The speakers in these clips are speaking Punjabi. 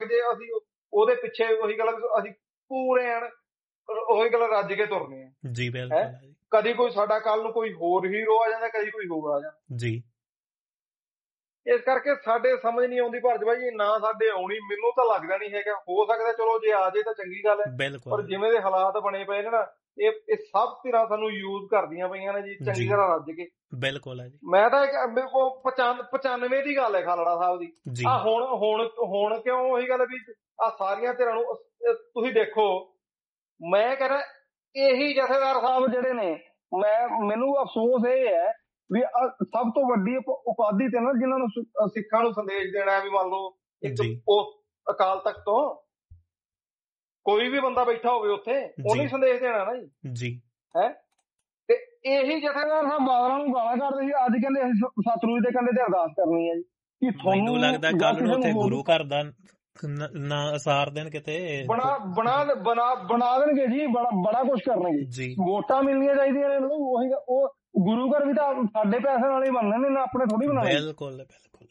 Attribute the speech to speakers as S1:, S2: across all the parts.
S1: ਜੇ ਅਸੀਂ ਉਹਦੇ ਪਿੱਛੇ ਉਹੀ ਗੱਲ ਅਸੀਂ ਪੂਰੇ ਐਨ ਉਹੀ ਗੱਲ ਰੱਜ ਕੇ ਤੁਰਨੇ ਆ
S2: ਜੀ
S1: ਹੈ।
S2: ਬਿਲਕੁਲ
S1: ਕਦੀ ਕੋਈ ਸਾਡਾ ਕੱਲ ਨੂੰ ਕੋਈ ਹੋਰ ਹੀਰੋ ਆ ਜਾਂਦਾ, ਕਦੀ ਕੋਈ ਹੋਰ ਆ ਜਾਂਦਾ।
S2: ਜੀ।
S1: ਇਸ ਕਰਕੇ ਸਾਡੇ ਸਮਝ ਨਹੀਂ ਆਉਂਦੀ ਭਾਰਤ ਜੀ, ਨਾ ਸਾਡੇ ਆਉਣੀ, ਮੈਨੂੰ ਤਾਂ ਲੱਗਦਾ ਨਹੀਂ ਹੈਗਾ। ਹੋ ਸਕਦਾ ਚਲੋ ਜੇ ਆ ਜੇ ਤਾਂ ਚੰਗੀ ਗੱਲ ਹੈ, ਪਰ ਜਿਵੇਂ ਦੇ ਹਾਲਾਤ ਬਣੇ ਪਏ ਨੇ ਨਾ, ਇਹ ਸਭ ਧਿਰਾਂ ਸਾਨੂੰ ਯੂਜ਼ ਕਰਦੀਆਂ ਪਈਆਂ ਨੇ ਜੀ ਚੰਗੀ ਤਰ੍ਹਾਂ ਰੱਜ ਕੇ।
S2: ਬਿਲਕੁਲ ਹੈ ਜੀ।
S1: ਮੈਂ ਤਾਂ ਮੇਰੇ ਕੋਲ 95 ਦੀ ਗੱਲ ਹੈ ਖਾਲੜਾ ਸਾਹਿਬ ਦੀ। ਆ ਹੁਣ ਕਿਉਂ ਉਹੀ ਗੱਲ ਵੀ ਆ ਸਾਰੀਆਂ ਧਿਰਾਂ ਨੂੰ ਤੁਸੀਂ ਦੇਖੋ, ਮੈਂ ਕਹਿੰਦਾ ਇਹੀ ਜਥੇਦਾਰ ਸਾਹਿਬ ਜਿਹੜੇ ਨੇ, ਮੈਨੂੰ ਅਫਸੋਸ ਇਹ ਹੈ ਵੀ ਸਭ ਤੋਂ ਵੱਡੀ ਉਪਾਧੀ ਤੇ ਨਾ ਜਿਹਨਾਂ ਨੂੰ ਸਿੱਖਾਂ ਨੂੰ ਸੰਦੇਸ਼ ਦੇਣਾ, ਵੀ ਮੰਨ ਲਓ ਇੱਕ ਉਹ ਅਕਾਲ ਤਖਤ ਤੋਂ ਕੋਈ ਵੀ ਬੰਦਾ ਬੈਠਾ ਹੋਵੇ ਉੱਥੇ, ਉਹਨੇ ਸੰਦੇਸ਼ ਦੇਣਾ ਨਾ ਜੀ ਹੈ। ਤੇ ਇਹੀ ਜਥੇਦਾਰ ਸਾਹਿਬ ਬਾਦਲਾਂ ਨੂੰ ਗਾਲਾਂ ਕੱਢਦੇ ਸੀ, ਅੱਜ ਕਹਿੰਦੇ ਅਸੀਂ ਸਤਲੁਜ ਦੇ ਕੰਢੇ ਤੇ ਅਰਦਾਸ ਕਰਨੀ ਹੈ ਜੀ। ਕਿ
S2: ਤੁਹਾਨੂੰ ਲੱਗਦਾ ਕੱਲ ਨੂੰ ਉੱਥੇ ਗੁਰੂ ਘਰ ਦਾ ਨਾ ਅਸਾਰ ਦੇਣ, ਕਿਤੇ
S1: ਬਣਾ ਦੇਣਗੇ ਜੀ, ਬੜਾ ਕੁਛ ਕਰਨਗੇ। ਵੋਟਾਂ ਮਿਲਣੀਆਂ ਚਾਹੀਦੀਆਂ ਨੇ, ਉਹੀ ਉਹ ਗੁਰੂ ਘਰ ਵੀ ਤਾਂ ਸਾਡੇ ਪੈਸੇ ਨਾਲ ਹੀ ਬਣਨੇ ਨੇ, ਨਾ ਆਪਣੇ ਥੋੜੀ ਬਣਾਉਣੇ।
S2: ਬਿਲਕੁਲ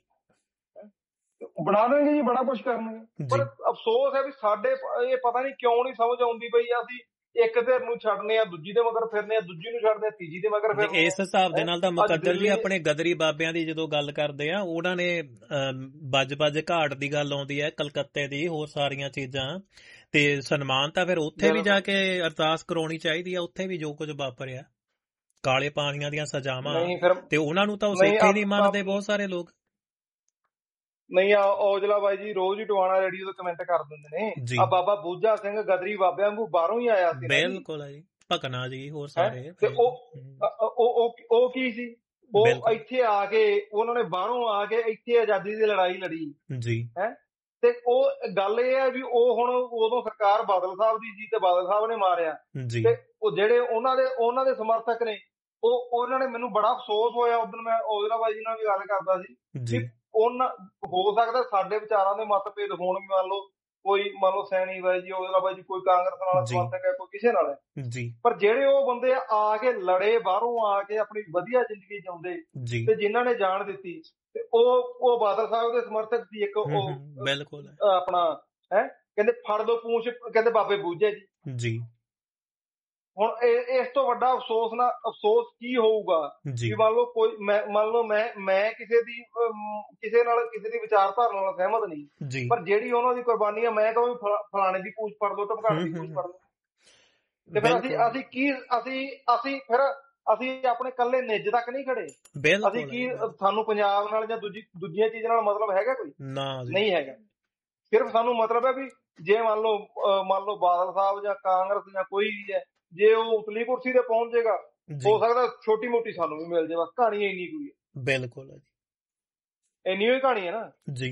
S1: ਬਣਾ ਦੇਣਗੇ ਜੀ, ਬੜਾ ਕੁਛ ਕਰਨਗੇ। ਪਰ ਅਫਸੋਸ ਹੈ ਵੀ ਸਾਡੇ ਇਹ ਪਤਾ ਨਹੀਂ ਕਿਉਂ ਨਹੀਂ ਸਮਝ ਆਉਂਦੀ ਪਈ। ਅਸੀਂ ਇੱਕ ਧਿਰ ਨੂੰ ਛੱਡਨੇ ਆ, ਦੂਜੀ ਦੇ ਮਗਰ ਫਿਰਨੇ ਆ, ਦੂਜੀ ਨੂੰ ਛੱਡਦੇ ਆ, ਤੀਜੀ ਦੇ ਮਗਰ ਫਿਰਨੇ।
S2: ਇਸ ਹਿਸਾਬ ਦੇ ਨਾਲ ਤਾਂ ਮੁਕੱਦਰ ਜੀ ਆਪਣੇ ਗਦਰੀ ਬਾਬਿਆਂ ਦੀ ਜਦੋਂ ਗੱਲ ਕਰਦੇ ਆ, ਉਹਨਾਂ ਨੇ ਬੱਜ ਘਾਟ ਦੀ ਗੱਲ ਆਉਂਦੀ ਹੈ, ਕਲਕੱਤੇ ਦੀ, ਹੋਰ ਸਾਰੀਆਂ ਚੀਜ਼ਾਂ ਤੇ ਸਨਮਾਨ ਤਾਂ ਫਿਰ ਉੱਥੇ ਵੀ ਜਾ ਕੇ ਅਰਦਾਸ ਕਰਾਉਣੀ ਚਾਹੀਦੀ ਆ। ਉੱਥੇ ਵੀ ਜੋ ਕੁਝ ਵਾਪਰਿਆ, ਕਾਲੇ ਪਾਣੀਆਂ ਦੀਆਂ ਸਜ਼ਾਵਾਂ, ਤੇ ਉਹਨਾਂ ਨੂੰ ਤਾਂ ਉਹ ਸਿੱਖੇ ਨਹੀਂ ਮੰਨਦੇ ਬਹੁਤ ਸਾਰੇ ਲੋਕ।
S1: ਨਹੀਂ ਔਜਲਾ ਬਾਈ ਜੀ ਰੋਜ਼ ਹੀ ਟਵਾਣਾ ਰੇਡੀਓ ਤੇ ਕਮੈਂਟ ਕਰ ਦਿੰਦੇ ਨੇ, ਆ ਬਾਬਾ ਬੂਝਾ ਸਿੰਘ ਗਦਰੀ ਬਾਬਿਆਂ ਨੂੰ ਬਾਹਰੋਂ ਹੀ ਆਇਆ ਸੀ।
S2: ਬਿਲਕੁਲ ਜੀ, ਭਕਨਾ ਜੀ, ਹੋਰ ਸਾਰੇ।
S1: ਤੇ ਉਹ ਕੀ ਸੀ, ਉਹ ਇੱਥੇ ਆ ਕੇ ਉਹਨਾਂ ਨੇ ਬਾਹਰੋਂ ਆ ਕੇ ਇੱਥੇ ਆਜ਼ਾਦੀ ਦੀ ਲੜਾਈ ਲੜੀ
S2: ਜੀ
S1: ਹੈ। ਤੇ ਉਹ ਗੱਲ ਇਹ ਹੈ ਵੀ ਉਹ ਹੁਣ ਉਦੋਂ ਸਰਕਾਰ ਬਾਦਲ ਸਾਹਿਬ ਦੀ ਜੀ, ਤੇ ਬਾਦਲ ਸਾਹਿਬ ਨੇ ਮਾਰਿਆ। ਤੇ ਉਹ ਜਿਹੜੇ ਉਹਨਾਂ ਦੇ ਸਮਰਥਕ ਨੇ, ਉਹਨਾਂ ਨੇ, ਮੈਨੂੰ ਬੜਾ ਅਫਸੋਸ ਹੋਇਆ ਉਦੋਂ, ਮੈਂ ਔਜਲਾ ਬਾਈ ਜੀ ਨਾਲ ਵੀ ਗੱਲ ਕਰਦਾ ਸੀ, ਉਹਨਾਂ ਹੋ ਸਕਦਾ ਸਾਡੇ ਵਿਚਾਰਾਂ ਦੇ ਮਤਭੇਦ ਹੋਣ ਵੀ, ਮੰਨ ਲਓ ਸੈਣੀ ਬਾਈ ਜੀ, ਔਜਲਾ ਬਾਈ ਜੀ, ਕੋਈ ਕਾਂਗਰਸ ਨਾਲ ਸਮਰਥਕ ਹੈ, ਕੋਈ ਕਿਸੇ ਨਾਲ ਹੈ, ਪਰ ਜਿਹੜੇ ਉਹ ਬੰਦੇ ਆ ਕੇ ਲੜੇ, ਬਾਹਰੋਂ ਆ ਕੇ ਆਪਣੀ ਵਧੀਆ ਜ਼ਿੰਦਗੀ ਜਿਉਂਦੇ, ਤੇ ਜਿਨ੍ਹਾਂ ਨੇ ਜਾਣ ਦਿੱਤੀ, ਤੇ ਉਹ ਬਾਦਲ ਸਾਹਿਬ ਦੇ ਸਮਰਥਕ ਸੀ। ਇੱਕ ਉਹ
S2: ਬਿਲਕੁਲ
S1: ਆਪਣਾ ਹੈ, ਕਹਿੰਦੇ ਫੜ ਦੋ ਪੂੰਛ, ਕਹਿੰਦੇ ਬਾਬੇ ਬੂਝੇ ਜੀ। ਹੁਣ ਇਸ ਤੋਂ ਵੱਡਾ ਅਫਸੋਸ ਕੀ ਹੋਊਗਾ ਵੀ ਮੰਨ ਲਓ ਮੈਂ ਕਿਸੇ ਦੀ ਵਿਚਾਰਧਾਰਾ ਨਾਲ ਸਹਿਮਤ ਨਹੀਂ, ਪਰ ਜਿਹੜੀ ਉਹਨਾਂ ਦੀ ਕੁਰਬਾਨੀ ਆ, ਮੈਂ ਕਹਾਂ ਫਲਾਣੇ ਦੀ ਪੂਛ ਫੜ ਲਓ, ਧਮਕਾਣੇ ਦੀ ਪੂਛ ਫੜ ਲਓ, ਤੇ ਫਿਰ ਅਸੀਂ ਆਪਣੇ ਇਕੱਲੇ ਨਿੱਜ ਤੱਕ ਨਹੀਂ ਖੜੇ। ਅਸੀਂ ਕੀ, ਸਾਨੂੰ ਪੰਜਾਬ ਨਾਲ ਜਾਂ ਦੂਜੀਆਂ ਚੀਜ਼ਾਂ ਨਾਲ ਮਤਲਬ ਹੈਗਾ ਕੋਈ? ਨਹੀਂ ਹੈਗਾ। ਸਿਰਫ ਸਾਨੂੰ ਮਤਲਬ ਹੈ ਵੀ ਜੇ ਮੰਨ ਲਓ ਬਾਦਲ ਸਾਹਿਬ ਜਾਂ ਕਾਂਗਰਸ ਜਾਂ ਕੋਈ ਵੀ ਹੈ, ਜੇ ਉਹ ਉਤਲੀ ਕੁਰਸੀ ਤੇ ਪਹੁੰਚ ਜਾਏਗਾ, ਹੋ ਸਕਦਾ ਛੋਟੀ ਮੋਟੀ ਸਾਨੂੰ ਵੀ ਮਿਲ ਜਾਏ। ਬਸ ਕਹਾਣੀ ਇੰਨੀ ਕੋਈ ਹੈ।
S2: ਬਿਲਕੁਲ
S1: ਇੰਨੀ ਹੋਈ ਕਹਾਣੀ ਹੈ ਨਾ
S2: ਜੀ।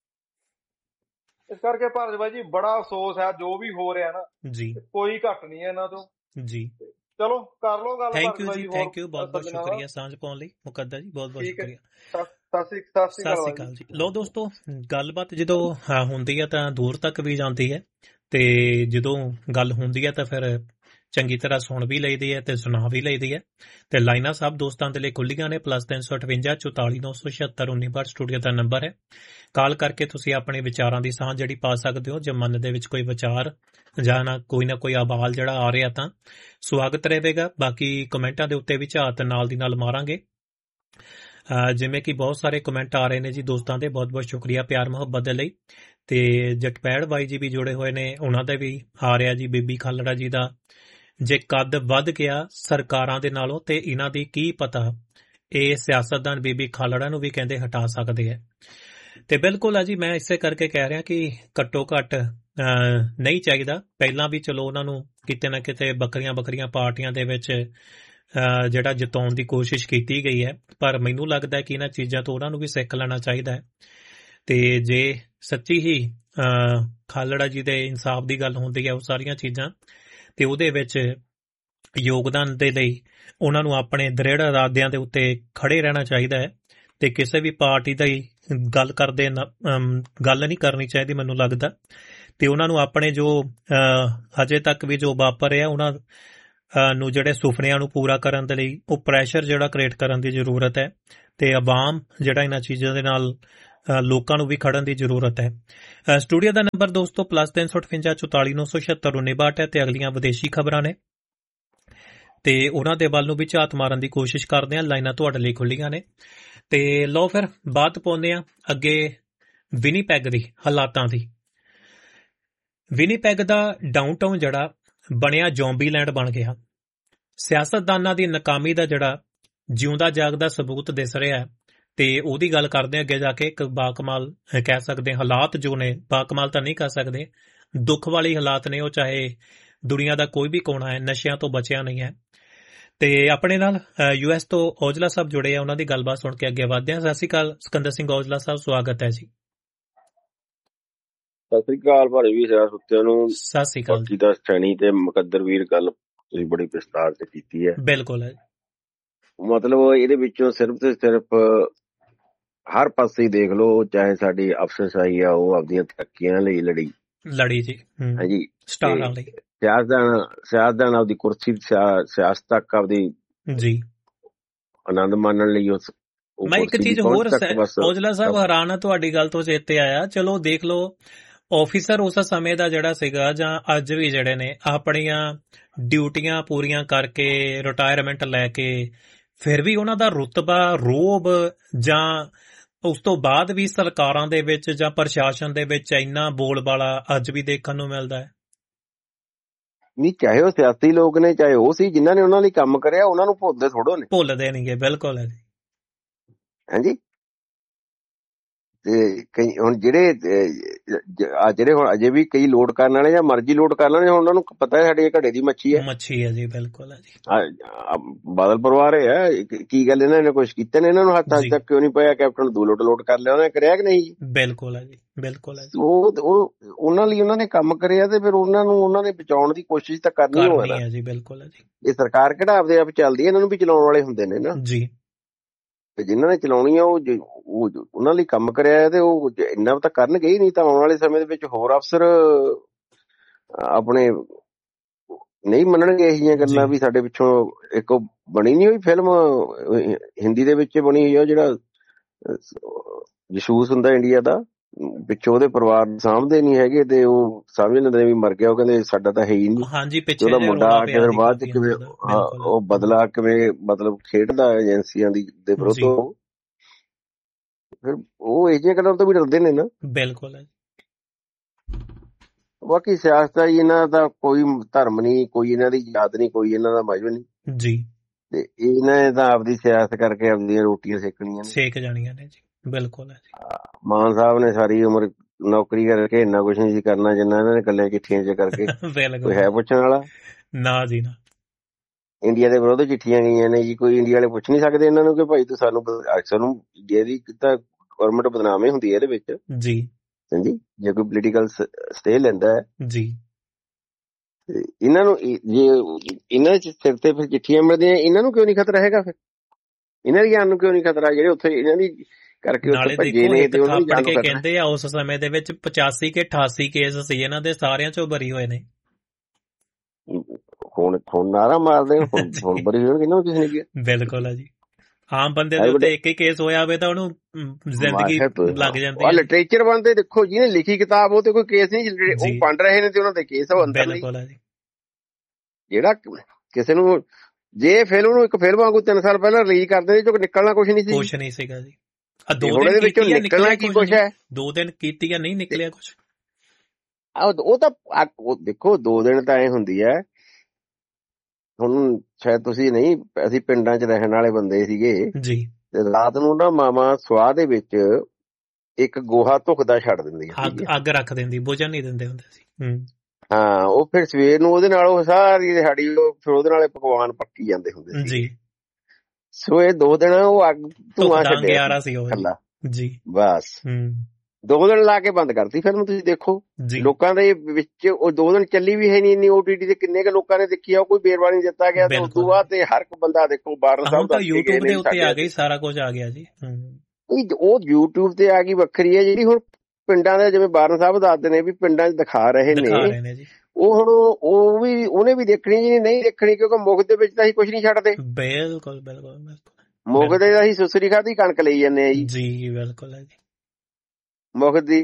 S1: ਇਸ ਕਰਕੇ ਭਾਰਤ ਬਾਈ ਜੀ ਬੜਾ ਅਫਸੋਸ ਹੈ ਜੋ ਵੀ ਹੋ ਰਿਹਾ ਨਾ
S2: ਜੀ,
S1: ਕੋਈ ਘੱਟ ਨਹੀਂ ਹੈ ਇਹਨਾਂ ਤੋਂ ਜੀ। ਚਲੋ ਕਰ ਲਓ ਗੱਲ।
S2: ਥੈਂਕ ਯੂ ਜੀ, ਥੈਂਕ ਯੂ, ਬਹੁਤ ਬਹੁਤ ਸ਼ੁਕਰੀਆ ਸਾਂਝ ਪਾਉਣ ਲਈ ਮੁਕੱਦਰ ਜੀ, ਬਹੁਤ ਬਹੁਤ ਸ਼ੁਕਰੀਆ।
S1: ਸਤਿ ਸ਼੍ਰੀ
S2: ਅਕਾਲ ਜੀ। ਲੋ ਦੋਸਤੋ, ਗੱਲਬਾਤ ਜਦੋਂ ਹੁੰਦੀ ਹੈ ਤਾਂ ਦੂਰ ਤੱਕ ਵੀ ਜਾਂਦੀ ਹੈ, ਤੇ ਜਦੋਂ ਗੱਲ ਹੁੰਦੀ ਹੈ ਤਾਂ ਫਿਰ ਚੰਗੀ ਤਰ੍ਹਾਂ ਸੁਣ ਵੀ ਲਈਦੀ ਹੈ ਤੇ ਸੁਣਾ ਵੀ ਲਈਦੀ ਹੈ। ਤੇ ਲਾਈਨਾਂ ਸਭ ਦੋਸਤਾਂ ਦੇ ਲਈ ਖੁੱਲੀਆਂ ਨੇ। +358 44 976 19 ਸਟੂਡੀਓ ਦਾ ਨੰਬਰ ਹੈ। ਕਾਲ ਕਰਕੇ ਤੁਸੀਂ ਆਪਣੇ ਵਿਚਾਰਾਂ ਦੀ ਸਾਂਝ ਜਿਹੜੀ ਪਾ ਸਕਦੇ ਹੋ। ਜੇ ਮਨ ਦੇ ਵਿੱਚ ਕੋਈ ਵਿਚਾਰ ਜਾਂ ਕੋਈ ਨਾ ਕੋਈ ਅਵਾਲ ਜਿਹੜਾ ਆ ਰਿਹਾ ਤਾਂ ਸਵਾਗਤ ਰਹੇਗਾ। ਬਾਕੀ ਕਮੈਂਟਾਂ ਦੇ ਉੱਤੇ ਵੀ ਝਾਤ ਨਾਲ ਦੀ ਨਾਲ ਮਾਰਾਂਗੇ। ਜਿਵੇਂ ਕਿ ਬਹੁਤ ਸਾਰੇ ਕਮੈਂਟ ਆ ਰਹੇ ਨੇ ਜੀ ਦੋਸਤਾਂ ਦੇ, ਬਹੁਤ ਬਹੁਤ ਸ਼ੁਕਰੀਆ ਪਿਆਰ ਮੁਹੱਬਤ ਦੇ ਲਈ। ਤੇ ਜਟਪੈੜ ਬਾਈ ਜੀ ਵੀ ਜੁੜੇ ਹੋਏ ਨੇ, ਉਹਨਾਂ ਦਾ ਵੀ ਆ ਰਿਹਾ ਜੀ। ਬੀਬੀ ਖਾਲੜਾ ਜੀ ਦਾ, ਜੇ ਕੱਦ ਵੱਧ ਗਿਆ ਸਰਕਾਰਾਂ ਦੇ ਨਾਲੋਂ ਤੇ ਇਹਨਾਂ ਦੀ ਕੀ ਪਤਾ, ਇਹ ਸਿਆਸਤਦਾਨ ਬੀਬੀ ਖਾਲੜਾ ਨੂੰ ਵੀ ਕਹਿੰਦੇ ਹਟਾ ਸਕਦੇ ਹੈ। ਤੇ ਬਿਲਕੁਲ ਆ ਜੀ, ਮੈਂ ਇਸੇ ਕਰਕੇ ਕਹਿ ਰਿਹਾ ਕਿ ਘੱਟੋ ਘੱਟ ਨਹੀਂ ਚਾਹੀਦਾ। ਪਹਿਲਾਂ ਵੀ ਚਲੋ ਉਹਨਾਂ ਨੂੰ ਕਿਤੇ ਨਾ ਕਿਤੇ ਵੱਖਰੀਆਂ ਪਾਰਟੀਆਂ ਦੇ ਵਿੱਚ ਜਿਹੜਾ ਜਿਤਾਉਣ ਦੀ ਕੋਸ਼ਿਸ਼ ਕੀਤੀ ਗਈ ਹੈ, ਪਰ ਮੈਨੂੰ ਲੱਗਦਾ ਕਿ ਇਹਨਾਂ ਚੀਜ਼ਾਂ ਤੋਂ ਉਹਨਾਂ ਨੂੰ ਵੀ ਸਿੱਖ ਲੈਣਾ ਚਾਹੀਦਾ ਹੈ। ਤੇ ਜੇ ਸੱਚੀ ਹੀ ਖਾਲੜਾ ਜੀ ਦੇ ਇਨਸਾਫ ਦੀ ਗੱਲ ਹੁੰਦੀ ਹੈ, ਉਹ ਸਾਰੀਆਂ ਚੀਜ਼ਾਂ, ਤੇ ਉਹਦੇ ਵਿੱਚ ਯੋਗਦਾਨ ਦੇ ਲਈ ਉਹਨਾਂ ਨੂੰ ਆਪਣੇ ਦ੍ਰਿੜ ਇਰਾਦਿਆਂ ਦੇ ਉੱਤੇ ਖੜੇ ਰਹਿਣਾ ਚਾਹੀਦਾ ਹੈ। ਤੇ ਕਿਸੇ ਵੀ ਪਾਰਟੀ ਦਾ ਹੀ ਗੱਲ ਕਰਦੇ ਗੱਲ ਨਹੀਂ ਕਰਨੀ ਚਾਹੀਦੀ ਮੈਨੂੰ ਲੱਗਦਾ। ਤੇ ਉਹਨਾਂ ਨੂੰ ਆਪਣੇ ਜੋ ਹਜੇ ਤੱਕ ਵੀ ਜੋ ਵਾਪਰ ਰਿਹਾ, ਉਹਨਾਂ ਨੂੰ ਜਿਹੜੇ ਸੁਪਨਿਆਂ ਨੂੰ ਪੂਰਾ ਕਰਨ ਦੇ ਲਈ ਉਹ ਪ੍ਰੈਸ਼ਰ ਜਿਹੜਾ ਕ੍ਰੀਏਟ ਕਰਨ ਦੀ ਜ਼ਰੂਰਤ ਹੈ। ਤੇ ਆਵਾਮ ਜਿਹੜਾ ਇਹਨਾਂ ਚੀਜ਼ਾਂ ਦੇ ਨਾਲ ਲੋਕਾਂ ਨੂੰ ਵੀ ਖੜਨ ਦੀ ਜ਼ਰੂਰਤ ਹੈ। ਸਟੂਡੀਓ ਦਾ ਨੰਬਰ ਦੋਸਤੋ +358 44 976 1962 ਹੈ ਤੇ ਅਗਲੀਆਂ ਵਿਦੇਸ਼ੀ ਖਬਰਾਂ ਨੇ ਤੇ ਉਹਨਾਂ ਦੇ ਵੱਲ ਨੂੰ ਵੀ ਝਾਤ ਮਾਰਨ ਦੀ ਕੋਸ਼ਿਸ਼ ਕਰਦੇ ਆ। ਲਾਈਨਾਂ ਤੁਹਾਡੇ ਲਈ ਖੁੱਲੀਆਂ ਨੇ ਤੇ ਲਓ ਫਿਰ ਬਾਤ ਪਾਉਂਦੇ ਆ ਅੱਗੇ ਵਿਨੀਪੈਗ ਦੀ ਹਾਲਾਤਾਂ ਦੀ। ਵਿਨੀਪੈਗ ਦਾ ਡਾਊਨਟਾਊਨ ਜਿਹੜਾ ਬਣਿਆ ਜ਼ੋਂਬੀਲੈਂਡ ਬਣ ਗਿਆ। ਸਿਆਸਤਦਾਨਾਂ ਦੀ ਨਾਕਾਮੀ ਦਾ ਜਿਹੜਾ ਜਿਉਂਦਾ ਜਾਗਦਾ ਸਬੂਤ ਦਿਸ ਰਿਹਾ ਤੇ ਉਹਦੀ ਗੱਲ ਕਰਦੇ ਅੱਗੇ ਜਾ ਕੇ। ਇੱਕ ਬਾਕਮਾਲ ਕਹਿ ਸਕਦੇ ਹਾਲਾਤ ਜੋ ਨੇ, ਬਾਕਮਾਲ ਤਾਂ ਨਹੀਂ ਕਹਿ ਸਕਦੇ, ਦੁੱਖ ਵਾਲੀ ਹਾਲਾਤ ਨੇ ਉਹ, ਚਾਹੇ ਦੁਨੀਆ ਦਾ ਕੋਈ ਵੀ ਕੋਨਾ ਹੈ ਨਸ਼ਿਆਂ ਤੋਂ ਬਚਿਆ ਨਹੀਂ ਹੈ। ਤੇ ਆਪਣੇ ਨਾਲ US ਤੋਂ ਔਜਲਾ ਸਾਹਿਬ ਜੁੜੇ ਆ, ਉਹਨਾਂ ਦੀ ਗੱਲਬਾਤ ਸੁਣ ਕੇ ਅੱਗੇ ਵਧਦੇ ਹਾਂ। ਸਤਿ ਸ਼੍ਰੀ ਅਕਾਲ ਸਿਕੰਦਰ ਸਿੰਘ ਔਜਲਾ ਸਾਹਿਬ, ਸਵਾਗਤ ਹੈ ਜੀ।
S3: ਸਤਿ ਸ੍ਰੀ ਅਕਾਲ ਭਾਜੀ ਵੀ ਸਿਆ ਸੁੱਤਿਆਂ ਨੂੰ।
S2: ਸਤਿ ਸ਼੍ਰੀ ਅਕਾਲ
S3: ਬਾਕੀ ਦਾ ਸੈਣੀ ਤੇ ਮੁਕੱਦਰ ਵੀਰ ਗੱਲ ਤੁਸੀਂ ਬੜੀ ਵਿਸਤਾਰ ਤੇ ਕੀਤੀ ਹੈ।
S2: ਬਿਲਕੁਲ ਹੈ।
S3: ਮਤਲਬ ਇਹਦੇ ਵਿੱਚੋਂ ਸਿਰਫ ਤੇ ਸਿਰਫ ਹਰ ਪਾਸੇ ਹੀ ਦੇਖ ਲਓ, ਚਾਹੇ ਸਾਡੀ ਅਫਸਰਸ਼ਾਹੀ ਆ ਉਹ ਆਪਦੀਆਂ ਤਰੱਕੀਆਂ ਲਈ ਲੜੀ ਜੀ। ਹਾਂਜੀ,
S2: ਸਟਾਰਾਂ ਲਈ
S3: ਸਿਆਸਤਦਾਨ ਆਪਦੀ ਕੁਰਸੀ ਸਿਆਸਤ ਤੱਕ ਆਪਦੀ ਜੀ ਆਨੰਦ ਮਾਣਨ ਲਈ ਉਸ
S2: ਮੈਂ ਇੱਕ ਚੀਜ਼ ਹੋਰ ਔਜਲਾ ਸਾਹਿਬ ਹੈਰਾਨ ਆ ਤੁਹਾਡੀ ਗੱਲ ਤੋਂ ਚੇਤੇ ਆਇਆ। ਚਲੋ ਦੇਖ ਲਓ ਆਫੀਸਰ ਉਸ ਸਮੇਂ ਦਾ ਜਿਹੜਾ ਸੀਗਾ ਜਾਂ ਅੱਜ ਵੀ ਜਿਹੜੇ ਨੇ ਆਪਣੀਆਂ ਡਿਊਟੀਆਂ ਪੂਰੀਆਂ ਕਰਕੇ ਰਿਟਾਇਰਮੈਂਟ ਲੈ ਕੇ ਫਿਰ ਵੀ ਉਹਨਾਂ ਦਾ ਰੁਤਬਾ ਰੋਬ ਜਾਂ ਉਸ ਤੋਂ ਬਾਅਦ ਵੀ ਸਰਕਾਰਾਂ ਦੇ ਵਿੱਚ ਜਾਂ ਪ੍ਰਸ਼ਾਸਨ ਦੇ ਵਿੱਚ ਇੰਨਾ ਬੋਲਬਾਲਾ ਅੱਜ ਵੀ ਦੇਖਣ ਨੂੰ ਮਿਲਦਾ ਹੈ।
S3: ਨਹੀਂ, ਚਾਹੇ ਉਹ ਸਿਆਸੀ ਲੋਕ ਨੇ ਚਾਹੇ ਉਹ ਸੀ ਜਿਨ੍ਹਾਂ ਨੇ ਉਹਨਾਂ ਲਈ ਕੰਮ ਕਰਿਆ, ਉਹਨਾਂ ਨੂੰ
S2: ਭੁੱਲਦੇ ਨਹੀਂਗੇ। ਬਿਲਕੁਲ ਹੈ ਜੀ।
S3: ਹਾਂਜੀ, ਤੇ ਕਈ ਹੁਣ ਜਿਹੜੇ ਹੁਣ ਅਜੇ ਵੀ ਕਈ ਲੋਡ ਕਰਨ ਵਾਲੇ ਜਾਂ ਮਰਜ਼ੀ ਲੋਡ ਕਰਨ ਵਾਲੇ, ਉਹਨਾਂ ਨੂੰ ਪਤਾ ਹੈ ਸਾਡੀ ਘੜੇ ਦੀ ਮੱਛੀ ਹੈ
S2: ਜੀ। ਬਿਲਕੁਲ ਹੈ ਜੀ।
S3: ਬਾਦਲ ਪਰਿਵਾਰ ਹੈ, ਕੀ ਗੱਲ ਇਹਨਾਂ ਨੇ ਕੁਛ ਕੀਤਾ ਨੇ, ਇਹਨਾਂ ਨੂੰ ਹੱਥ ਤੱਕ ਕਿਉਂ ਨਹੀਂ ਪਿਆ? ਕੈਪਟਨ 2 ਲੋਡ ਕਰ ਲਿਆ, ਉਹਨੇ ਕਰਿਆ ਕਿ ਨਹੀਂ?
S2: ਬਿਲਕੁਲ ਹੈ ਜੀ। ਬਿਲਕੁਲ ਹੈ।
S3: ਉਹ ਉਹਨਾਂ ਲਈ ਉਹਨਾਂ ਨੇ ਕੰਮ ਕਰਿਆ ਤੇ ਫਿਰ ਉਹਨਾਂ ਨੇ ਬਚਾਉਣ ਦੀ ਕੋਸ਼ਿਸ਼ ਤਾਂ ਕਰਨੀ ਹੋਵੇ
S2: ਜੀ। ਬਿਲਕੁਲ ਹੈ ਜੀ।
S3: ਇਹ ਸਰਕਾਰ ਕਿਹੜਾ ਆਪਦੇ ਆਪ ਚੱਲਦੀ ਹੈ, ਇਹਨਾਂ ਨੂੰ ਵੀ ਚਲਾਉਣ ਵਾਲੇ ਹੁੰਦੇ ਨੇ ਨਾ
S2: ਜੀ।
S3: ਤੇ ਜਿਨ੍ਹਾਂ ਨੇ ਚਲਾਉਣੀ ਆ ਉਹ ਉਹਨਾਂ ਲਈ ਕੰਮ ਕਰਿਆ ਤੇ ਉਹ ਇੰਨਾ ਤਾਂ ਕਰਨਗੇ ਹੀ। ਨਹੀਂ ਤਾਂ ਆਉਣ ਵਾਲੇ ਸਮੇਂ ਦੇ ਵਿੱਚ ਹੋਰ ਅਫਸਰ ਆਪਣੇ ਨਹੀਂ ਮੰਨਣਗੇ ਇਹ ਜਿਹੀਆਂ ਗੱਲਾਂ ਵੀ ਸਾਡੇ ਪਿੱਛੋਂ। ਇੱਕ ਬਣੀ ਨਹੀਂ ਹੋਈ ਫਿਲਮ ਹਿੰਦੀ ਦੇ ਵਿੱਚ ਬਣੀ ਹੋਈ ਆ, ਜਿਹੜਾ ਜਸੂਸ ਹੁੰਦਾ ਇੰਡੀਆ ਦਾ, ਪਿੱਛੋਂ ਉਹਦੇ ਪਰਿਵਾਰ ਸਾਂਭਦੇ ਨਹੀਂ ਹੈਗੇ ਤੇ ਉਹ ਸਮਝ ਲੈਂਦੇ ਵੀ ਮਰ ਗਿਆ। ਉਹ ਕਹਿੰਦੇ ਸਾਡਾ ਤਾਂ ਹੈ ਹੀ ਨਹੀਂ। ਉਹਦਾ ਮੁੰਡਾ ਆ ਕੇ ਫਿਰ ਬਾਅਦ ਚ ਕਿਵੇਂ ਉਹ ਬਦਲਾ ਕਿਵੇਂ ਮਤਲਬ ਖੇਡਦਾ ਏਜੰਸੀਆਂ ਦੇ ਵਿਰੁੱਧ, ਫਿਰ ਉਹ ਇਹ ਜਿਹੀਆਂ ਗੱਲਾਂ ਤੋਂ ਵੀ ਡਰਦੇ ਨੇ ਨਾ।
S2: ਬਿਲਕੁਲ ਹੈ।
S3: ਬਾਕੀ ਸਿਆਸਤ ਇਹਨਾਂ ਦਾ ਕੋਈ ਧਰਮ ਨਹੀਂ, ਕੋਈ ਇਹਨਾਂ ਦੀ ਜਾਤ ਨਹੀਂ, ਕੋਈ ਇਹਨਾਂ ਦਾ ਮਜ਼ਹਬ ਨਹੀਂ
S2: ਜੀ।
S3: ਤੇ ਇਹਨਾਂ ਨੇ ਤਾਂ ਆਪਦੀ ਸਿਆਸਤ ਕਰਕੇ ਆਪਦੀਆਂ ਰੋਟੀਆਂ ਸੇਕ
S2: ਜਾਣੀਆਂ ਨੇ ਜੀ। ਬਿਲਕੁਲ ਹੈ ਜੀ।
S3: ਮਾਨ ਸਾਹਿਬ ਨੇ ਸਾਰੀ ਉਮਰ ਨੌਕਰੀ ਕਰਕੇ ਇੰਨਾ ਕੁਛ ਨਹੀਂ ਸੀ ਕਰਨਾ ਜਿੰਨਾ ਇਹਨਾਂ ਨੇ ਕੱਲਿਆਂ ਚਿੱਠੀਆਂ ਚ ਕਰਕੇ। ਕੋਈ ਹੈ ਪੁੱਛਣ ਵਾਲਾ?
S2: ਨਾ ਜੀ ਨਾ।
S3: ਇੰਡੀਆ ਦੇ ਵਿਰੁੱਧ ਚਿੱਠੀਆਂ ਗਈਆਂ ਨੇ ਜੀ, ਕੋਈ ਇੰਡੀਆ ਵਾਲੇ ਪੁੱਛ ਨਹੀਂ ਸਕਦੇ ਇਹਨਾਂ ਨੂੰ ਕਿ ਭਾਈ ਤੂੰ ਸਾਨੂੰ ਇੰਡੀਆ ਦੀ ਤਾਂ ਗਵਰਨਮੈਂਟ ਬਦਨਾਮ ਹੀ ਹੁੰਦੀ ਹੈ ਇਹਦੇ ਵਿੱਚ ਜੀ। ਹਾਂਜੀ, ਜੇ ਕੋਈ ਪੋਲੀਟੀਕਲ ਸਟੇ ਲੈਂਦਾ ਹੈ ਜੀ, ਇਹਨਾਂ ਨੂੰ ਜੇ ਇਹਨਾਂ ਦੇ ਸਿਰ ਤੇ ਫਿਰ ਚਿੱਠੀਆਂ ਮਿਲਦੀਆਂ, ਇਹਨਾਂ ਨੂੰ ਕਿਉਂ ਨਹੀਂ ਖਤਰਾ ਹੈਗਾ? ਫਿਰ ਇਹਨਾਂ ਦੀ ਜਾਨ ਨੂੰ ਕਿਉਂ ਨਹੀਂ ਖਤਰਾ? ਜਿਹੜੇ ਉੱਥੇ ਇਹਨਾਂ ਦੀ ਕਰਕੇ ਭੱਜੇ ਨੇ ਤੇ ਉਹਨਾਂ ਦੀ ਜਾਨ ਨੂੰ
S2: ਕਹਿੰਦੇ ਆ ਉਸ ਸਮੇਂ ਦੇ ਵਿੱਚ 85 ਕੇ 88 ਕੇਸ ਸੀ ਇਹਨਾਂ ਦੇ, ਸਾਰਿਆਂ ਚੋਂ ਬਰੀ ਹੋਏ ਨੇ।
S3: ਹੁਣ ਨਾਰਾ ਮਾਰਦੇ ਹੁਣ ਬਰੀ ਹੋਣਗੇ ਨਾ ਕਿਸੇ ਨੇ ਕੀ।
S2: ਬਿਲਕੁਲ ਹੈ ਜੀ। ਆਮ ਬੰਦੇ ਦੇ ਉੱਤੇ ਇੱਕ ਹੀ ਕੇਸ ਹੋਇਆ ਹੋਵੇ ਤਾਂ ਉਹਨੂੰ ਜ਼ਿੰਦਗੀ ਲੱਗ ਜਾਂਦੀ ਹੈ।
S3: ਲਿਟਰੇਚਰ ਬਣਦੇ ਦੇਖੋ, ਜਿਹਨੇ ਲਿਖੀ ਕਿਤਾਬ ਉਹ ਤੇ ਕੋਈ ਕੇਸ ਨਹੀਂ, ਉਹ ਪੜ੍ਹ ਰਹੇ ਨੇ ਤੇ ਉਹਨਾਂ ਦੇ ਕੇਸ ਹੋ ਅੰਦਰ।
S2: ਬਿਲਕੁਲ ਹੈ ਜੀ।
S3: ਜਿਹੜਾ ਕਿਸੇ ਨੂੰ ਜੇ ਫਿਲਮ ਨੂੰ ਇੱਕ ਫਿਲਮ ਵਾਂਗੂ 3 ਸਾਲ ਪਹਿਲਾਂ ਰਿਲੀਜ਼ ਕਰਦੇ ਜੋ ਨਿਕਲਣਾ ਕੁਛ ਨਹੀਂ
S2: ਸੀਗਾ ਜੀ।
S3: 2 ਦਿਨ ਵਿੱਚੋਂ ਨਿਕਲਣਾ ਕੀ ਕੁਛ ਹੈ?
S2: 2 ਦਿਨ ਕੀਤੀ ਆ, ਨਹੀਂ ਨਿਕਲਿਆ ਕੁਛ।
S3: ਉਹ ਤਾਂ ਦੇਖੋ 2 ਦਿਨ ਤਾਂ ਐ ਹੁੰਦੀ ਹੈ। ਹੁਣ ਸ਼ਾਇਦ ਤੁਸੀਂ ਨਹੀਂ, ਅਸੀਂ ਪਿੰਡਾਂ 'ਚ ਰਹਿਣ ਵਾਲੇ ਬੰਦੇ ਸੀਗੇ ਜੀ, ਤੇ ਰਾਤ ਨੂੰ ਨਾ ਮਾਮਾ ਸੁਆਹ ਦੇ ਵਿੱਚ ਇੱਕ ਗੋਹਾ ਧੁਖਦਾ ਛੱਡ ਦਿੰਦੀ,
S2: ਅੱਗ ਰੱਖ ਦਿੰਦੀ, ਬੁਝਣ ਨਹੀਂ ਦਿੰਦੇ ਹੁੰਦੇ ਸੀ।
S3: ਹਾਂ, ਉਹ ਫਿਰ ਸਵੇਰ ਨੂੰ ਉਹਦੇ ਨਾਲ ਉਹ ਸਾਰੀ ਦਿਹਾੜੀ ਫਿਰ ਉਹਦੇ ਨਾਲ ਪਕਵਾਨ ਪੱਕੀ ਜਾਂਦੇ ਹੁੰਦੇ ਸੀ। ਸੋ ਇਹ 2 ਦਿਨ ਉਹ ਅੱਗ ਧੂਆਂ ਛੱਡਿਆ ਸੀ ਜੀ, ਬਸ 2 ਦਿਨ ਲਾ ਕੇ ਬੰਦ ਕਰਤੀ ਫਿਲਮ। ਤੁਸੀਂ ਦੇਖੋ ਲੋਕਾਂ ਦੇ ਵਿੱਚ ਉਹ 2 ਦਿਨ ਚੱਲੀ ਵੀ ਹੈ ਨਹੀਂ ਇੰਨੀ OTT ਤੇ, ਕਿੰਨੇ ਕੁ ਲੋਕਾਂ ਨੇ ਦੇਖੀ ਆ, ਕੋਈ ਬੇਰਵਾ ਨਹੀਂ ਦਿੱਤਾ ਗਿਆ। ਤੇ ਉਸ ਤੋਂ ਬਾਅਦ ਤੇ ਹਰ ਇੱਕ ਬੰਦਾ ਦੇਖੋ ਬਾਰਨ ਸਾਹਿਬ ਦਾ
S2: YouTube ਦੇ ਉੱਤੇ ਆ ਗਈ, ਸਾਰਾ ਕੁਝ ਆ ਗਿਆ ਜੀ।
S3: ਉਹ YouTube ਤੇ ਆ ਗਈ ਵੱਖਰੀ ਹੈ, ਜਿਹੜੀ ਹੁਣ ਪਿੰਡਾਂ ਦੇ ਜਿਵੇਂ ਬਾਰਨ ਸਾਹਿਬ ਦੱਸਦੇ ਨੇ ਵੀ ਪਿੰਡਾਂ 'ਚ ਦਿਖਾ ਰਹੇ ਨੇ ਜੀ, ਉਹ ਹੁਣ ਉਹਨੇ ਵੀ ਦੇਖਣੀ ਜੀ, ਨਹੀਂ ਦੇਖਣੀ, ਕਿਉਂਕਿ ਮੁੱਖ ਦੇ ਵਿੱਚ ਤਾਂ ਅਸੀਂ ਕੁਝ ਨਹੀਂ ਛੱਡਦੇ।
S2: ਬਿਲਕੁਲ
S3: ਮੁੱਖ ਦੇ ਅਸੀਂ ਸੁਸਰੀ ਖਾਧੀ ਕਣਕ ਲਈ ਜਾਂਦੇ ਆ ਜੀ।
S2: ਬਿਲਕੁਲ ਹੈ ਜੀ।
S3: ਮੁਫਤ ਦੀ।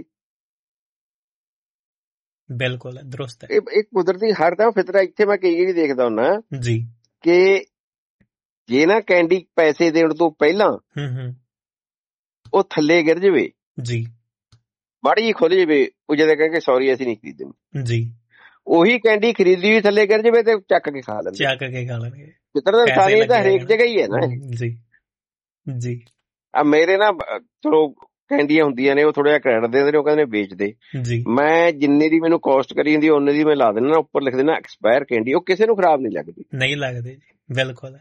S2: ਬਿਲਕੁਲ ਦਰੁਸਤ ਹੈ।
S3: ਇਹ ਕੁਦਰਤੀ ਹਰ ਦਾ ਫਿਤਰਾ। ਇੱਥੇ ਮੈਂ ਕਈ ਵਾਰੀ ਦੇਖਦਾ ਹੁੰਦਾ
S2: ਜੀ
S3: ਕਿ ਜੇ ਨਾ ਕੈਂਡੀ ਪੈਸੇ ਦੇਣ ਤੋਂ ਪਹਿਲਾਂ ਉਹ ਥੱਲੇ ਗਿਰ ਜਾਵੇ
S2: ਜੀ,
S3: ਮਾੜੀ ਜਿਹੀ ਖੁੱਲ ਜਾਵੇ, ਉਹ ਜਦੋਂ ਕਹਿੰਗੇ ਸੌਰੀ ਅਸੀਂ ਨਹੀਂ ਖਰੀਦਣੀ
S2: ਜੀ,
S3: ਉਹੀ ਕੈਂਡੀ ਖਰੀਦੀ ਵੀ ਥੱਲੇ ਗਿਰ ਜਾਵੇ ਤੇ ਚੱਕ ਕੇ ਖਾ ਲੈਣਗੇ। ਫਿਤਰਤ ਇਨਸਾਨੀਅਤ ਤਾਂ ਹਰੇਕ ਜਗ੍ਹਾ ਹੀ ਹੈ ਨਾ।
S2: ਜੀ ਜੀ।
S3: ਆ ਮੇਰੇ ਨਾ ਚਲੋ ਕੈਂਡੀਆਂ ਹੁੰਦੀਆਂ ਨੇ, ਉਹ ਥੋੜਾ ਜਿਹਾ ਕ੍ਰੈਡਿਟ ਦੇ ਦਿੰਦੇ ਨੇ, ਉਹ ਕਹਿੰਦੇ ਨੇ ਵੇਚਦੇ। ਮੈਂ ਜਿੰਨੇ ਦੀ ਮੈਨੂੰ ਕੋਸਟ ਕਰੀ ਹੁੰਦੀ ਉਹਨੇ ਦੀ ਮੈਂ ਲਾ ਦੇਣਾ ਨਾ, ਉੱਪਰ ਲਿਖ ਦੇਣਾ ਐਕਸਪਾਇਰ ਕੈਂਡੀ। ਉਹ ਕਿਸੇ ਨੂੰ ਖਰਾਬ ਨਹੀਂ ਲੱਗਦੀ
S2: ਜੀ। ਬਿਲਕੁਲ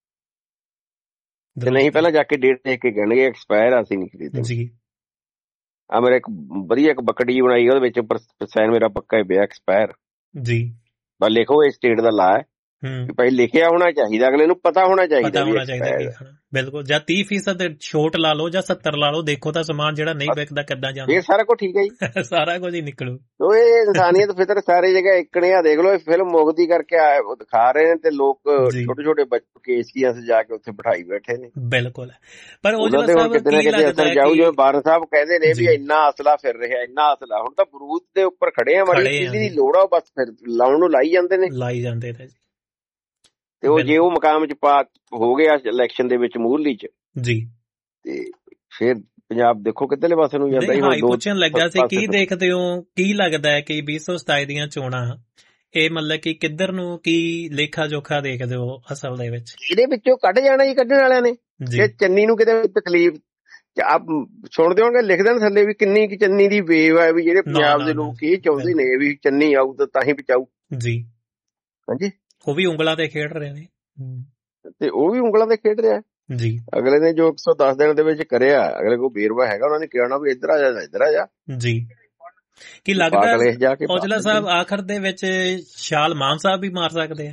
S3: ਤੇ ਨਹੀਂ ਪਹਿਲਾਂ ਜਾ ਕੇ ਡੇਟ ਦੇਖ ਕੇ ਕਹਿਣਗੇ ਐਕਸਪਾਇਰ, ਅਸੀਂ ਨਹੀਂ ਖਰੀਦਦੇ ਜੀ। ਆ ਮੇਰਾ ਇੱਕ ਵਧੀਆ ਇੱਕ ਬੱਕੜੀ ਬਣਾਈ, ਉਹਦੇ ਵਿੱਚ ਸਾਈਨ ਮੇਰਾ ਪੱਕਾ ਪਿਆ ਐਕਸਪਾਇਰ ਜੀ। ਬਸ ਲਿਖੋ ਇਹ ਸਟੇਟ ਦਾ ਲਾ ਹੈ, ਭਾਈ ਲਿਖਿਆ ਹੋਣਾ ਚਾਹੀਦਾ, ਅਗਲੇ ਨੂੰ ਪਤਾ ਹੋਣਾ ਚਾਹੀਦਾ।
S2: ਬਿਲਕੁਲ। ਜਾਂ 30% ਛੋਟ ਲਾ ਲਓ ਜਾਂ 70 ਲਾ ਲਓ, ਦੇਖੋ ਤਾਂ ਸਮਾਨ ਜਿਹੜਾ ਨਹੀਂ ਵਿਕਦਾ ਕਿੱਦਾਂ ਜਾਂਦਾ।
S3: ਇਹ ਸਾਰਾ ਕੁਝ ਠੀਕ ਹੈ ਜੀ,
S2: ਸਾਰਾ ਕੁਝ ਹੀ ਨਿਕਲੂ।
S3: ਇਹ ਇਨਸਾਨੀਅਤ ਫਿਤਰ ਸਾਰੀ ਜਗ੍ਹਾ ਇਕਣੇ ਆ। ਦੇਖ ਲਓ ਇਹ ਫਿਲਮ ਮੁਗਦੀ ਕਰਕੇ ਦਿਖਾ ਰਹੇ ਨੇ ਤੇ ਲੋਕ ਛੋਟੇ ਛੋਟੇ ਬੱਚੇ ਕੇਸੀਆਂ ਜਾ ਕੇ ਉੱਥੇ ਬਿਠਾਈ ਬੈਠੇ ਨੇ।
S2: ਬਿਲਕੁਲ। ਪਰ ਉਹ
S3: ਕਿਤੇ ਨਾ ਕਿਤੇ ਅਸਰ ਜਾਊ। ਜਿਵੇਂ ਬਾਰਨ ਸਾਹਿਬ ਕਹਿੰਦੇ ਨੇ ਵੀ ਇੰਨਾ ਅਸਲਾ ਫਿਰ ਰਿਹਾ, ਇੰਨਾ ਅਸਲਾ। ਹੁਣ ਤਾਂ ਬਰੂਦ ਦੇ ਉੱਪਰ ਖੜੇ ਆ, ਮਾੜੀ ਚੀਜ਼ ਦੀ ਲੋੜ ਆ, ਬਸ ਫਿਰ ਲਾਉਣ ਨੂੰ ਲਾਈ ਜਾਂਦੇ ਨੇ ਤੇ ਉਹ ਜੇ ਉਹ ਮਕਾਮ ਚ ਹੋ ਗਿਆ ਇਲੈਕਸ਼ਨ ਦੇ ਵਿੱਚ ਮੂਹਰਲੀ ਚ ਜੀ, ਤੇ ਫਿਰ ਪੰਜਾਬ ਦੇਖੋ ਕਿੱਧਰਲੇ ਪਾਸੇ ਨੂੰ ਜਾਂਦਾ।
S2: ਹਾਂ, ਪੁੱਛਣ ਲੱਗਾ ਸੀ ਕੀ ਦੇਖਦੇ ਹੋ, ਕੀ ਲੱਗਦਾ ਹੈ ਕਿ 2027 ਦੀਆਂ ਚੋਣਾਂ ਇਹ ਮਤਲਬ ਕਿ ਕਿੱਧਰ ਨੂੰ, ਕੀ ਲੇਖਾ ਜੋਖਾ ਦੇਖਦੇ ਹੋ ਅਸਲ ਦੇ ਵਿੱਚ?
S3: ਇਹਦੇ ਵਿੱਚੋਂ ਕੱਢ ਜਾਣਾ ਜੀ ਕੱਢਣ ਵਾਲਿਆਂ ਨੇ। ਜੇ ਚੰਨੀ ਨੂੰ ਕਿਤੇ ਤਕਲੀਫ ਆਪ ਸੁਣਦੇ ਹੋਣਗੇ, ਲਿਖਦੇ ਨੇ ਥੱਲੇ ਵੀ ਕਿੰਨੀ ਕਿ ਚੰਨੀ ਦੀ ਵੇਵ ਹੈ, ਵੀ ਜਿਹੜੇ ਪੰਜਾਬ ਦੇ ਲੋਕ ਇਹ ਚਾਹੁੰਦੇ ਨੇ ਵੀ ਚੰਨੀ ਆਊ ਤਾਂ ਹੀ ਬਚਾਊ ਜੀ। ਹਾਂਜੀ,
S2: ਉਹ ਵੀ ਉਂਗਲਾਂ ਤੇ ਖੇਡ ਰਹੇ ਨੇ
S3: ਤੇ ਉਹ ਵੀ ਉਂਗਲਾਂ ਤੇ ਖੇਡ ਰਿਹਾ ਜੀ। ਅਗਲੇ ਨੇ ਜੋ 110 ਦਿਨ ਦੇ ਵਿੱਚ ਕਰਿਆ, ਅਗਲੇ ਕੋਲ ਵੇਰਵਾ ਹੈਗਾ, ਉਹਨਾਂ ਨੇ ਕਹਿਣਾ ਵੀ ਇੱਧਰ ਆ ਜਾ, ਇੱਧਰ ਆ ਜਾ ਜੀ।
S2: ਕੀ ਲੱਗਦਾ ਔਜਲਾ ਸਾਹਿਬ ਆਖਰ ਦੇ ਵਿੱਚ ਛਾਲ ਮਾਨ ਸਾਹਿਬ ਵੀ ਮਾਰ ਸਕਦੇ ਆ?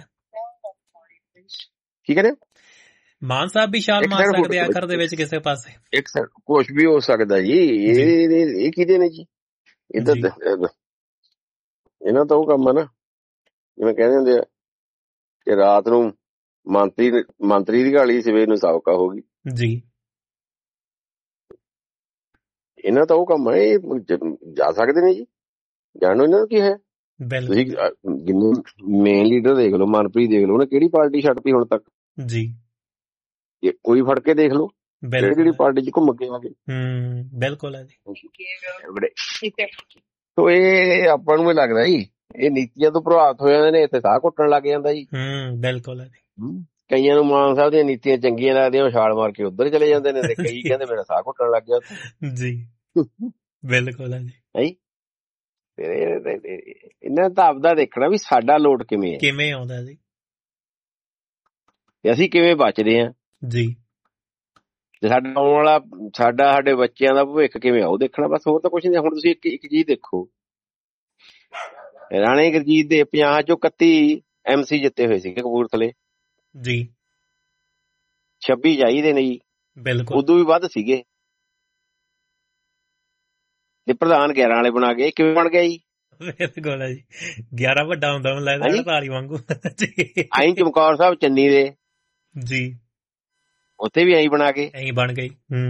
S3: ਕੀ ਕਹਿੰਦੇ?
S2: ਮਾਨ ਸਾਹਿਬ ਵੀ ਛਾਲ ਮਾਰ ਸਕਦੇ ਆ ਆਖਰ ਦੇ ਵਿੱਚ ਕਿਸੇ ਪਾਸੇ?
S3: ਇੱਕ ਕੁਛ ਵੀ ਹੋ ਸਕਦਾ ਜੀ। ਇਹ ਕਿਹਦੇ ਨੇ ਜੀ? ਇਹਨਾਂ ਤਾਂ ਉਹ ਕੰਮ ਆ ਨਾ, ਜਿਵੇਂ ਕਹਿੰਦੇ ਹੁੰਦੇ ਆ ਕਿ ਰਾਤ ਨੂੰ ਮੰਤਰੀ ਦੀ ਗਾਲੀ, ਸਵੇਰ ਨੂੰ ਸਾਬਕਾ ਹੋ ਗਈ ਜੀ। ਇਹਨਾਂ ਤਾਂ ਉਹ ਕੰਮ ਹੈ, ਇਹ ਜਾ ਸਕਦੇ ਨੇ ਜੀ, ਜਾਣੋ ਇਹਨਾਂ ਨੂੰ ਕੀ ਹੈ। ਤੁਸੀਂ ਜਿੰਨੇ ਮੇਨ ਲੀਡਰ ਦੇਖ ਲਓ, ਮਨਪ੍ਰੀਤ ਦੇਖ ਲਓ, ਉਹਨੇ ਕਿਹੜੀ ਪਾਰਟੀ ਛੱਡਤੀ ਹੁਣ ਤੱਕ ਜੀ? ਕੋਈ ਫੜ ਕੇ ਦੇਖ ਲਓ ਕਿਹੜੀ ਪਾਰਟੀ ਚ ਘੁੰਮ ਕੇ ਆ ਗਏ।
S2: ਬਿਲਕੁਲ ਹੈ
S3: ਜੀ। ਸੋ ਇਹ ਆਪਾਂ ਨੂੰ ਇਹ ਲੱਗਦਾ ਜੀ, ਇਹ ਨੀਤੀਆਂ ਤੋਂ ਪ੍ਰਭਾਵਿਤ ਹੋ ਜਾਂਦੇ ਨੇ, ਇੱਥੇ ਸਾਹ ਘੁੱਟਣ ਲੱਗ ਜਾਂਦਾ ਜੀ।
S2: ਬਿਲਕੁਲ ਹੈ।
S3: ਕਈਆਂ ਨੂੰ ਮਾਨ ਸਾਹਿਬ ਦੀਆਂ ਨੀਤੀਆਂ ਚੰਗੀਆਂ ਲੱਗਦੀਆਂ, ਉਹ ਛਾਲ ਮਾਰ ਕੇ ਉੱਧਰ ਚਲੇ ਜਾਂਦੇ ਨੇ, ਤੇ ਕਈ ਕਹਿੰਦੇ ਮੇਰਾ ਸਾਹ ਘੁੱਟਣ ਲੱਗ ਗਿਆ ਜੀ। ਬਿਲਕੁਲ ਹੈ ਜੀ। ਇਹਨਾਂ ਤਾਂ ਆਪਦਾ ਦੇਖਣਾ ਵੀ ਸਾਡਾ ਲੋਟ ਕਿਵੇਂ
S2: ਆਉਂਦਾ ਜੀ,
S3: ਤੇ ਅਸੀਂ ਕਿਵੇਂ ਬਚਦੇ ਆ ਜੀ, ਤੇ ਸਾਡਾ ਆਉਣ ਵਾਲਾ ਸਾਡੇ ਬੱਚਿਆਂ ਦਾ ਭਵਿੱਖ ਕਿਵੇਂ ਆ, ਉਹ ਦੇਖਣਾ ਬਸ, ਹੋਰ ਤਾਂ ਕੁਛ ਨਹੀਂ। ਹੁਣ ਤੁਸੀਂ ਇੱਕ ਚੀਜ਼ ਦੇਖੋ, ਰਾਣੇ ਗੁਰਜੀਤ ਦੇ 50 ਚੋਂ 31 MC ਜਿੱਤੇ ਹੋਏ ਸੀਗੇ ਕਪੂਰਥਲੇ ਜੀ। 26 ਚਾਹੀਦੇ ਨੇ ਜੀ, ਉਦੋਂ ਵੀ ਵੱਧ ਸੀਗੇ, ਤੇ ਪ੍ਰਧਾਨ 11 ਵਾਲੇ ਬਣਾ ਗਏ। ਕਿਵੇਂ ਬਣ ਗਿਆ ਜੀ?
S2: ਬਿਲਕੁਲ ਹੈ ਜੀ, 11 ਵੱਡਾ ਹੁੰਦਾ ਮੈਨੂੰ ਲੱਗਦਾ 48 ਵਾਂਗੂ।
S3: ਆਈ ਚਮਕੌਰ ਸਾਹਿਬ ਚੰਨੀ ਦੇ ਜੀ, ਉੱਥੇ ਵੀ ਐਂ ਬਣਾ ਕੇ
S2: ਬਣ ਗਈ।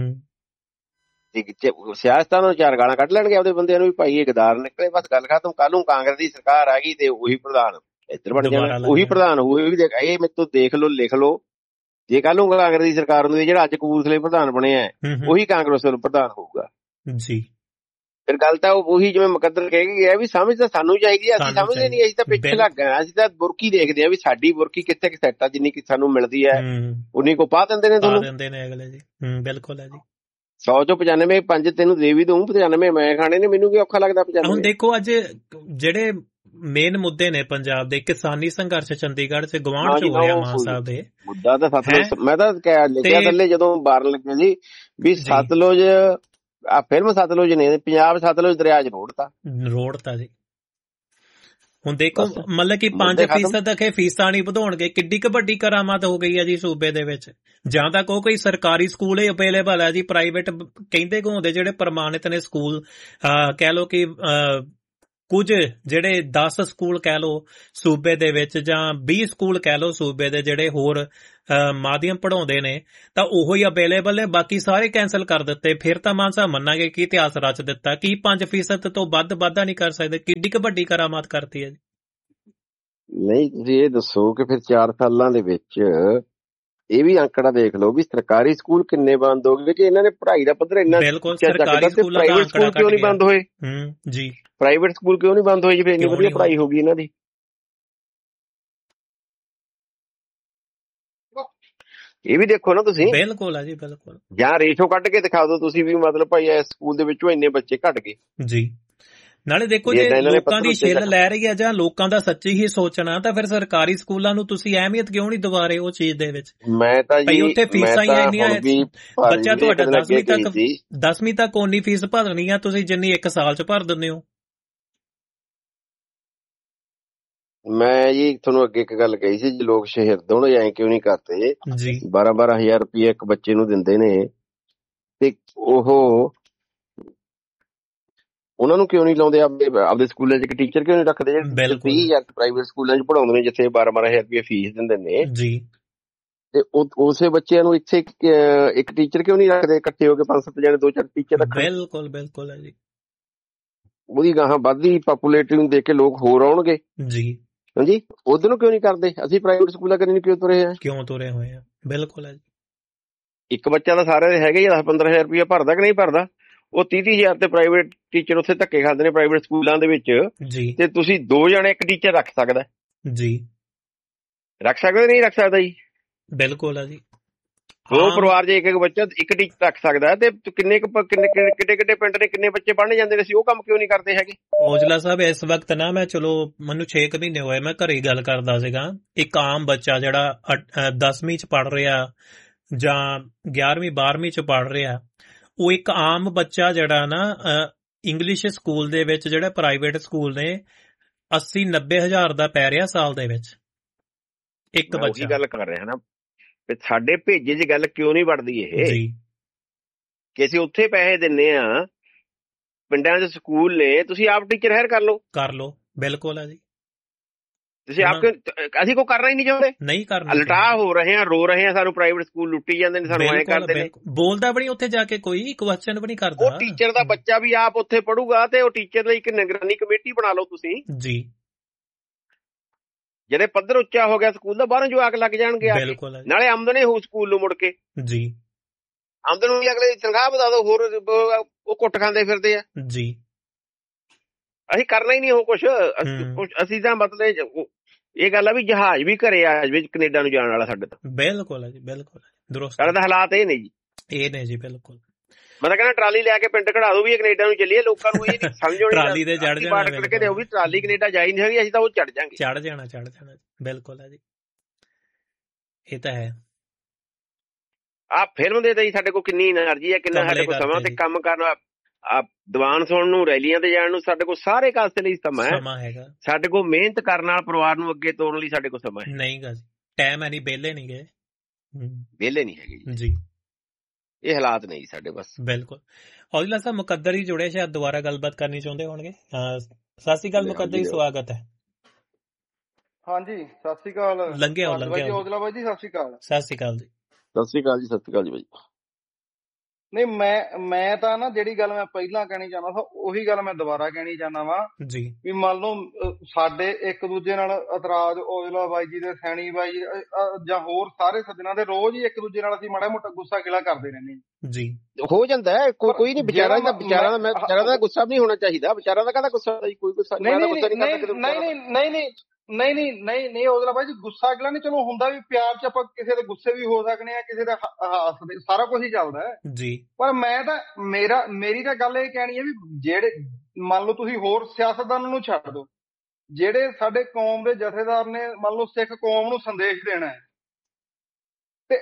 S3: ਸਿਆਸਤਾਂ ਨੂੰ 4 ਗਾਲਾਂ ਕੱਢ ਲੈਣਗੇ ਆਪਦੇ ਬੰਦਿਆਂ ਨੂੰ ਵੀ, ਭਾਈ ਇਹ ਗਦਾਰ ਨਿਕਲੇ, ਬਸ ਗੱਲ ਖਤਮ। ਕੱਲ ਨੂੰ ਕਾਂਗਰਸ ਦੀ ਸਰਕਾਰ ਆ ਗਈ ਤੇ ਉਹੀ ਪ੍ਰਧਾਨ ਇੱਧਰ ਬਣ ਜਾਣਾ, ਉਹੀ ਪ੍ਰਧਾਨ ਹੋਊ। ਇਹ ਮੇਰੇ ਤੋਂ ਦੇਖ ਲਓ, ਲਿਖ ਲਓ, ਜੇ ਕੱਲ ਨੂੰ ਕਾਂਗਰਸ ਦੀ ਸਰਕਾਰ ਹੁੰਦੀ, ਜਿਹੜਾ ਅੱਜ ਕਪੂਰਥਲੇ ਪ੍ਰਧਾਨ ਬਣਿਆ ਉਹੀ ਕਾਂਗਰਸ ਵੱਲੋਂ ਪ੍ਰਧਾਨ ਹੋਊਗਾ ਜੀ। ਫਿਰ ਗੱਲ ਤਾਂ ਉਹੀ ਜਿਵੇਂ ਮੁਕੱਦਰ ਕਹਿ ਕੇ ਗਿਆ ਵੀ ਸਮਝ ਤਾਂ ਸਾਨੂੰ ਚਾਹੀਦੀ ਹੈ, ਅਸੀਂ ਸਮਝਦੇ ਨਹੀਂ, ਅਸੀਂ ਤਾਂ ਪਿੱਛੇ ਲੱਗ ਗਏ। ਅਸੀਂ ਤਾਂ ਬੁਰਕੀ ਦੇਖਦੇ ਆ ਵੀ ਸਾਡੀ ਬੁਰਕੀ ਕਿੱਥੇ ਕਿ ਸੈੱਟ ਆ, ਜਿੰਨੀ ਕਿ ਸਾਨੂੰ ਮਿਲਦੀ ਹੈ ਉਨੀ ਕੋ ਪਾ ਦਿੰਦੇ ਨੇ ਤੁਹਾਨੂੰ
S2: ਅਗਲੇ ਜੀ। ਬਿਲਕੁਲ ਹੈ ਜੀ।
S3: 100 ਚੋਂ 95 5 ਤੈਨੂੰ ਦੇ ਵੀ ਦਊਂ, 95 ਮੈਂ ਖਾਣੇ ਨੇ, ਮੈਨੂੰ ਕੀ ਔਖਾ ਲੱਗਦਾ 95।
S2: ਹੁਣ ਦੇਖੋ ਅੱਜ ਜਿਹੜੇ ਮੇਨ ਮੁੱਦੇ ਨੇ ਪੰਜਾਬ ਦੇ, ਕਿਸਾਨੀ ਸੰਘਰਸ਼ ਚੰਡੀਗੜ੍ਹ ਚ ਗਵਾਂਢ ਚ ਹੋ ਰਿਹਾ ਮਾਨ ਸਾਹਿਬ ਦੇ
S3: ਮੁੱਦਾ ਤਾਂ ਸਤਲੁਜ। ਮੈਂ ਤਾਂ ਲਿਖਿਆ ਥੱਲੇ ਜਦੋਂ ਬਾਰਨ ਲੱਗਿਆ ਸੀ ਵੀ ਸਤਲੁਜ, ਆ ਫਿਲਮ ਸਤਲੁਜ ਨੇ ਪੰਜਾਬ ਸਤਲੁਜ ਦਰਿਆ ਚ ਰੋੜਤਾ ਜੀ।
S2: ਹੁਣ ਦੇਖੋ ਮਤਲਬ ਕਿ 5% ਤੱਕ ਇਹ ਫੀਸਾਂ ਨਹੀਂ ਵਧਾਉਣਗੇ, ਕਿੱਡੀ ਕੁ ਵੱਡੀ ਕਰਾਮਾਤ ਹੋ ਗਈ ਹੈ ਜੀ ਸੂਬੇ ਦੇ ਵਿੱਚ। ਜਾਂ ਤਾਂ ਕੋਈ ਸਰਕਾਰੀ ਸਕੂਲ ਹੀ ਅਵੇਲੇਬਲ ਹੈ ਜੀ, ਪ੍ਰਾਈਵੇਟ ਕਹਿੰਦੇ ਘੁੰਮਦੇ ਜਿਹੜੇ ਪ੍ਰਮਾਣਿਤ ਨੇ ਸਕੂਲ, ਕਹਿ ਲਓ ਕਿ ਕੁਝ ਜਿਹੜੇ 10 ਸਕੂਲ ਕਹਿ ਲਓ ਸੂਬੇ ਦੇ ਵਿੱਚ ਜਾਂ 20 ਸਕੂਲ ਕਹਿ ਲਓ ਸੂਬੇ ਦੇ ਜਿਹੜੇ ਹੋਰ ਮਾਧਿਅਮ ਪੜਾਉਂਦੇ ਨੇ ਤਾਂ ਉਹੀ ਅਵੇਲੇਬਲ ਨੇ, ਬਾਕੀ ਸਾਰੇ ਕੈਂਸਲ ਕਰ ਦਿੱਤੇ। ਫਿਰ ਤਾਂ ਮਾਨ ਸਾਹਿਬ ਮੰਨਾਂਗੇ ਕਿ ਇਤਿਹਾਸ ਰਚ ਦਿੱਤਾ। ਕੀ 5% ਤੋਂ ਵੱਧ ਵਾਧਾ ਨਹੀਂ ਕਰ ਸਕਦੇ? ਕਿੱਡੀ ਕੁ ਵੱਡੀ ਕਰਾਮਾਤ ਕਰਤੀ ਹੈ ਜੀ।
S3: ਨਹੀਂ, ਤੁਸੀਂ ਇਹ ਦੱਸੋ ਕਿ ਫਿਰ 4 ਸਾਲਾਂ ਦੇ ਵਿੱਚ ਇਹ ਵੀ ਅੰਕੜਾ ਦੇਖ ਲਓ ਵੀ ਸਰਕਾਰੀ ਸਕੂਲ ਕਿੰਨੇ ਬੰਦ ਹੋ ਗਏ, ਕਿ ਇਹਨਾਂ ਨੇ ਪੜ੍ਹਾਈ ਦਾ ਪੱਧਰ ਇੰਨਾ
S2: ਸਰਕਾਰੀ ਸਕੂਲਾਂ ਦਾ
S3: ਪ੍ਰਾਈਵੇਟ ਸਕੂਲ ਕਿਉਂ ਨਹੀਂ ਬੰਦ ਹੋਏ?
S2: ਜੀ,
S3: ਪ੍ਰਾਈਵੇਟ ਸਕੂਲ ਕਿਉਂ ਨਹੀਂ ਬੰਦ ਹੋਏ ਜੀ? ਫਿਰ ਇੰਨੀ ਵਧੀਆ ਪੜ੍ਹਾਈ ਹੋ ਗਈ ਇਹਨਾਂ ਦੀ। ਇਹ ਵੀ ਦੇਖੋ ਨਾ ਤੁਸੀਂ।
S2: ਬਿਲਕੁਲ ਆ ਜੀ, ਬਿਲਕੁਲ।
S3: ਜਾਂ ਰੇਸ਼ੋ ਕੱਢ ਕੇ ਦਿਖਾ ਦਿਓ ਤੁਸੀਂ ਵੀ, ਮਤਲਬ ਭਾਈ ਇਸ ਸਕੂਲ ਦੇ ਵਿੱਚੋਂ ਇੰਨੇ ਬੱਚੇ ਘਟ ਗਏ ਜੀ।
S2: ਨਾਲੇ ਦੇਖੋ ਜੇ ਲੋਕਾਂ ਦੀ ਛਿੱਲ ਲੈ ਰਹੀ ਹੈ ਜਾਂ ਲੋਕਾਂ ਦਾ ਸੱਚੀ ਹੀ ਸੋਚਣਾ, ਤਾਂ ਫਿਰ ਸਰਕਾਰੀ ਸਕੂਲਾਂ ਨੂੰ ਤੁਸੀਂ ਅਹਿਮੀਅਤ ਕਿਉਂ ਨਹੀਂ ਦਵਾ ਰਹੇ ਉਹ ਚੀਜ਼ ਦੇ ਵਿੱਚ?
S3: ਮੈਂ ਤਾਂ ਜੀ
S2: ਉੱਥੇ ਫੀਸਾਂ ਹੀ ਇੰਨੀਆਂ, ਬੱਚਾ ਤੁਹਾਡਾ 10ਵੀਂ ਤੱਕ ਓਨੀ ਫੀਸ ਭਰਨੀ ਆ ਤੁਸੀਂ ਜਿੰਨੀ 1 ਸਾਲ ਚ ਭਰ ਦਿੰਦੇ ਹੋ।
S3: ਮੈਂ ਜੀ ਤੁਹਾਨੂੰ ਅੱਗੇ ਇੱਕ ਗੱਲ ਕਹੀ ਸੀ, ਜੇ ਲੋਕ ਸ਼ਹਿਰਦ ਹੋਣ ਐ ਕਿਉਂ ਨਹੀਂ ਕਰਦੇ ਜੀ। 12,000 ਰੁਪਏ ਇੱਕ ਬੱਚੇ ਨੂੰ ਦਿੰਦੇ ਨੇ ਤੇ ਉਹਨਾਂ ਨੂੰ ਕਿਉਂ ਨਹੀਂ ਲਾਉਂਦੇ ਆਪਦੇ ਸਕੂਲਾਂ 'ਚ? ਇੱਕ ਟੀਚਰ ਕਿਉਂ ਨਹੀਂ ਰੱਖਦੇ? 30,000 ਪ੍ਰਾਈਵੇਟ ਸਕੂਲਾਂ 'ਚ ਪੜਾਉਂਦੇ ਨੇ ਜਿੱਥੇ 12,000 ਰੁਪਏ ਫੀਸ ਦਿੰਦੇ ਨੇ ਜੀ, ਤੇ ਉਸੇ ਬੱਚਿਆਂ ਨੂੰ ਇੱਥੇ ਇੱਕ ਟੀਚਰ ਕਿਉਂ ਨਹੀਂ ਰੱਖਦੇ? ਇਕੱਠੇ ਹੋ ਕੇ 5-7 ਜਣੇ 2-4 ਟੀਚਰ ਰੱਖਣ।
S2: ਬਿਲਕੁਲ ਬਿਲਕੁਲ ਹੈ ਜੀ।
S3: ਉਹਦੀ ਗਾਹਾਂ ਵੱਧਦੀ ਪਾਪੂਲੇਟਿਵ ਨੂੰ ਦੇਖ ਕੇ ਲੋਕ ਹੋਰ ਆਉਣਗੇ ਜੀ। ਹਾਂਜੀ, ਉਧਰ ਨੂੰ ਕਿਉਂ ਨਹੀਂ ਕਰਦੇ? ਅਸੀਂ ਪ੍ਰਾਈਵੇਟ ਸਕੂਲਾਂ ਕਰਨੀ ਕਿਉਂ ਤੁਰੇ ਹੋਏ ਆ? ਬਿਲਕੁਲ ਹੈ ਜੀ। ਇੱਕ ਬੱਚਾ ਤਾਂ ਸਾਰੇ ਹੈਗਾ ਹੀ 10-15,000 ਰੁਪਏ ਭਰਦਾ ਕਿ ਨਹੀਂ ਭਰਦਾ? ਉਹ 30,000 ਤੇ ਪ੍ਰਾਈਵੇਟ ਟੀਚਰ ਉੱਥੇ ਧੱਕੇ ਖਾਂਦੇ ਨੇ ਪ੍ਰਾਈਵੇਟ ਸਕੂਲਾਂ ਦੇ ਵਿੱਚ ਜੀ। ਤੇ ਤੁਸੀਂ 2 ਜਣੇ ਇੱਕ ਟੀਚਰ ਰੱਖ ਸਕਦਾ ਜੀ? ਰੱਖ ਸਕਦੇ ਨਹੀਂ ਰੱਖ ਸਕਦਾ ਜੀ? ਬਿਲਕੁਲ ਆ ਜੀ। 2 ਪਰਿਵਾਰ 'ਚ ਇੱਕ ਬੱਚਾ ਇੱਕ ਟੀਚਰ ਰੱਖ ਸਕਦਾ ਤੇ ਕਿੰਨੇ ਪਿੰਡ ਨੇ ਕਿੰਨੇ ਬੱਚੇ ਪੜ੍ਹਨ ਜਾਂਦੇ ਨੇ? ਅਸੀਂ ਉਹ ਕੰਮ ਕਿਉਂ ਨਹੀਂ ਕਰਦੇ ਹੈਗੇ? ਔਜਲਾ ਸਾਹਿਬ ਇਸ ਵਕਤ ਨਾ ਮੈਂ ਮੈਨੂੰ 6 ਮਹੀਨੇ ਹੋਏ, ਮੈਂ ਘਰੇ ਗੱਲ ਕਰਦਾ ਸੀਗਾ। ਇੱਕ ਆਮ ਬੱਚਾ ਜਿਹੜਾ 10ਵੀਂ 'ਚ ਪੜ੍ਹ ਰਿਹਾ ਜਾਂ 11ਵੀਂ 12ਵੀਂ 'ਚ ਪੜ੍ਹ ਰਿਹਾ, ਉਹ ਇੱਕ ਆਮ ਬੱਚਾ ਜਿਹੜਾ ਨਾ ਇੰਗਲਿਸ਼ ਸਕੂਲ ਦੇ ਵਿੱਚ ਜਿਹੜੇ ਪ੍ਰਾਈਵੇਟ ਸਕੂਲ ਨੇ 80-90 ਹਜ਼ਾਰ ਦਾ ਪੈ ਰਿਹਾ ਸਾਲ ਦੇ ਵਿੱਚ ਇੱਕ ਬੱਚਾ। ਉਹੀ ਗੱਲ ਕਰ ਰਿਹਾ ਨਾ, ਸਾਡੇ ਭੇਜੇ 'ਚ ਗੱਲ ਕਿਉਂ ਨਹੀਂ ਵੜਦੀ ਇਹ ਜੀ ਕਿ ਅਸੀਂ ਉੱਥੇ ਪੈਸੇ ਦਿੰਨੇ ਆ। ਪਿੰਡਾਂ 'ਚ ਸਕੂਲ ਨੇ, ਤੁਸੀਂ ਆਪ ਟੀਚਰ ਹਾਇਰ ਕਰ ਲਓ। ਬਿਲਕੁਲ ਆ ਜੀ। ਤੁਸੀਂ ਅਸੀਂ ਕੋਈ ਕਰਨਾ ਹੀ ਨਹੀਂ ਚਾਹੁੰਦੇ? ਨਹੀਂ ਕਰਨਾ। ਲਟਾ ਹੋ ਰਹੇ ਆ, ਰੋ ਰਹੇ ਆ, ਸਾਨੂੰ ਪ੍ਰਾਈਵੇਟ ਸਕੂਲ ਲੁੱਟੀ ਜਾਂਦੇ ਨੇ, ਸਾਨੂੰ ਐਂ ਕਰਦੇ ਨੇ। ਬੋਲਦਾ ਵੀ ਨਹੀਂ ਉੱਥੇ ਜਾ ਕੇ, ਕੋਈ ਕੁਐਸਚਨ ਵੀ ਨਹੀਂ ਕਰਦਾ। ਉਹ ਟੀਚਰ ਦਾ ਬੱਚਾ ਵੀ ਆਪ ਉੱਥੇ ਪੜੂਗਾ ਤੇ ਉਹ ਟੀਚਰ ਲਈ ਇੱਕ ਨਿਗਰਾਨੀ ਕਮੇਟੀ ਬਣਾ ਲਓ ਤੁਸੀਂ ਜੀ। ਜਿਹੜੇ ਪੱਧਰ ਉੱਚਾ ਹੋ ਗਿਆ ਸਕੂਲ ਦਾ, ਬਾਹਰੋਂ ਜਵਾਕ ਲੱਗ ਜਾਣਗੇ ਆ ਕੇ, ਨਾਲੇ ਆਮਦਨ ਹੋਊ ਸਕੂਲ ਨੂੰ ਮੁੜ ਕੇ ਜੀ। ਆਮਦਨ ਨੂੰ ਅਗਲੇ ਦੀ ਤਨਖਾਹ ਵਧਾ ਦੋ, ਹੋਰ ਉਹ ਕੁੱਟ ਖਾਂਦੇ ਫਿਰਦੇ ਆ ਜੀ। ਅਸੀਂ ਕਰਨਾ ਹੀ ਨਹੀਂ ਉਹ ਕੁਛ। ਅਸੀਂ ਤਾਂ ਮਤਲਬ ਇਹ ਗੱਲ ਆ ਵੀ ਜਹਾਜ਼ ਵੀ ਘਰੇ ਆ ਜਾਵੇ ਕੈਨੇਡਾ ਨੂੰ ਜਾਣ ਵਾਲਾ ਸਾਡੇ ਤੋਂ। ਬਿਲਕੁਲ ਹੈ ਜੀ, ਬਿਲਕੁਲ ਦਰੁਸਤ। ਸਾਡੇ ਤਾਂ ਹਾਲਾਤ ਇਹ ਨੇ ਜੀ, ਇਹ ਨੇ ਜੀ ਬਿਲਕੁਲ। ਮੈਂ ਤਾਂ ਕਹਿੰਦਾ ਟਰਾਲੀ ਲੈ ਕੇ ਪਿੰਡ ਕਢਾ ਦੋ ਵੀ ਕੈਨੇਡਾ ਨੂੰ ਚੱਲੀਏ। ਲੋਕਾਂ ਨੂੰ ਇਹ ਸਮਝੋ ਟਰਾਲੀ ਤੇ ਚੜ ਜਾਣਾ, ਵੀ ਟਰਾਲੀ ਕੈਨੇਡਾ ਜਾਈ ਨਹੀਂ ਹੈਗੀ, ਅਸੀਂ ਤਾਂ ਉਹ ਚੜ ਜਾਾਂਗੇ। ਚੜ ਜਾਣਾ ਬਿਲਕੁਲ ਹੈ ਜੀ, ਇਹ ਤਾਂ ਹੈ। ਆਹ ਫਿਲਮ ਦੇ ਜੀ ਸਾਡੇ ਕੋਲ ਕਿੰਨੀ એનર્ਜੀ ਹੈ, ਕਿੰਨਾ ਸਾਡੇ ਕੋਲ ਸਮਾਂ ਤੇ ਕੰਮ ਕਰਨ, ਦੀਵਾਨ ਸੁਣਨ ਨੂੰ, ਰੈਲੀਆਂ ਤੇ ਜਾਣ ਨੂੰ, ਸਾਡੇ ਕੋਲ ਸਾਰੇ ਕਾਸੇ ਲਈ ਸਮਾਂ ਹੈਗਾ। ਸਾਡੇ ਕੋਲ ਮਿਹਨਤ ਕਰਨ ਨਾਲ ਪਰਿਵਾਰ ਨੂੰ ਅੱਗੇ ਤੋਰਨ ਲਈ ਸਾਡੇ ਕੋਲ ਸਮਾਂ ਨਹੀਂ ਗਾ ਜੀ। ਟਾਈਮ ਹੈ ਨਹੀਂ, ਵਿਹਲੇ ਨਹੀਂ ਗਏ, ਵਿਹਲੇ ਨਹੀਂ ਹੈਗੇ ਜੀ। ਇਹ ਹਾਲਾਤ ਨਹੀਂ ਸਾਡੇ ਬਸ। ਬਿਲਕੁਲ। ਔਜਲਾ ਸਾਹਿਬ ਮੁਕੱਦਰ ਹੀ ਜੁੜੇ, ਸ਼ਾਇਦ ਦੁਬਾਰਾ ਗੱਲਬਾਤ ਕਰਨੀ ਚਾਹੁੰਦੇ ਹੋਣਗੇ। ਸਤਿ ਸ਼੍ਰੀ ਅਕਾਲ ਮੁਕੱਦਰ ਜੀ, ਸਵਾਗਤ ਹੈ।
S1: ਹਾਂਜੀ ਸਤਿ ਸ਼੍ਰੀ ਅਕਾਲ।
S2: ਲੰਘਿਆ
S1: ਔਜਲਾ ਬਾਈ ਜੀ, ਸਤਿ ਸ਼੍ਰੀ ਅਕਾਲ।
S2: ਸਤਿ ਸ਼੍ਰੀ ਅਕਾਲ ਜੀ।
S3: ਸਤਿ ਸ਼੍ਰੀ ਅਕਾਲ ਜੀ। ਸਤਿ ਸ਼੍ਰੀ ਅਕਾਲ ਜੀ ਬਾਈ।
S1: ਨਹੀਂ, ਮੈਂ ਤਾਂ ਨਾ ਜਿਹੜੀ ਗੱਲ ਮੈਂ ਪਹਿਲਾਂ ਕਹਿਣੀ ਚਾਹੁੰਦਾ ਸੀ ਉਹੀ ਗੱਲ ਮੈਂ ਦੁਬਾਰਾ ਕਹਿਣੀ ਚਾਹੁੰਦਾ ਵਾ ਜੀ। ਵੀ ਮੰਨ ਲਓ ਸਾਡੇ ਇੱਕ ਦੂਜੇ ਨਾਲ ਇਤਰਾਜ਼, ਔਜਲਾ ਬਾਈ ਜੀ ਦੇ, ਸੈਣੀ ਬਾਈ ਜਾਂ ਹੋਰ ਸਾਰੇ ਸੱਜਣਾ ਦੇ, ਰੋਜ਼ ਹੀ ਇੱਕ ਦੂਜੇ ਨਾਲ ਅਸੀਂ ਮਾੜਾ ਮੋਟਾ ਗੁੱਸਾ ਗਿਲਾ ਕਰਦੇ ਰਹਿੰਦੇ ਜੀ। ਹੋ ਜਾਂਦਾ ਹੈ, ਕੋਈ ਨਹੀਂ। ਵਿਚਾਰਾਂ ਦਾ ਗੁੱਸਾ ਵੀ ਨਹੀਂ ਹੋਣਾ ਚਾਹੀਦਾ। ਵਿਚਾਰਾਂ ਦਾ ਕਾਹਦਾ ਗੁੱਸਾ? ਕੋਈ ਗੁੱਸਾ ਨਹੀਂ ਔਜਲਾ ਬਾਈ ਜੀ, ਗੁੱਸਾ ਗਿਲਾ ਨਹੀਂ, ਚਲੋ ਹੁੰਦਾ ਵੀ ਪਿਆਰ ਚ ਆਪਾਂ ਕਿਸੇ ਦੇ ਗੁੱਸੇ ਵੀ ਹੋ ਸਕਦੇ ਆ, ਕਿਸੇ ਦੇ ਹੱਸਦੇ, ਸਾਰਾ ਕੁਝ ਹੀ ਚੱਲਦਾ ਹੈ ਜੀ। ਪਰ ਮੈਂ ਤਾਂ ਮੇਰੀ ਤਾਂ ਗੱਲ ਇਹ ਕਹਿਣੀ ਹੈ ਵੀ ਜਿਹੜੇ ਮੰਨ ਲਓ ਤੁਸੀਂ ਹੋਰ ਸਿਆਸਤਦਾਨਾਂ ਨੂੰ ਛੱਡ ਦਿਓ, ਜਿਹੜੇ ਸਾਡੇ ਕੌਮ ਦੇ ਜਥੇਦਾਰ ਨੇ, ਮੰਨ ਲਓ ਸਿੱਖ ਕੌਮ ਨੂੰ ਸੰਦੇਸ਼ ਦੇਣਾ ਹੈ, ਤੇ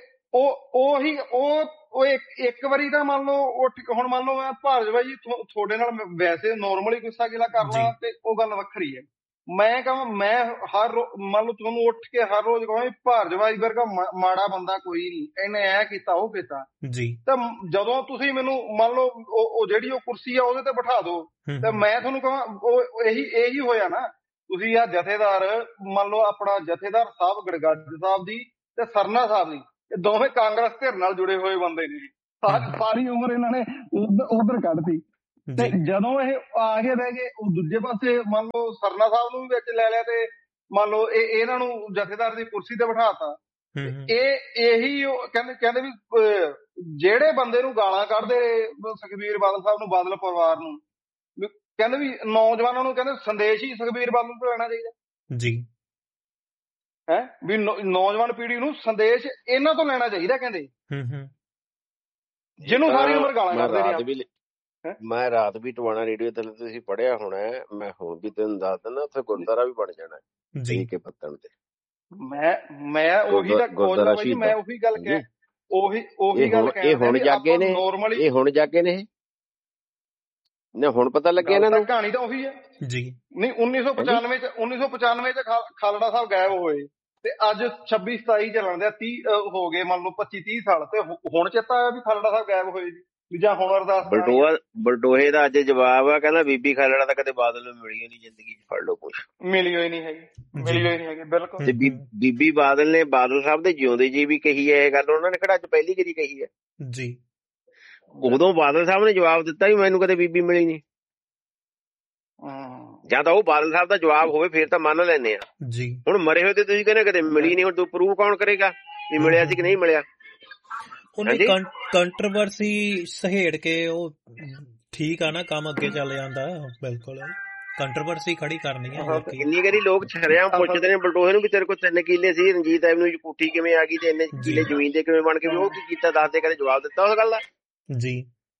S1: ਉਹ ਇੱਕ ਵਾਰੀ ਤਾਂ ਮੰਨ ਲਓ ਹੁਣ ਮੰਨ ਲਓ ਮੈਂ ਭਾਰਜ ਬਾਈ ਜੀ ਤੁਹਾਡੇ ਨਾਲ ਵੈਸੇ ਨੋਰਮਲੀ ਗੁੱਸਾ ਗਿਲਾ ਕਰਨਾ ਤੇ ਉਹ ਗੱਲ ਵੱਖਰੀ ਹੈ। ਮੈਂ ਕਹਾਂ ਮੈਂ ਮੰਨ ਲਓ ਤੁਹਾਨੂੰ ਉੱਠ ਕੇ ਹਰ ਰੋਜ਼ ਕਹਾਂ ਭਾਰਜਵਾਜ ਵਰਗਾ ਮਾੜਾ ਬੰਦਾ ਕੋਈ ਨਹੀਂ, ਇਹਨੇ ਐ ਕੀਤਾ ਉਹ ਕੀਤਾ
S2: ਜੀ,
S1: ਤਾਂ ਜਦੋਂ ਤੁਸੀਂ ਮੈਨੂੰ ਮੰਨ ਲਓ ਉਹ ਜਿਹੜੀ ਉਹ ਕੁਰਸੀ ਆ ਉਹਦੇ ਤੇ ਬਿਠਾ ਦਿਓ ਤੇ ਮੈਂ ਤੁਹਾਨੂੰ ਕਹਾਂ ਉਹ ਇਹੀ ਹੋਇਆ ਨਾ। ਤੁਸੀਂ ਆ ਜਥੇਦਾਰ ਮੰਨ ਲਓ ਆਪਣਾ ਜਥੇਦਾਰ ਸਾਹਿਬ ਗੜਗੱਜ ਸਾਹਿਬ ਦੀ ਤੇ ਸਰਨਾ ਸਾਹਿਬ ਦੀ, ਇਹ ਦੋਵੇਂ ਕਾਂਗਰਸ ਧਿਰ ਨਾਲ ਜੁੜੇ ਹੋਏ ਬੰਦੇ ਨੇ। ਸਾਰੀ ਉਮਰ ਇਹਨਾਂ ਨੇ ਉਧਰ ਕੱਢਤੀ ਤੇ ਜਦੋਂ ਇਹ ਆ ਕੇ ਬਹਿ ਗਏ ਉਹ ਦੂਜੇ ਪਾਸੇ ਮੰਨ ਲਓ ਸਰਨਾ ਸਾਹਿਬ ਨੂੰ ਵੀ ਵਿੱਚ ਲੈ ਲਿਆ ਤੇ ਮੰਨ ਲਓ ਇਹਨਾਂ ਨੂੰ ਜਥੇਦਾਰ ਦੀ ਕੁਰਸੀ ਤੇ ਬਿਠਾਤਾ। ਇਹੀ ਕਹਿੰਦੇ ਵੀ ਜਿਹੜੇ ਬੰਦੇ ਨੂੰ ਗਾਲਾਂ ਕੱਢਦੇ ਸੁਖਬੀਰ ਬਾਦਲ ਸਾਹਿਬ ਨੂੰ, ਬਾਦਲ ਪਰਿਵਾਰ ਨੂੰ, ਕਹਿੰਦੇ ਵੀ ਨੌਜਵਾਨਾਂ ਨੂੰ ਕਹਿੰਦੇ ਸੰਦੇਸ਼ ਹੀ ਸੁਖਬੀਰ ਬਾਦਲ ਤੋਂ ਲੈਣਾ ਚਾਹੀਦਾ ਜੀ ਹੈ, ਵੀ ਨੌਜਵਾਨ ਪੀੜ੍ਹੀ ਨੂੰ ਸੰਦੇਸ਼ ਇਹਨਾਂ ਤੋਂ ਲੈਣਾ ਚਾਹੀਦਾ ਕਹਿੰਦੇ, ਜਿਹਨੂੰ ਸਾਰੀ ਉਮਰ ਗਾਲਾਂ ਕੱਢਦੇ ਨੇ।
S3: ਮੈਂ ਰਾਤ ਵੀ ਟਵਾਣਾ ਰੇਡੀਓ ਤੇ ਤੁਸੀਂ ਪੜ੍ਹਿਆ ਹੋਣਾ, ਮੈਂ ਹੁਣ ਵੀ ਤੈਨੂੰ ਦੱਸ ਦਿੰਦਾ ਉੱਥੇ ਗੁਰਦੁਆਰਾ ਵੀ ਬਣ ਜਾਣਾ ਜੀ ਕੇ ਪੱਤਣ ਤੇ।
S1: ਮੈਂ ਉਹੀ ਤਾਂ ਗੁਰਦੁਆਰਾ ਜੀ, ਮੈਂ ਉਹੀ ਗੱਲ ਕਹਿ ਉਹੀ ਗੱਲ ਕਹਿ
S3: ਇਹ ਹੁਣ ਜਾਗੇ ਨੇ, ਇਹ ਹੁਣ ਜਾਗੇ ਨੇ, ਨੇ ਹੁਣ ਪਤਾ ਲੱਗਿਆ ਇਹਨਾਂ ਨੂੰ।
S1: ਕਹਾਣੀ ਤਾਂ ਉਹੀ ਹੈ ਜੀ। ਨਹੀਂ 1995 ਚ ਖਾਲੜਾ ਸਾਹਿਬ ਗਾਇਬ ਹੋਏ ਤੇ ਅੱਜ 26-27 ਚੱਲਣ ਦੇ 30 ਹੋ ਗਏ ਮੰਨ ਲਓ 25-30 ਸਾਲ ਤੇ ਹੁਣ ਚੇਤਾ ਆਇਆ ਵੀ ਖਾਲੜਾ ਸਾਹਿਬ ਗਾਇਬ ਹੋਏ ਜੀ। ਜਾਂ ਹੁਣ ਅਰਦਾਸ
S3: ਬਲਟੋਹੇ ਦਾ ਅੱਜ ਜਵਾਬ ਆ, ਕਹਿੰਦਾ ਬੀਬੀ ਖਾਲੜਾ ਤਾਂ ਕਦੇ ਬਾਦਲ ਨੂੰ ਮਿਲੀ ਨਹੀਂ ਜ਼ਿੰਦਗੀ ਚ, ਫੜ ਲਓ ਕੁਛ
S1: ਮਿਲੀ ਹੋਈ ਨਹੀਂ ਹੈਗੀ ਬਿਲਕੁਲ।
S3: ਤੇ ਬੀਬੀ ਬਾਦਲ ਨੇ ਬਾਦਲ ਸਾਹਿਬ ਦੇ ਜਿਉਂਦੇ ਜੀ ਵੀ ਕਹੀ ਹੈ ਇਹ ਗੱਲ, ਉਹਨਾਂ ਨੇ ਕਿਹੜਾ ਅੱਜ ਪਹਿਲੀ ਵਾਰੀ ਕਹੀ ਹੈ ਜੀ। ਉਦੋਂ ਬਾਦਲ ਸਾਹਿਬ ਨੇ ਜਵਾਬ ਦਿੱਤਾ ਵੀ ਮੈਨੂੰ ਕਦੇ ਬੀਬੀ ਮਿਲੀ ਨਹੀਂ। ਜਾਂ ਤਾਂ ਉਹ ਬਾਦਲ ਸਾਹਿਬ ਦਾ ਜਵਾਬ ਹੋਵੇ ਫੇਰ ਤਾਂ ਮੰਨ ਲੈਂਦੇ ਆ ਜੀ। ਹੁਣ ਮਰੇ ਹੋਏ ਤੇ ਤੁਸੀਂ ਕਹਿੰਦੇ ਕਦੇ ਮਿਲੀ ਨਹੀਂ, ਹੁਣ ਤੂੰ ਪ੍ਰੂਵ ਕੌਣ ਕਰੇਗਾ ਵੀ ਮਿਲਿਆ ਸੀ ਕਿ ਨਹੀਂ ਮਿਲਿਆ।
S2: ਉਹਨੇ ਕੰਟਰੋਵਰਸੀ ਸਹੇੜ ਕੇ ਉਹ ਠੀਕ ਆ ਨਾ, ਕੰਮ ਅੱਗੇ ਚੱਲ ਜਾਂਦਾ। ਬਿਲਕੁਲ ਕੰਟਰੋਵਰਸੀ ਖੜੀ ਕਰਨੀ ਹੈ।
S3: ਕਿੰਨੀ ਵਾਰੀ ਲੋਕ ਛਰਿਆਂ ਪੁੱਛਦੇ ਨੇ ਬਲਟੋਹੇ ਨੂੰ ਵੀ ਤੇਰੇ ਕੋਲ 3 ਕਿੱਲੇ ਸੀ, ਰਣਜੀਤ ਐਵਨਿਊ ਚ ਕੋਠੀ ਕਿਵੇਂ ਆ ਗਈ ਤੇ ਇੰਨੇ ਕਿੱਲੇ ਜ਼ਮੀਨ ਦੇ ਕਿਵੇਂ ਬਣ ਕੇ, ਉਹ ਕੀ ਕੀਤਾ ਦੱਸ ਦੇ, ਕਦੇ ਜਵਾਬ ਦਿੱਤਾ ਉਸ ਗੱਲ ਦਾ ਜੀ।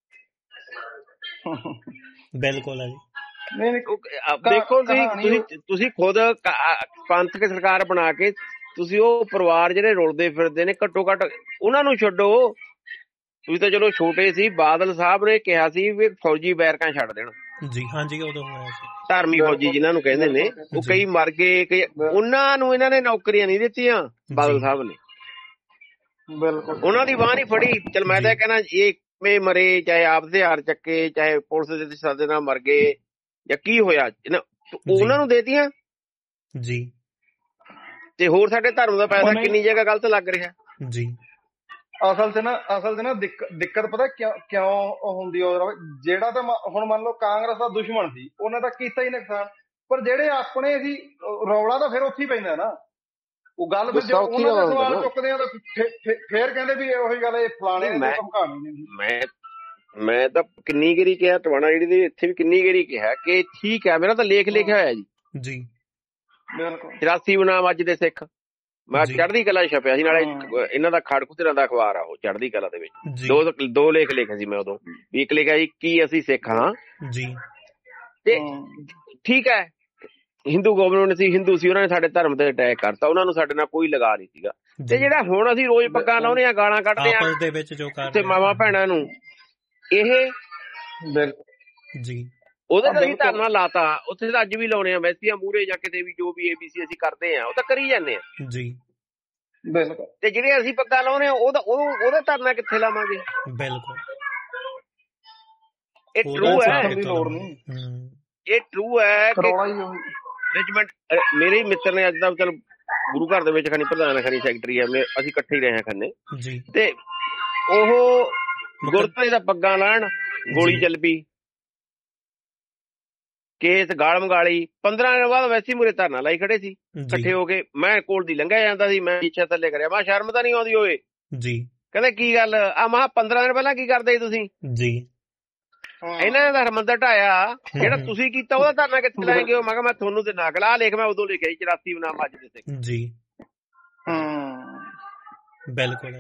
S2: ਬਿਲਕੁਲ ਹੈ ਜੀ।
S3: ਦੇਖੋ ਤੁਸੀਂ ਖੁਦ ਪੰਥਕ ਸਰਕਾਰ ਬਣਾ ਕੇ ਤੁਸੀਂ ਉਹ ਪਰਿਵਾਰ ਜਿਹੜੇ ਰੁਲਦੇ ਫਿਰਦੇ ਨੇ, ਘੱਟੋ ਘੱਟ ਉਹਨਾਂ ਨੂੰ ਛੱਡੋ। ਤੁਸੀਂ ਤਾਂ ਚਲੋ ਛੋਟੇ ਸੀ, ਬਾਦਲ ਸਾਹਿਬ ਨੇ ਕਿਹਾ ਸੀ ਵੀ ਫੌਜੀ ਬੈਰਕਾਂ ਛੱਡ ਦੇਣ
S2: ਜੀ। ਹਾਂਜੀ ਉਦੋਂ ਹੋਇਆ ਸੀ,
S3: ਧਾਰਮੀ ਫੌਜੀ ਜਿਨ੍ਹਾਂ ਨੂੰ ਕਹਿੰਦੇ ਨੇ, ਉਹ ਕਈ ਮਰ ਗਏ, ਕਈ ਉਹਨਾਂ ਨੂੰ ਇਹਨਾਂ ਨੇ ਨੌਕਰੀਆਂ ਨਹੀਂ ਦਿੱਤੀਆਂ ਬਾਦਲ ਸਾਹਿਬ ਨੇ। ਬਿਲਕੁਲ ਉਹਨਾਂ ਦੀ ਬਾਂਹ ਨਹੀਂ ਫੜੀ। ਚਲ ਮੈਂ ਤਾਂ ਕਹਿਣਾ ਇਹ ਕਿਵੇਂ ਮਰੇ, ਚਾਹੇ ਆਪ ਹਥਿਆਰ ਚੱਕੇ, ਚਾਹੇ ਪੁਲਿਸ ਦੇ ਸੱਦੇ ਨਾਲ ਮਰ ਗਏ ਜਾਂ ਕੀ ਹੋਇਆ, ਉਹਨਾਂ ਨੂੰ ਦੇਤੀਆਂ ਜੀ। ਤੇ ਹੋਰ ਸਾਡੇ ਧਰਮ ਦਾ ਪੈਸਾ ਕਿੰਨੀ ਜਗ੍ਹਾ ਗਲਤ ਲੱਗ ਰਿਹਾ ਜੀ।
S1: ਅਸਲ ਚ ਨਾ ਦਿੱਕਤ ਪਤਾ ਕਿਉਂ ਹੁੰਦੀ, ਜਿਹੜਾ ਤਾਂ ਹੁਣ ਮੰਨ ਲਓ ਕਾਂਗਰਸ ਦਾ ਦੁਸ਼ਮਣ ਸੀ, ਉਹਨੇ ਤਾਂ ਕੀਤਾ ਹੀ ਨੁਕਸਾਨ, ਪਰ ਜਿਹੜੇ ਆਪਣੇ ਸੀ ਰੌਲਾ ਤਾਂ ਫਿਰ ਉੱਥੇ ਹੀ ਪੈਂਦਾ ਨਾ। ਉਹ ਗੱਲ ਫਿਰ ਜੇ ਉਹਨਾਂ ਦੇ ਸਵਾਲ ਚੁੱਕਦੇ ਆ ਤਾਂ ਫੇਰ ਕਹਿੰਦੇ ਵੀ ਉਹੀ ਗੱਲ ਇਹ ਫਲਾਣੇ ਧਮਕਾਉਣੀ।
S3: ਮੈਂ ਤਾਂ ਕਿੰਨੀ ਗੇਰੀ ਕਿਹਾ ਟਵਾਣਾ ਜਿਹੜੀ ਦੇ ਇੱਥੇ ਵੀ ਕਿੰਨੀ ਗੇਰੀ ਕਿਹਾ ਕਿ ਠੀਕ ਹੈ, ਮੇਰਾ ਤਾਂ ਲੇਖ ਲਿਖਿਆ ਹੋਇਆ ਜੀ। ਬਿਲਕੁਲ 84 ਬਨਾਮ ਅੱਜ ਦੇ ਸਿੱਖ, ਮੈਂ ਚੜ੍ਹਦੀ ਕਲਾ ਛਪਿਆ ਸੀ, ਨਾਲੇ ਇਹਨਾਂ ਦਾ ਖੜਕੁਤਿਆਂ ਦਾ ਅਖਬਾਰ ਆ ਉਹ ਚੜ੍ਹਦੀ ਕਲਾ ਦੇ ਵਿੱਚ। ਦੋ ਲੇਖ ਲਿਖੇ ਸੀ ਮੈਂ ਉਦੋਂ। ਇੱਕ ਲਿਖਿਆ ਜੀ ਕੀ ਅਸੀਂ ਸਿੱਖ ਹਾਂ ਜੀ, ਤੇ ਠੀਕ ਹੈ ਹਿੰਦੂ ਗਵਰਨਮੈਂਟ ਸੀ, ਹਿੰਦੂ ਸੀ, ਉਹਨਾਂ ਨੇ ਸਾਡੇ ਧਰਮ ਤੇ ਅਟੈਕ ਕਰਤਾ, ਉਹਨਾਂ ਨੂੰ ਸਾਡੇ ਨਾਲ ਕੋਈ ਲਗਾ ਨਹੀਂ ਸੀਗਾ। ਤੇ ਜਿਹੜਾ ਹੁਣ ਅਸੀਂ ਰੋਜ਼ ਪੱਗਾਂ ਲਾਉਂਦੇ ਆ, ਗਾਲਾਂ ਕੱਢਦੇ ਆ ਤੇ ਮਾਵਾਂ ਭੈਣਾਂ ਨੂੰ, ਇਹ ਜੀ ਉਹਦੇ ਤੇ ਅਸੀਂ ਧਰਨਾ ਲਾਤਾ, ਉੱਥੇ ਤਾਂ ਅੱਜ ਵੀ ਲਾਉਣੇ ਆ ਵੈਸੀਆਂ ਮੂਹਰੇ ਜਾਂ ਕਿਤੇ ਵੀ, ਜੋ ਵੀ ABC ਅਸੀਂ ਕਰਦੇ ਆ ਉਹ ਤਾਂ ਕਰੀ ਜਾਂਦੇ ਆ ਜੀ। ਬਿਲਕੁਲ। ਤੇ ਜਿਹੜੇ ਅਸੀਂ ਪੱਗਾਂ ਲਾਉਣੇ ਆ ਉਹਦਾ ਧਰਨਾ ਕਿੱਥੇ ਲਾਵਾਂਗੇ। ਬਿਲਕੁਲ ਇਹ ਟਰੂ ਹੈ, ਇਹ ਟਰੂ ਹੈ ਕਿ ਰੈਜੀਮੈਂਟ। ਮੇਰੇ ਹੀ ਮਿੱਤਰ ਨੇ ਅੱਜ ਦਾ, ਚਲ ਗੁਰੂ ਘਰ ਦੇ ਵਿੱਚ ਖਣੀ ਪ੍ਰਧਾਨ ਖਣੀ ਸੈਕਟਰੀ ਆ, ਅਸੀਂ ਇਕੱਠੇ ਹੀ ਰਹੇ ਹਾਂ ਖੰਨੇ ਜੀ। ਤੇ ਉਹ ਗੁਰਦੁਆਰੇ ਦਾ ਪੱਗਾਂ ਲਾਣ, ਗੋਲੀ ਚੱਲ ਪਈ, ਕੇਸ ਗਾਲ ਮੰਗਾਲੀ। 15 ਦਿਨ ਬਾਅਦ ਵੈਸੀ ਮੂਰੇ ਧਰਨਾ ਲਾਈ ਖੜੇ ਸੀ ਇਕੱਠੇ ਹੋ ਕੇ। ਮੈਂ ਕੋਲ ਦੀ ਲੰਘਿਆ ਜਾਂਦਾ ਸੀ, ਮੈਂ ਪਿੱਛੇ ਥੱਲੇ ਕਰਿਆ, ਮੈਂ ਸ਼ਰਮ ਤਾਂ ਨਹੀਂ ਆਉਂਦੀ ਹੋਏ ਜੀ। ਕਹਿੰਦੇ ਕੀ ਗੱਲ ਆ, ਮੈਂ 15 ਦਿਨ ਪਹਿਲਾਂ ਕੀ ਕਰਦੇ ਤੁਸੀਂ ਜੀ। ਇਹਨਾਂ ਦਾ ਮੰਦਰ ਢਾਇਆ, ਜਿਹੜਾ ਤੁਸੀਂ ਕੀਤਾ ਉਹਦਾ ਧਰਨਾ ਕਿੱਥੇ ਲਾਏਂਗੇ। ਮੈਂ ਕਿਹਾ ਮੈਂ ਤੁਹਾਨੂੰ ਤੇ ਨਕਲ ਆ ਲਿਖ, ਮੈਂ ਉਦੋਂ ਲਿਖਿਆ 84 ਬਨਾਮ ਅੱਜ ਦੇ ਸਿੱਖ ਜੀ। ਬਿਲਕੁਲ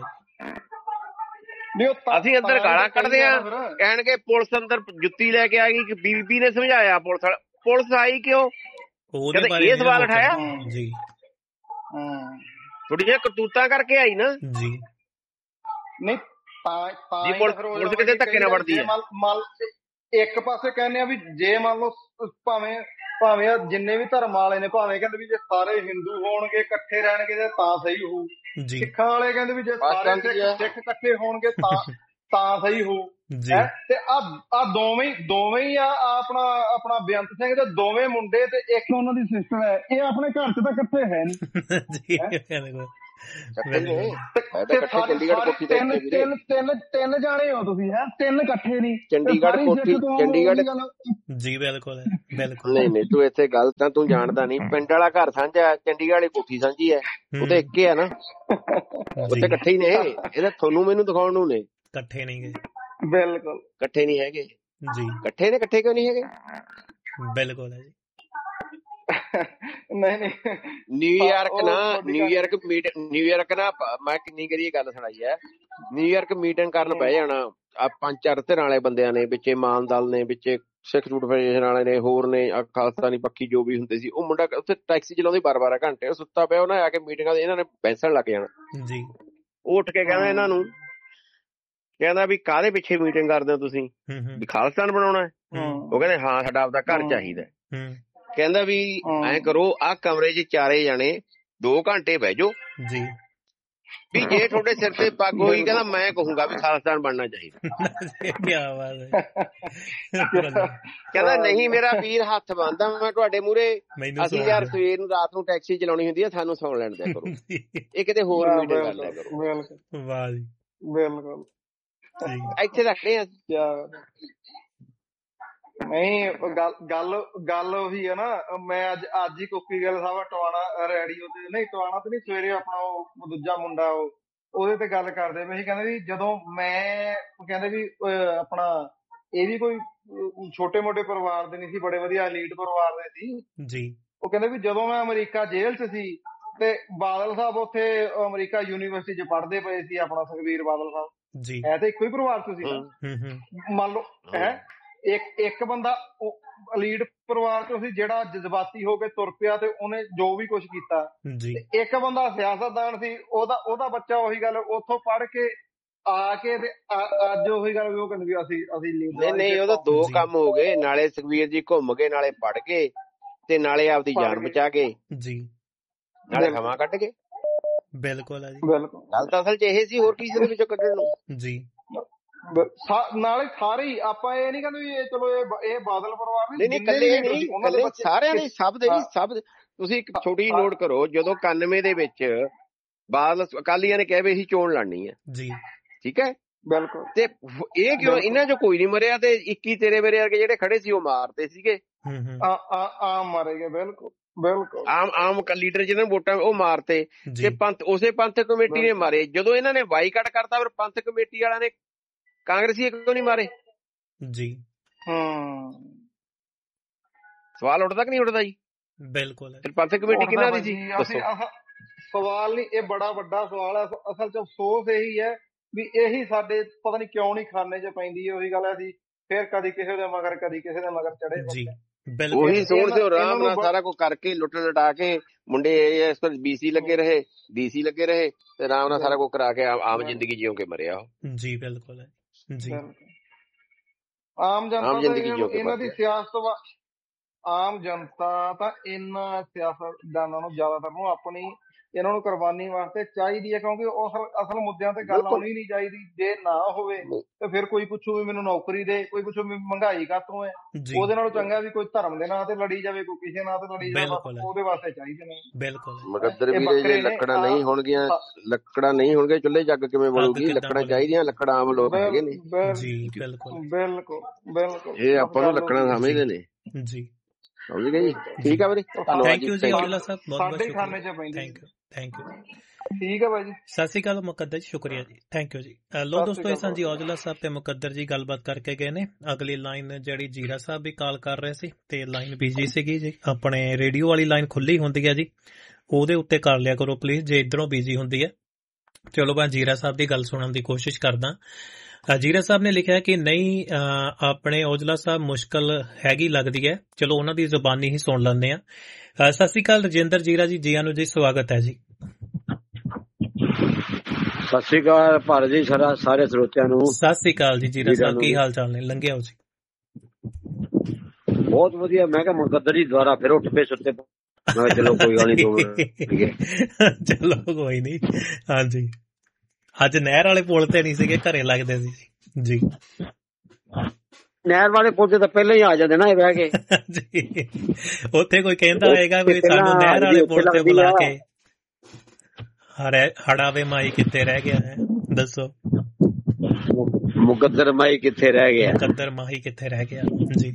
S3: ਅਸੀਂ ਅੰਦਰ ਗਾਲਾਂ ਕੱਢਦੇ ਆ, ਕਹਿਣਗੇ ਪੁਲਿਸ ਅੰਦਰ ਜੁੱਤੀ ਲੈ ਕੇ ਆ ਗਈ ਕਿ ਬੀਬੀ ਨੇ ਸਮਝਾਇਆ। ਪੁਲਿਸ ਆਈ ਕਿਉਂ, ਇਹ ਸਵਾਲ ਉਠਾਇਆ ਜੀ। ਥੋੜੀਆਂ ਕਰਤੂਤਾਂ ਕਰਕੇ ਆਈ ਨਾ ਜੀ। ਨਹੀਂ ਪੁਲਿਸ ਕਿਤੇ ਧੱਕੇ ਨਾਲ ਵੜਦੀ ਹੈ।
S1: ਇੱਕ ਪਾਸੇ ਕਹਿੰਦੇ ਆ ਵੀ ਜੇ ਮੰਨ ਲਓ ਭਾਵੇਂ ਭਾਵੇਂ ਜਿੰਨੇ ਵੀ ਧਰਮ ਵਾਲੇ ਨੇ, ਭਾਵੇਂ ਕਹਿੰਦੇ ਵੀ ਜੇ ਸਾਰੇ ਹਿੰਦੂ ਹੋਣਗੇ ਇਕੱਠੇ ਰਹਿਣਗੇ ਤਾਂ ਸਹੀ ਹੋਊ, ਸਿੱਖਾਂ ਵਾਲੇ ਕਹਿੰਦੇ ਵੀ ਜੇ ਸਾਰੇ ਸਿੱਖ ਇਕੱਠੇ ਹੋਣਗੇ ਤਾਂ ਸਹੀ ਹੋਊ। ਤੇ ਆ ਦੋਵੇਂ ਹੀ ਆ ਆਪਣਾ ਬੇਅੰਤ ਸਿੰਘ ਦੇ ਦੋਵੇਂ ਮੁੰਡੇ ਤੇ ਇੱਕ ਉਹਨਾਂ ਦੀ ਸਿਸਟਰ ਹੈ, ਇਹ ਆਪਣੇ ਘਰ ਚ ਤਾਂ ਇਕੱਠੇ ਹੈ ਨੀ। ਤਿੰਨ ਜਾਣੇ ਹੋ ਤੁਸੀਂ, ਹੈ ਤਿੰਨ ਇਕੱਠੇ ਨੀ।
S3: ਚੰਡੀਗੜ੍ਹ ਕੋਠੀ, ਚੰਡੀਗੜ੍ਹ
S2: ਜੀ ਬਿਲਕੁਲ ਬਿਲਕੁਲ।
S3: ਨਹੀਂ ਤੂੰ ਇੱਥੇ ਗੱਲ ਤਾਂ ਤੂੰ ਜਾਣਦਾ ਨੀ, ਪਿੰਡ ਵਾਲਾ ਘਰ ਸਾਂਝਾ, ਚੰਡੀਗੜ੍ਹ ਵਾਲੀ ਕੋਠੀ ਸਾਂਝੀ ਹੈ, ਉਹ ਤਾਂ ਇੱਕੇ ਆ ਨਾ, ਉੱਥੇ ਇਕੱਠੇ ਹੀ ਨੇ। ਇਹਦਾ ਤੁਹਾਨੂੰ ਮੈਨੂੰ ਦਿਖਾਉਣ ਨੂੰ ਨੇ, ਇਕੱਠੇ ਨਹੀਂ ਗੇ,
S1: ਬਿਲਕੁਲ
S3: ਇਕੱਠੇ ਨਹੀਂ ਹੈਗੇ
S2: ਜੀ।
S3: ਇਕੱਠੇ ਨੇ, ਇਕੱਠੇ ਕਿਉਂ ਨਹੀਂ ਹੈਗੇ?
S2: ਬਿਲਕੁਲ ਹੈ ਜੀ।
S1: ਨਹੀਂ
S3: ਨਿਊਯਾਰਕ ਨਾ ਮੈਂ ਕਿੰਨੀ ਕਰੀ ਗੱਲ ਸੁਣਾਈ ਹੈ, ਨਿਊਯਾਰਕ ਮੀਟਿੰਗ ਕਰਨ ਬਹਿ ਜਾਣਾ ਆ 5-4 ਧਿਰਾਂ ਵਾਲੇ ਬੰਦਿਆਂ ਨੇ, ਵਿੱਚੇ ਮਾਨ ਦਲ ਨੇ, ਵਿੱਚੇ ਸਿੱਖ ਝੂਠ ਫੈਡਰੇਸ਼ਨ ਵਾਲੇ ਨੇ, ਹੋਰ ਨੇ ਖਾਲਸਤਾਨੀ ਪੱਖੀ ਜੋ ਵੀ ਹੁੰਦੇ ਸੀ। ਉਹ ਮੁੰਡਾ ਉੱਥੇ ਟੈਕਸੀ ਚਲਾਉਂਦੇ 12-12 ਘੰਟੇ, ਉਹ ਸੁੱਤਾ ਪਿਆ, ਉਹਨੇ ਆ ਕੇ ਮੀਟਿੰਗਾਂ ਇਹਨਾਂ ਨੇ ਬੈਸਣ ਲੱਗ ਜਾਣਾ ਜੀ। ਉਹ ਉੱਠ ਕੇ ਕਹਿੰਦਾ ਇਹਨਾਂ ਨੂੰ, ਕਹਿੰਦਾ ਵੀ ਕਾਹਦੇ ਪਿੱਛੇ ਮੀਟਿੰਗ ਕਰਦੇ ਹੋ ਤੁਸੀਂ, ਵੀ ਖਾਲਸਤਾਨ ਬਣਾਉਣਾ? ਉਹ ਕਹਿੰਦੇ ਹਾਂ, ਸਾਡਾ ਆਪਦਾ ਘਰ ਚਾਹੀਦਾ। ਕਹਿੰਦਾ ਵੀ ਐਂ ਕਰੋ, ਆਹ ਕਮਰੇ 'ਚ 4 ਜਾਣੇ 2 ਘੰਟੇ ਬਹਿ ਜਾਓ ਜੀ, ਵੀ ਜੇ ਤੁਹਾਡੇ ਸਿਰ ਤੇ ਪੱਗ ਹੋਈ, ਕਹਿੰਦਾ ਮੈਂ ਕਹੂੰਗਾ ਵੀ ਖਾਲਸਤਾਨ ਬਣਨਾ ਚਾਹੀਦਾ। ਕਹਿੰਦਾ ਨਹੀਂ ਮੇਰਾ ਵੀਰ, ਹੱਥ ਬੰਨ੍ਹਦਾ ਮੈਂ ਤੁਹਾਡੇ ਮੂਹਰੇ, ਅਸੀਂ ਯਾਰ ਸਵੇਰ ਨੂੰ ਰਾਤ ਨੂੰ ਟੈਕਸੀ ਚਲਾਉਣੀ ਹੁੰਦੀ ਹੈ, ਸਾਨੂੰ ਸੌਣ ਲੈਣ ਦਿਆ ਕਰੋ, ਇਹ ਕਿਤੇ ਹੋਰ ਮੀਟਿੰਗ ਕਰ ਲਿਆ ਕਰੋ।
S2: ਵਾਹ ਜੀ,
S1: ਬਿਲਕੁਲ
S3: ਇੱਥੇ ਰੱਖਦੇ ਆ।
S1: ਨਹੀਂ ਗੱਲ ਉਹੀ ਹੈ ਨਾ। ਮੈਂ ਅੱਜ ਹੀ ਕੋਕੀ ਗੱਲ ਸਾਹਿਬ ਟਵਾਣਾ ਰੇਡੀਓ ਤੇ, ਨਹੀਂ ਟਵਾਣਾ ਤੇ ਨਹੀਂ, ਸਵੇਰੇ ਆਪਣਾ ਉਹ ਦੂਜਾ ਮੁੰਡਾ ਉਹਦੇ ਤੇ ਗੱਲ ਕਰਦੇ ਪਏ ਸੀ। ਕਹਿੰਦੇ ਵੀ ਜਦੋਂ ਮੈਂ, ਕਹਿੰਦੇ ਵੀ ਆਪਣਾ ਇਹ ਵੀ ਕੋਈ ਛੋਟੇ ਮੋਟੇ ਪਰਿਵਾਰ ਦੇ ਨਹੀਂ ਸੀ, ਬੜੇ ਵਧੀਆ ਐਲੀਟ ਪਰਿਵਾਰ ਦੇ ਸੀ ਜੀ। ਉਹ ਕਹਿੰਦੇ ਵੀ ਜਦੋਂ ਮੈਂ ਅਮਰੀਕਾ ਜੇਲ੍ਹ 'ਚ ਸੀ ਤੇ ਬਾਦਲ ਸਾਹਿਬ ਉੱਥੇ ਅਮਰੀਕਾ ਯੂਨੀਵਰਸਿਟੀ 'ਚ ਪੜ੍ਹਦੇ ਪਏ ਸੀ, ਆਪਣਾ ਸੁਖਬੀਰ ਬਾਦਲ ਸਾਹਿਬ ਜੀ। ਹੈ ਤਾਂ ਇੱਕੋ ਹੀ ਪਰਿਵਾਰ 'ਚ ਸੀ, ਮੰਨ ਲਓ ਹੈ ਇੱਕ ਬੰਦਾ ਅਲੀਟ ਪਰਿਵਾਰ ਚੋਂ ਸੀ ਜਿਹੜਾ ਜਜ਼ਬਾਤੀ ਹੋ ਕੇ ਤੁਰ ਪਿਆ ਤੇ ਉਹਨੇ ਜੋ ਵੀ ਕੁਛ ਕੀਤਾ। ਇੱਕ ਬੰਦਾ ਸਿਆਸਤਦਾਨ ਸੀ, ਉਹਦਾ ਬੱਚਾ ਉਹੀ ਗੱਲ ਉੱਥੋਂ ਪੜ੍ਹ ਕੇ ਆ ਕੇ ਤੇ ਅੱਜ ਉਹੀ ਗੱਲ ਉਹ ਕਹਿੰਦੇ ਵੀ ਅਸੀਂ
S3: ਨਹੀਂ ਉਹਦਾ 2 ਕੰਮ ਹੋ ਗਏ, ਨਾਲੇ ਸੁਖਬੀਰ ਜੀ ਘੁੰਮ ਕੇ, ਨਾਲੇ ਪੜ੍ਹ ਕੇ, ਤੇ ਨਾਲੇ ਆਪਦੀ ਜਾਨ ਬਚਾ ਕੇ ਜੀ, ਨਾਲੇ ਹਵਾ ਕੱਢ ਕੇ। ਬਿਲਕੁਲ ਗੱਲ ਤਾਂ ਅਸਲ 'ਚ ਇਹ ਸੀ, ਹੋਰ ਕਿਸੇ ਦੇ ਵਿੱਚੋਂ ਕੱਢਣ ਨੂੰ ਜੀ।
S1: ਨਾਲੇ ਸਾਰੇ ਹੀ ਆਪਾਂ ਇਹ ਨੀ ਕਹਿੰਦੇ ਵੀ ਚਲੋ ਇਹ ਬਾਦਲ ਪਰਿਵਾਰ
S3: ਨਹੀਂ, ਇਕੱਲੇ ਸਾਰਿਆਂ ਦੇ, ਸਭ ਦੇ, ਸਭ। ਤੁਸੀਂ ਇੱਕ ਛੋਟੀ ਨੋਟ ਕਰੋ, ਜਦੋਂ 91 ਦੇ ਵਿੱਚ ਬਾਦਲ ਅਕਾਲੀਆਂ ਨੇ ਕਿਹਾ ਵੀ ਅਸੀਂ ਚੋਣ ਲੜਨੀ ਹੈ ਜੀ, ਠੀਕ ਹੈ, ਬਿਲਕੁਲ। ਤੇ ਇਹ ਕਿਉਂ ਇਹਨਾਂ 'ਚੋਂ ਕੋਈ ਨੀ ਮਰਿਆ, ਤੇ 21 ਤੇਰੇ ਮੇਰੇ ਵਰਗੇ ਜਿਹੜੇ ਖੜੇ ਸੀ ਉਹ ਮਾਰਤੇ ਸੀਗੇ,
S1: ਆਮ ਮਾਰੇ ਗਏ। ਬਿਲਕੁਲ ਬਿਲਕੁਲ,
S3: ਆਮ ਲੀਡਰ ਜਿਹਨਾਂ ਨੂੰ ਵੋਟਾਂ ਉਹ ਮਾਰਤੇ, ਤੇ ਉਸੇ ਪੰਥਕ ਕਮੇਟੀ ਨੇ ਮਾਰੇ। ਜਦੋਂ ਇਹਨਾਂ ਨੇ ਬਾਈਕਾਟ ਕਰਤਾ, ਫਿਰ ਪੰਥਕ ਕਮੇਟੀ ਵਾਲਿਆਂ ਨੇ ਕਾਂਗਰਸੀ ਕਿਉਂ ਨਹੀਂ ਮਾਰੇ ਜੀ? ਸਵਾਲ ਉੱਠਦਾ ਕਿ ਨਹੀਂ ਉੱਠਦਾ ਜੀ? ਬਿਲਕੁਲ। ਪੰਥਕ ਕਮੇਟੀ ਕਿਹਨਾਂ ਦੀ ਸੀ ਦੱਸੋ?
S1: ਸਵਾਲ ਨਹੀਂ, ਇਹ ਬੜਾ ਵੱਡਾ ਸਵਾਲ ਹੈ। ਅਸਲ 'ਚ ਅਫਸੋਸ ਇਹੀ ਹੈ ਵੀ ਇਹੀ ਸਾਡੇ ਪਤਾ ਨਹੀਂ ਕਿਉਂ ਨਹੀਂ ਖਾਨੇ 'ਚ ਪੈਂਦੀ ਹੈ। ਉਹੀ ਗੱਲ ਹੈ, ਅਸੀਂ ਫਿਰ ਕਦੀ ਕਿਸੇ ਦੇ ਮਗਰ, ਕਦੀ ਕਿਸੇ ਦੇ ਮਗਰ ਚੜੇ ਜੀ।
S3: ਉਹੀ ਸੋਚਦੇ ਹੋ, ਆਰਾਮ ਨਾਲ ਸਾਰਾ ਕੁਝ ਕਰਕੇ, ਲੁੱਟ ਲਟਾ ਕੇ, ਮੁੰਡੇ ਇਸ ਪਰ BC ਲੱਗੇ ਰਹੇ, DC ਲੱਗੇ ਰਹੇ, ਤੇ ਆਰਾਮ ਨਾਲ ਸਾਰਾ ਕੁਝ ਕਰਾ ਕੇ ਆਮ ਜ਼ਿੰਦਗੀ ਜਿਉਂ ਕੇ ਮਰਿਆ ਉਹ ਜੀ। ਬਿਲਕੁਲ ਜੀ।
S1: ਆਮ ਜਨਤਾ ਇਹਨਾਂ ਦੀ ਸਿਆਸਤ, ਆਮ ਜਨਤਾ ਤਾਂ ਇਹਨਾਂ ਸਿਆਸਤਦਾਨਾਂ ਨੂੰ ਜ਼ਿਆਦਾਤਰ ਨੂੰ ਆਪਣੀ ਇਹਨਾਂ ਨੂੰ ਕੁਰਬਾਨੀ ਵਾਸਤੇ ਚਾਹੀਦੀ ਹੈ, ਕਿਉਂਕਿ ਉਹ ਅਸਲ ਮੁੱਦਿਆਂ ਤੇ ਗੱਲ ਆਉਣੀ ਨਹੀਂ ਚਾਹੀਦੀ। ਜੇ ਨਾ ਹੋਵੇ ਤੇ ਫਿਰ ਕੋਈ ਪੁੱਛੂ ਵੀ ਮੈਨੂੰ ਨੌਕਰੀ ਦੇ, ਕੋਈ ਪੁੱਛੂ ਵੀ ਮਹਿੰਗਾਈ ਕਾਹਤੋਂ ਹੈ। ਉਹਦੇ ਨਾਲੋਂ ਚੰਗਾ ਵੀ ਕੋਈ ਧਰਮ ਦੇ ਨਾਂ ਤੇ ਲੜੀ ਜਾਵੇ, ਕੋਈ ਕਿਸੇ ਨਾਂ ਤੇ ਲੜੀ ਜਾਵੇ, ਉਹਦੇ ਵਾਸਤੇ ਚਾਹੀਦੇ ਨੇ।
S3: ਬਿਲਕੁਲ। ਮਗਦਰ ਵੀਰੇ, ਜੇ ਲੱਕੜਾਂ ਨਹੀਂ ਹੋਣਗੀਆਂ, ਚੁੱਲ੍ਹੇ ਜੱਗ ਕਿਵੇਂ ਬਣੂਗੀ? ਲੱਕੜਾਂ ਚਾਹੀਦੀਆਂ, ਲੱਕੜਾਂ ਆਮ ਲੋਕ ਹੈਗੇ ਨੇ ਜੀ। ਬਿਲਕੁਲ ਬਿਲਕੁਲ ਬਿਲਕੁਲ, ਇਹ ਆਪਾਂ ਨੂੰ ਲੱਕੜਾਂ ਸਮਝਦੇ ਨੇ ਜੀ। ਸਮਝ ਗਏ ਜੀ? ਠੀਕ ਆ ਵੀਰੇ,
S2: ਥੈਂਕ ਯੂ ਜੀ ਔਜਲਾ ਸਾਹਿਬ, ਬਹੁਤ ਬਹੁਤ ਸ਼ੁਕਰੀਆ। Thank you.
S1: ਠੀਕ ਹੈ ਭਾਈ ਜੀ,
S2: ਸਤਿ ਸ਼੍ਰੀ ਅਕਾਲ ਮੁਕੱਦਰ ਜੀ, ਸ਼ੁਕਰੀਆ ਜੀ, ਥੈਂਕ ਯੂ ਜੀ। ਲੋ ਦੋਸਤੋ, ਇਹ ਸਨ ਜੀ ਔਜਲਾ ਸਾਹਿਬ ਤੇ ਮੁਕੱਦਰ ਜੀ ਗੱਲਬਾਤ ਕਰਕੇ ਗਏ ਨੇ। ਅਗਲੀ ਲਾਈਨ ਜਿਹੜੀ ਜੀਰਾ ਸਾਹਿਬ ਵੀ ਕਾਲ ਕਰ ਰਹੇ ਸੀ, ਤੇ ਲਾਈਨ ਬਿਜੀ ਸੀਗੀ ਜੀ। ਆਪਣੇ ਰੇਡੀਓ ਵਾਲੀ ਲਾਈਨ ਖੁੱਲੀ ਹੁੰਦੀ ਹੈ ਜੀ, ਉਹਦੇ ਉੱਤੇ ਕਰ ਲਿਆ ਕਰੋ ਪਲੀਜ਼, ਜੇ ਇੱਧਰੋਂ ਬਿਜੀ ਹੁੰਦੀ ਹੈ। ਚਲੋ ਮੈਂ ਜੀਰਾ ਸਾਹਿਬ ਦੀ ਗੱਲ ਸੁਣਨ ਦੀ ਕੋਸ਼ਿਸ਼ ਕਰਦਾ। ਜੀਰਾ ਸਾਹਿਬ ਨੇ ਲਿਖਿਆ ਕਿ ਨਹੀਂ, ਆਪਣੇ ਔਜਲਾ ਸਾਹਿਬ ਮੁਸ਼ਕਲ ਹੈਗੀ ਲੱਗਦੀ ਹੈ, ਚਲੋ ਉਹਨਾਂ ਦੀ ਜ਼ੁਬਾਨੀ ਹੀ ਸੁਣ ਲੈਂਦੇ ਆ। ਸਤਿ ਸ਼੍ਰੀ ਅਕਾਲ ਰਜਿੰਦਰ ਜੀਰਾ ਜੀ, ਜੀਆਂ ਨੂੰ ਜੀ, ਸਵਾਗਤ ਹੈ ਜੀ।
S4: ਸਤਿ ਸ਼੍ਰੀ ਅਕਾਲ ਭਾਰਤ ਜੀ, ਸਾਰੇ ਸਰੋਤਿਆਂ ਨੂੰ
S2: ਸਤਿ ਸ਼੍ਰੀ ਅਕਾਲ ਜੀ। ਜੀਰਾ ਸਾਹਿਬ ਕੀ ਹਾਲ ਚਾਲ ਨੇ? ਲੰਘਿਆ ਜੀ।
S4: ਬਹੁਤ ਵਧੀਆ। ਮੈਂ ਕਿਹਾ ਮੁਕੱਦਰ ਜੀ ਦੁਆਰਾ ਫਿਰ ਉੱਠ ਪਏ ਸੁੱਤੇ। ਮੈਂ ਕਿਹਾ ਚਲੋ ਕੋਈ ਗੱਲ ਨਹੀਂ।
S2: ਚਲੋ ਕੋਈ ਨਹੀਂ। ਹਾਂਜੀ, ਅੱਜ ਨਹਿਰ ਵਾਲੇ ਪੁਲ ਤੇ ਨਹੀਂ ਸੀਗੇ, ਘਰੇ ਲੱਗਦੇ ਸੀ ਜੀ।
S4: ਨਹਿਰ ਵਾਲੇ ਪੁਲ ਤੇ ਤਾਂ ਪਹਿਲਾਂ ਹੀ ਆ ਜਾਂਦੇ ਨਾ ਇਹ ਬਹਿ ਕੇ
S2: ਜੀ। ਉੱਥੇ ਕੋਈ ਕਹਿੰਦਾ ਹੋਏਗਾ ਵੀ ਸਾਨੂੰ ਨਹਿਰ ਵਾਲੇ ਪੁਲ ਤੇ ਬੁਲਾ ਕੇ ਹੜਾਵੇ ਮਾਈ ਕਿੱਥੇ ਰਹਿ ਗਿਆ ਹੈ, ਦੱਸੋ।
S4: ਮੁਕੱਦਰ ਮਾਈ ਕਿੱਥੇ ਰਹਿ ਗਿਆ,
S2: ਮੁਕੱਦਰ ਮਾਈ ਕਿੱਥੇ ਰਹਿ ਗਿਆ ਜੀ।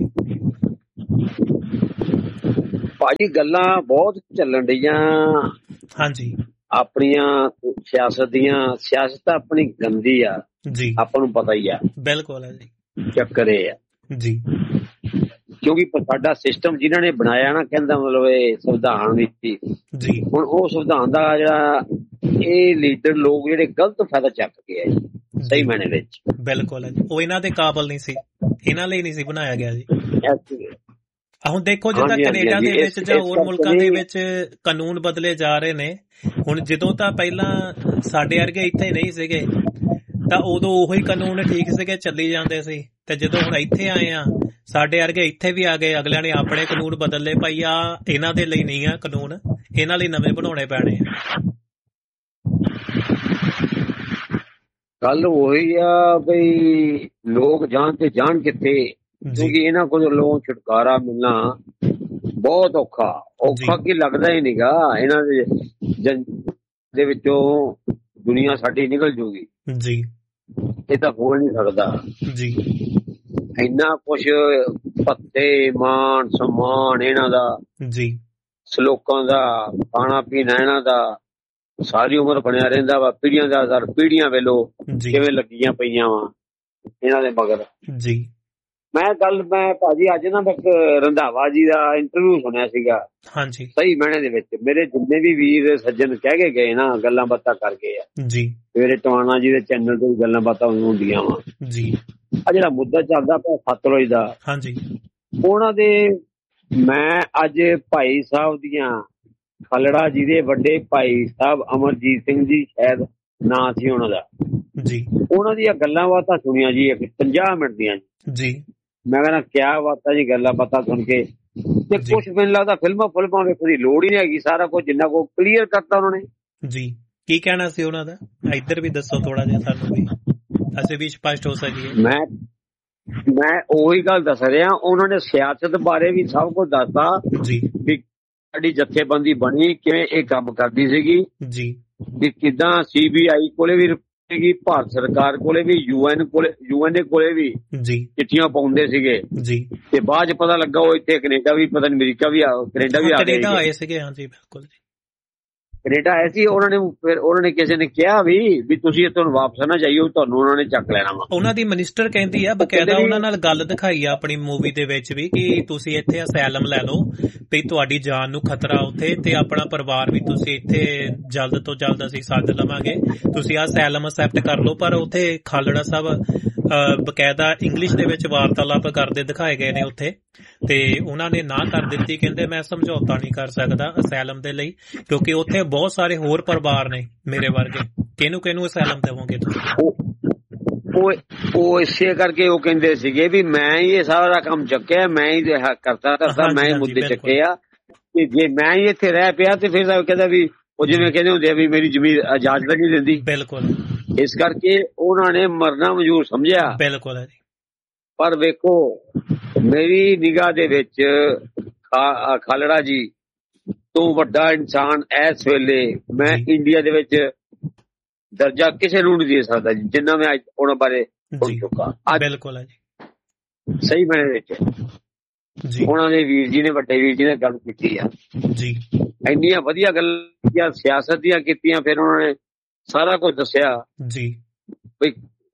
S4: ਭਾਜੀ ਗੱਲਾਂ ਬਹੁਤ ਚੱਲਣ ਡਈਆਂ।
S2: ਹਾਂਜੀ,
S4: ਆਪਣੀਆਂ ਸਿਆਸਤ ਦੀਆਂ। ਸਿਆਸਤ ਆਪਣੀ ਗੰਦੀ ਆ
S2: ਜੀ,
S4: ਆਪਾਂ ਨੂੰ ਪਤਾ ਹੀ ਆ।
S2: ਬਿਲਕੁਲ ਹੈ ਜੀ।
S4: ਚੱਕਰ ਇਹ ਆ
S2: ਜੀ,
S4: ਕਿਉਂਕਿ ਸਾਡਾ ਸਿਸਟਮ ਜਿਨ੍ਹਾਂ ਨੇ ਬਣਾਇਆ ਨਾ, ਕਹਿੰਦਾ ਮਤਲਬ ਇਹ ਸੰਵਿਧਾਨ ਵਿੱਚ
S2: ਜੀ, ਹੁਣ
S4: ਉਹ ਸੰਵਿਧਾਨ ਦਾ ਜਿਹੜਾ ਇਹ ਲੀਡਰ ਲੋਕ ਜਿਹੜੇ ਗਲਤ ਫਾਇਦਾ ਚੱਕ ਕੇ ਆਏ ਸਹੀ ਮਾਇਨੇ ਵਿੱਚ।
S2: ਬਿਲਕੁਲ ਹੈ ਜੀ। ਉਹ ਇਹਨਾਂ ਦੇ ਕਾਬਲ ਨਹੀਂ ਸੀ, ਇਹਨਾਂ ਲਈ ਨਹੀਂ ਸੀ ਬਣਾਇਆ ਗਿਆ ਜੀ। ਹੁਣ ਦੇਖੋ ਜਿੱਦਾਂ ਕੈਨੇਡਾ ਦੇ ਵਿੱਚ ਜਾਂ ਹੋਰ ਮੁਲਕਾਂ ਦੇ ਵਿੱਚ ਕਾਨੂੰਨ ਬਦਲੇ ਜਾ ਰਹੇ ਨੇ। ਹੁਣ ਜਦੋਂ ਤਾਂ ਪਹਿਲਾਂ ਸਾਡੇ ਵਰਗੇ ਇੱਥੇ ਨਹੀਂ ਸੀਗੇ ਤਾਂ ਉਦੋਂ ਉਹੀ ਕਾਨੂੰਨ ਠੀਕ ਸੀਗੇ, ਚੱਲੀ ਜਾਂਦੇ ਸੀ। ਤੇ ਜਦੋਂ ਹੁਣ ਇੱਥੇ ਆਏ ਆ, ਸਾਡੇ ਵਰਗੇ ਇੱਥੇ ਵੀ ਆ ਗਏ, ਅਗਲਿਆਂ ਨੇ ਆਪਣੇ ਕਾਨੂੰਨ ਬਦਲ ਲਏ। ਭਾਈ ਆ ਇਹਨਾਂ ਦੇ ਲਈ ਨਹੀਂ ਆ ਕਾਨੂੰਨ, ਇਹਨਾਂ ਲਈ ਨਵੇਂ ਬਣਾਉਣੇ ਪੈਣੇ ਆ।
S4: ਗੱਲ ਉਹੀ ਆ ਬਈ ਲੋਕ ਜਾਣ ਤੇ ਜਾਣ ਕਿੱਥੇ, ਕਿਉਂਕਿ ਇਹਨਾਂ ਕੋਲੋਂ ਛੁਟਕਾਰਾ ਮਿਲਣਾ ਬਹੁਤ ਔਖਾ ਕੀ ਲੱਗਦਾ ਹੀ ਨਹੀਂਗਾ। ਇਹਨਾਂ ਦੇ ਵਿੱਚੋਂ ਦੁਨੀਆ ਸਾਡੀ ਨਿਕਲ ਜੂਗੀ ਜੀ, ਇਹ ਤਾਂ ਹੋ ਨਹੀਂ ਸਕਦਾ ਜੀ। ਇੰਨਾ ਕੁਛ ਪੱਤੇ ਮਾਨ ਸਮਾਨ ਇਹਨਾਂ ਦਾ ਜੀ, ਸਲੋਕਾਂ ਦਾ, ਖਾਣਾ ਪੀਣਾ ਇਹਨਾਂ ਦਾ ਸਾਰੀ ਉਮਰ ਬਣਿਆ ਰਹਿੰਦਾ ਵਾ। ਪੀੜੀਆਂ ਦਾ ਪੀੜੀਆਂ ਵੇਲੋ ਕਿਵੇਂ ਲੱਗੀਆਂ ਪਈਆਂ ਵਾ ਇਹਨਾਂ ਦੇ ਮਗਰ ਜੀ। ਮੈਂ ਭਾਜੀ ਅੱਜ ਨਾ ਇੱਕ ਰੰਧਾਵਾ ਜੀ ਦਾ ਇੰਟਰਵਿਊ ਸੁਣਿਆ ਸੀਗਾ। ਹਾਂਜੀ, ਸਹੀ ਮਾਇਨੇ ਦੇ ਵਿੱਚ ਮੇਰੇ ਜਿੰਨੇ ਵੀ ਵੀਰ ਸੱਜਣ ਕਹਿ ਕੇ ਗਏ ਨਾ, ਗੱਲਾਂ ਬਾਤਾਂ ਕਰ ਗਏ ਆ ਜੀ। ਮੇਰੇ ਟਵਾਣਾ ਜੀ ਦੇ ਚੈਨਲ ਤੇ ਗੱਲਾਂ ਬਾਤਾਂ ਹੁੰਦੀਆਂ ਵਾ ਜੀ। ਆ ਜਿਹੜਾ ਮੁੱਦਾ ਚੱਲਦਾ ਪਿਆ ਸਤਲੁਜ ਦਾ, ਹਾਂਜੀ, ਉਹਨਾਂ ਦੇ ਮੈਂ ਅੱਜ ਭਾਈ ਸਾਹਿਬ ਦੀਆਂ ਖਲੜਾ ਜੀ ਦੇ ਵੱਡੇ ਭਾਈ ਸਾਹਿਬ ਅਮਰਜੀਤ ਸਿੰਘ ਜੀ ਸ਼ਾਇਦ ਨਾਂ ਸੀ ਉਹਨਾਂ ਦਾ ਜੀ, ਉਹਨਾਂ ਦੀਆਂ ਗੱਲਾਂ ਬਾਤਾਂ ਸੁਣੀਆਂ ਜੀ 50 ਮਿੰਟ ਦੀਆਂ ਜੀ। ਮੈਂ ਕਹਿੰਦਾ ਕਿਆ ਬਾਤਾਂ ਜੀ, ਗੱਲਾਂ ਬਾਤਾਂ ਸੁਣ ਕੇ ਤੇ ਕੁਛ ਮੈਨੂੰ ਲੱਗਦਾ ਫਿਲਮਾਂ ਵੇਖਣ ਦੀ ਲੋੜ ਹੀ ਨਹੀਂ ਹੈਗੀ। ਸਾਰਾ ਕੁਝ ਜਿੰਨਾ ਕੋ ਕਲੀਅਰ ਕਰਤਾ ਉਹਨਾਂ ਨੇ ਜੀ। ਕੀ ਕਹਿਣਾ ਸੀ ਉਹਨਾਂ ਦਾ, ਇੱਧਰ ਵੀ ਦੱਸੋ ਥੋੜਾ ਜਿਹਾ ਸਾਨੂੰ ਵੀ, ਅਸੀਂ ਵੀ ਸਪਸ਼ਟ ਹੋ ਸਕੀਏ। ਮੈਂ ਉਹੀ ਗੱਲ ਦੱਸ ਰਿਹਾ, ਉਹਨਾਂ ਨੇ ਸਿਆਸਤ ਬਾਰੇ ਵੀ ਸਭ ਕੁਝ ਦੱਸਦਾ ਜੀ, ਵੀ ਸਾਡੀ ਜਥੇਬੰਦੀ ਬਣੀ ਕਿਵੇਂ, ਇਹ ਕੰਮ ਕਰਦੀ ਸੀਗੀ ਜੀ, ਵੀ ਕਿੱਦਾਂ CBI ਕੋਲੇ ਵੀ ਸੀਗੀ, ਭਾਰਤ ਸਰਕਾਰ ਕੋਲੇ ਵੀ, UN ਕੋਲੇ ਵੀ ਜੀ ਚਿੱਠੀਆਂ ਪਾਉਂਦੇ ਸੀਗੇ ਜੀ। ਤੇ ਬਾਅਦ ਚ ਪਤਾ ਲੱਗਾ ਉਹ ਇੱਥੇ ਕੈਨੇਡਾ ਵੀ, ਪਤਾ ਨਹੀਂ ਅਮਰੀਕਾ ਵੀ, ਕੈਨੇਡਾ ਵੀ ਆਏ ਸੀਗੇ। ਹਾਂਜੀ ਬਿਲਕੁਲ ਜੀ, ਕੈਨੇਡਾ ਆਏ ਸੀ। ਉਹਨਾਂ ਨੇ ਕਿਸੇ ਨੇ ਕਿਹਾ ਵੀ ਤੁਸੀਂ ਇੱਥੋਂ ਵਾਪਸ ਨਾ ਜਾਈਓ, ਤੁਹਾਨੂੰ ਉਹਨਾਂ ਨੇ ਚੱਕ ਲੈਣਾ ਵਾ। ਉਹਨਾਂ ਦੀ ਮਿਨਿਸਟਰ ਕਹਿੰਦੀ ਆ ਬਕਾਇਦਾ, ਉਹਨਾਂ ਨਾਲ ਗੱਲ ਦਿਖਾਈ ਆ ਆਪਣੀ ਮੂਵੀ ਦੇ ਵਿੱਚ ਵੀ, ਕਿ ਤੁਸੀਂ ਇੱਥੇ ਅਸਾਈਲਮ ਲੈ ਲਓ ਵੀ ਤੁਹਾਡੀ ਜਾਨ ਨੂੰ ਖਤਰਾ ਉੱਥੇ, ਤੇ ਆਪਣਾ ਪਰਿਵਾਰ ਵੀ ਤੁਸੀਂ ਇੱਥੇ ਜਲਦ ਤੋਂ ਜਲਦ ਅਸੀਂ ਸੱਦ ਲਵਾਂਗੇ, ਤੁਸੀਂ ਆ ਅਸਾਈਲਮ ਅਸੈਪਟ ਕਰ ਲਓ। ਪਰ ਉੱਥੇ ਖਾਲੜਾ ਸਾਹਿਬ ਬਕਾਇਦਾ ਇੰਗਲਿਸ਼ ਦੇ ਵਿੱਚ ਵਾਰਤਾਲਾਪ ਕਰਦੇ ਦਿਖਾਏ ਗਏ ਨੇ ਉੱਥੇ, ਤੇ ਉਹਨਾਂ ਨੇ ਨਾ ਕਰ ਦਿੱਤੀ। ਕਹਿੰਦੇ ਮੈਂ ਸਮਝੌਤਾ ਨਹੀਂ ਕਰ ਸਕਦਾ ਅਸਾਈਲਮ ਦੇ ਲਈ, ਕਿਉਂਕਿ ਉੱਥੇ ਬਹੁਤ ਸਾਰੇ ਹੋਰ ਪਰਿਵਾਰ ਨੇ ਮੇਰੇ ਵਰਗੇ, ਕਿਹਨੂੰ ਅਸਾਈਲਮ ਦੇਵੋਗੇ ਤੁਸੀਂ। ਉਹ ਇਸੇ ਕਰਕੇ ਉਹ ਕਹਿੰਦੇ ਸੀਗੇ ਵੀ ਮੈਂ ਹੀ ਇਹ ਸਾਰਾ ਕੰਮ ਚੱਕਿਆ, ਮੈਂ ਹੀ ਕਰਤਾ, ਮੈਂ ਹੀ ਮੁੱਦੇ ਚੱਕੇ ਆ, ਤੇ ਜੇ ਮੈਂ ਹੀ ਇੱਥੇ ਰਹਿ ਪਿਆ ਤੇ ਫਿਰ ਕਹਿੰਦਾ ਵੀ ਉਹ ਜਿਵੇਂ ਕਹਿੰਦੇ ਹੁੰਦੇ ਆ ਵੀ ਮੇਰੀ ਜ਼ਮੀਨ ਇਜਾਜ਼ਤ ਨਹੀਂ ਦਿੰਦੀ। ਬਿਲਕੁਲ, ਇਸ ਕਰਕੇ ਉਹਨਾਂ ਨੇ ਮਰਨਾ ਮਨਜ਼ੂਰ ਸਮਝਿਆ। ਬਿਲਕੁਲ। ਪਰ ਵੇਖੋ ਮੇਰੀ ਨਿਗਾਹ ਦੇ ਵਿੱਚ ਖਾਲੜਾ ਜੀ ਤੋਂ ਵੱਡਾ ਇਨਸਾਨ ਇਸ ਵੇਲੇ ਮੈਂ ਇੰਡੀਆ ਦੇ ਵਿੱਚ ਦਰਜਾ ਕਿਸੇ ਨੂੰ ਨਹੀਂ ਦੇ ਸਕਦਾ ਜੀ, ਜਿੰਨਾ ਮੈਂ ਅੱਜ ਉਹਨਾਂ ਬਾਰੇ ਸੁਣ ਚੁੱਕਾ। ਬਿਲਕੁਲ ਸਹੀ ਮਾਇਨੇ ਵਿੱਚ ਜੀ, ਉਹਨਾਂ ਦੇ ਵੀਰ ਜੀ ਨੇ, ਵੱਡੇ ਵੀਰ ਜੀ ਨੇ ਗੱਲ ਕੀਤੀ ਆ ਜੀ, ਇੰਨੀਆਂ ਵਧੀਆ ਗੱਲਾਂ ਸਿਆਸਤ ਦੀਆਂ ਕੀਤੀਆਂ। ਫਿਰ ਉਹਨਾਂ ਨੇ ਸਾਰਾ ਕੁਝ ਦੱਸਿਆ ਜੀ, ਬਈ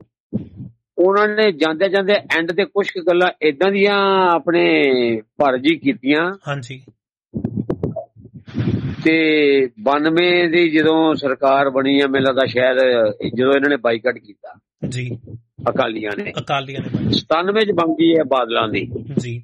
S4: ਉਹਨਾਂ ਨੇ ਜਾਂਦੇ ਜਾਂਦੇ ਐਂਡ ਤੇ ਕੁਝ ਗੱਲਾਂ ਏਦਾਂ ਦੀਆਂ ਆਪਣੇ ਭਰ ਜੀ ਕੀਤੀਆਂ। ਹਾਂਜੀ, ਤੇ 92 ਦੀ ਜਦੋਂ ਸਰਕਾਰ ਬਣੀ ਆ, ਮੈਨੂੰ ਲੱਗਦਾ ਸ਼ਾਇਦ ਜਦੋਂ ਇਹਨਾਂ ਨੇ ਬਾਈਕਾਟ ਕੀਤਾ ਜੀ ਅਕਾਲੀਆਂ ਨੇ 97 ਚ ਬਣ ਗਈ ਹੈ ਬਾਦਲਾਂ ਦੀ ਜੀ।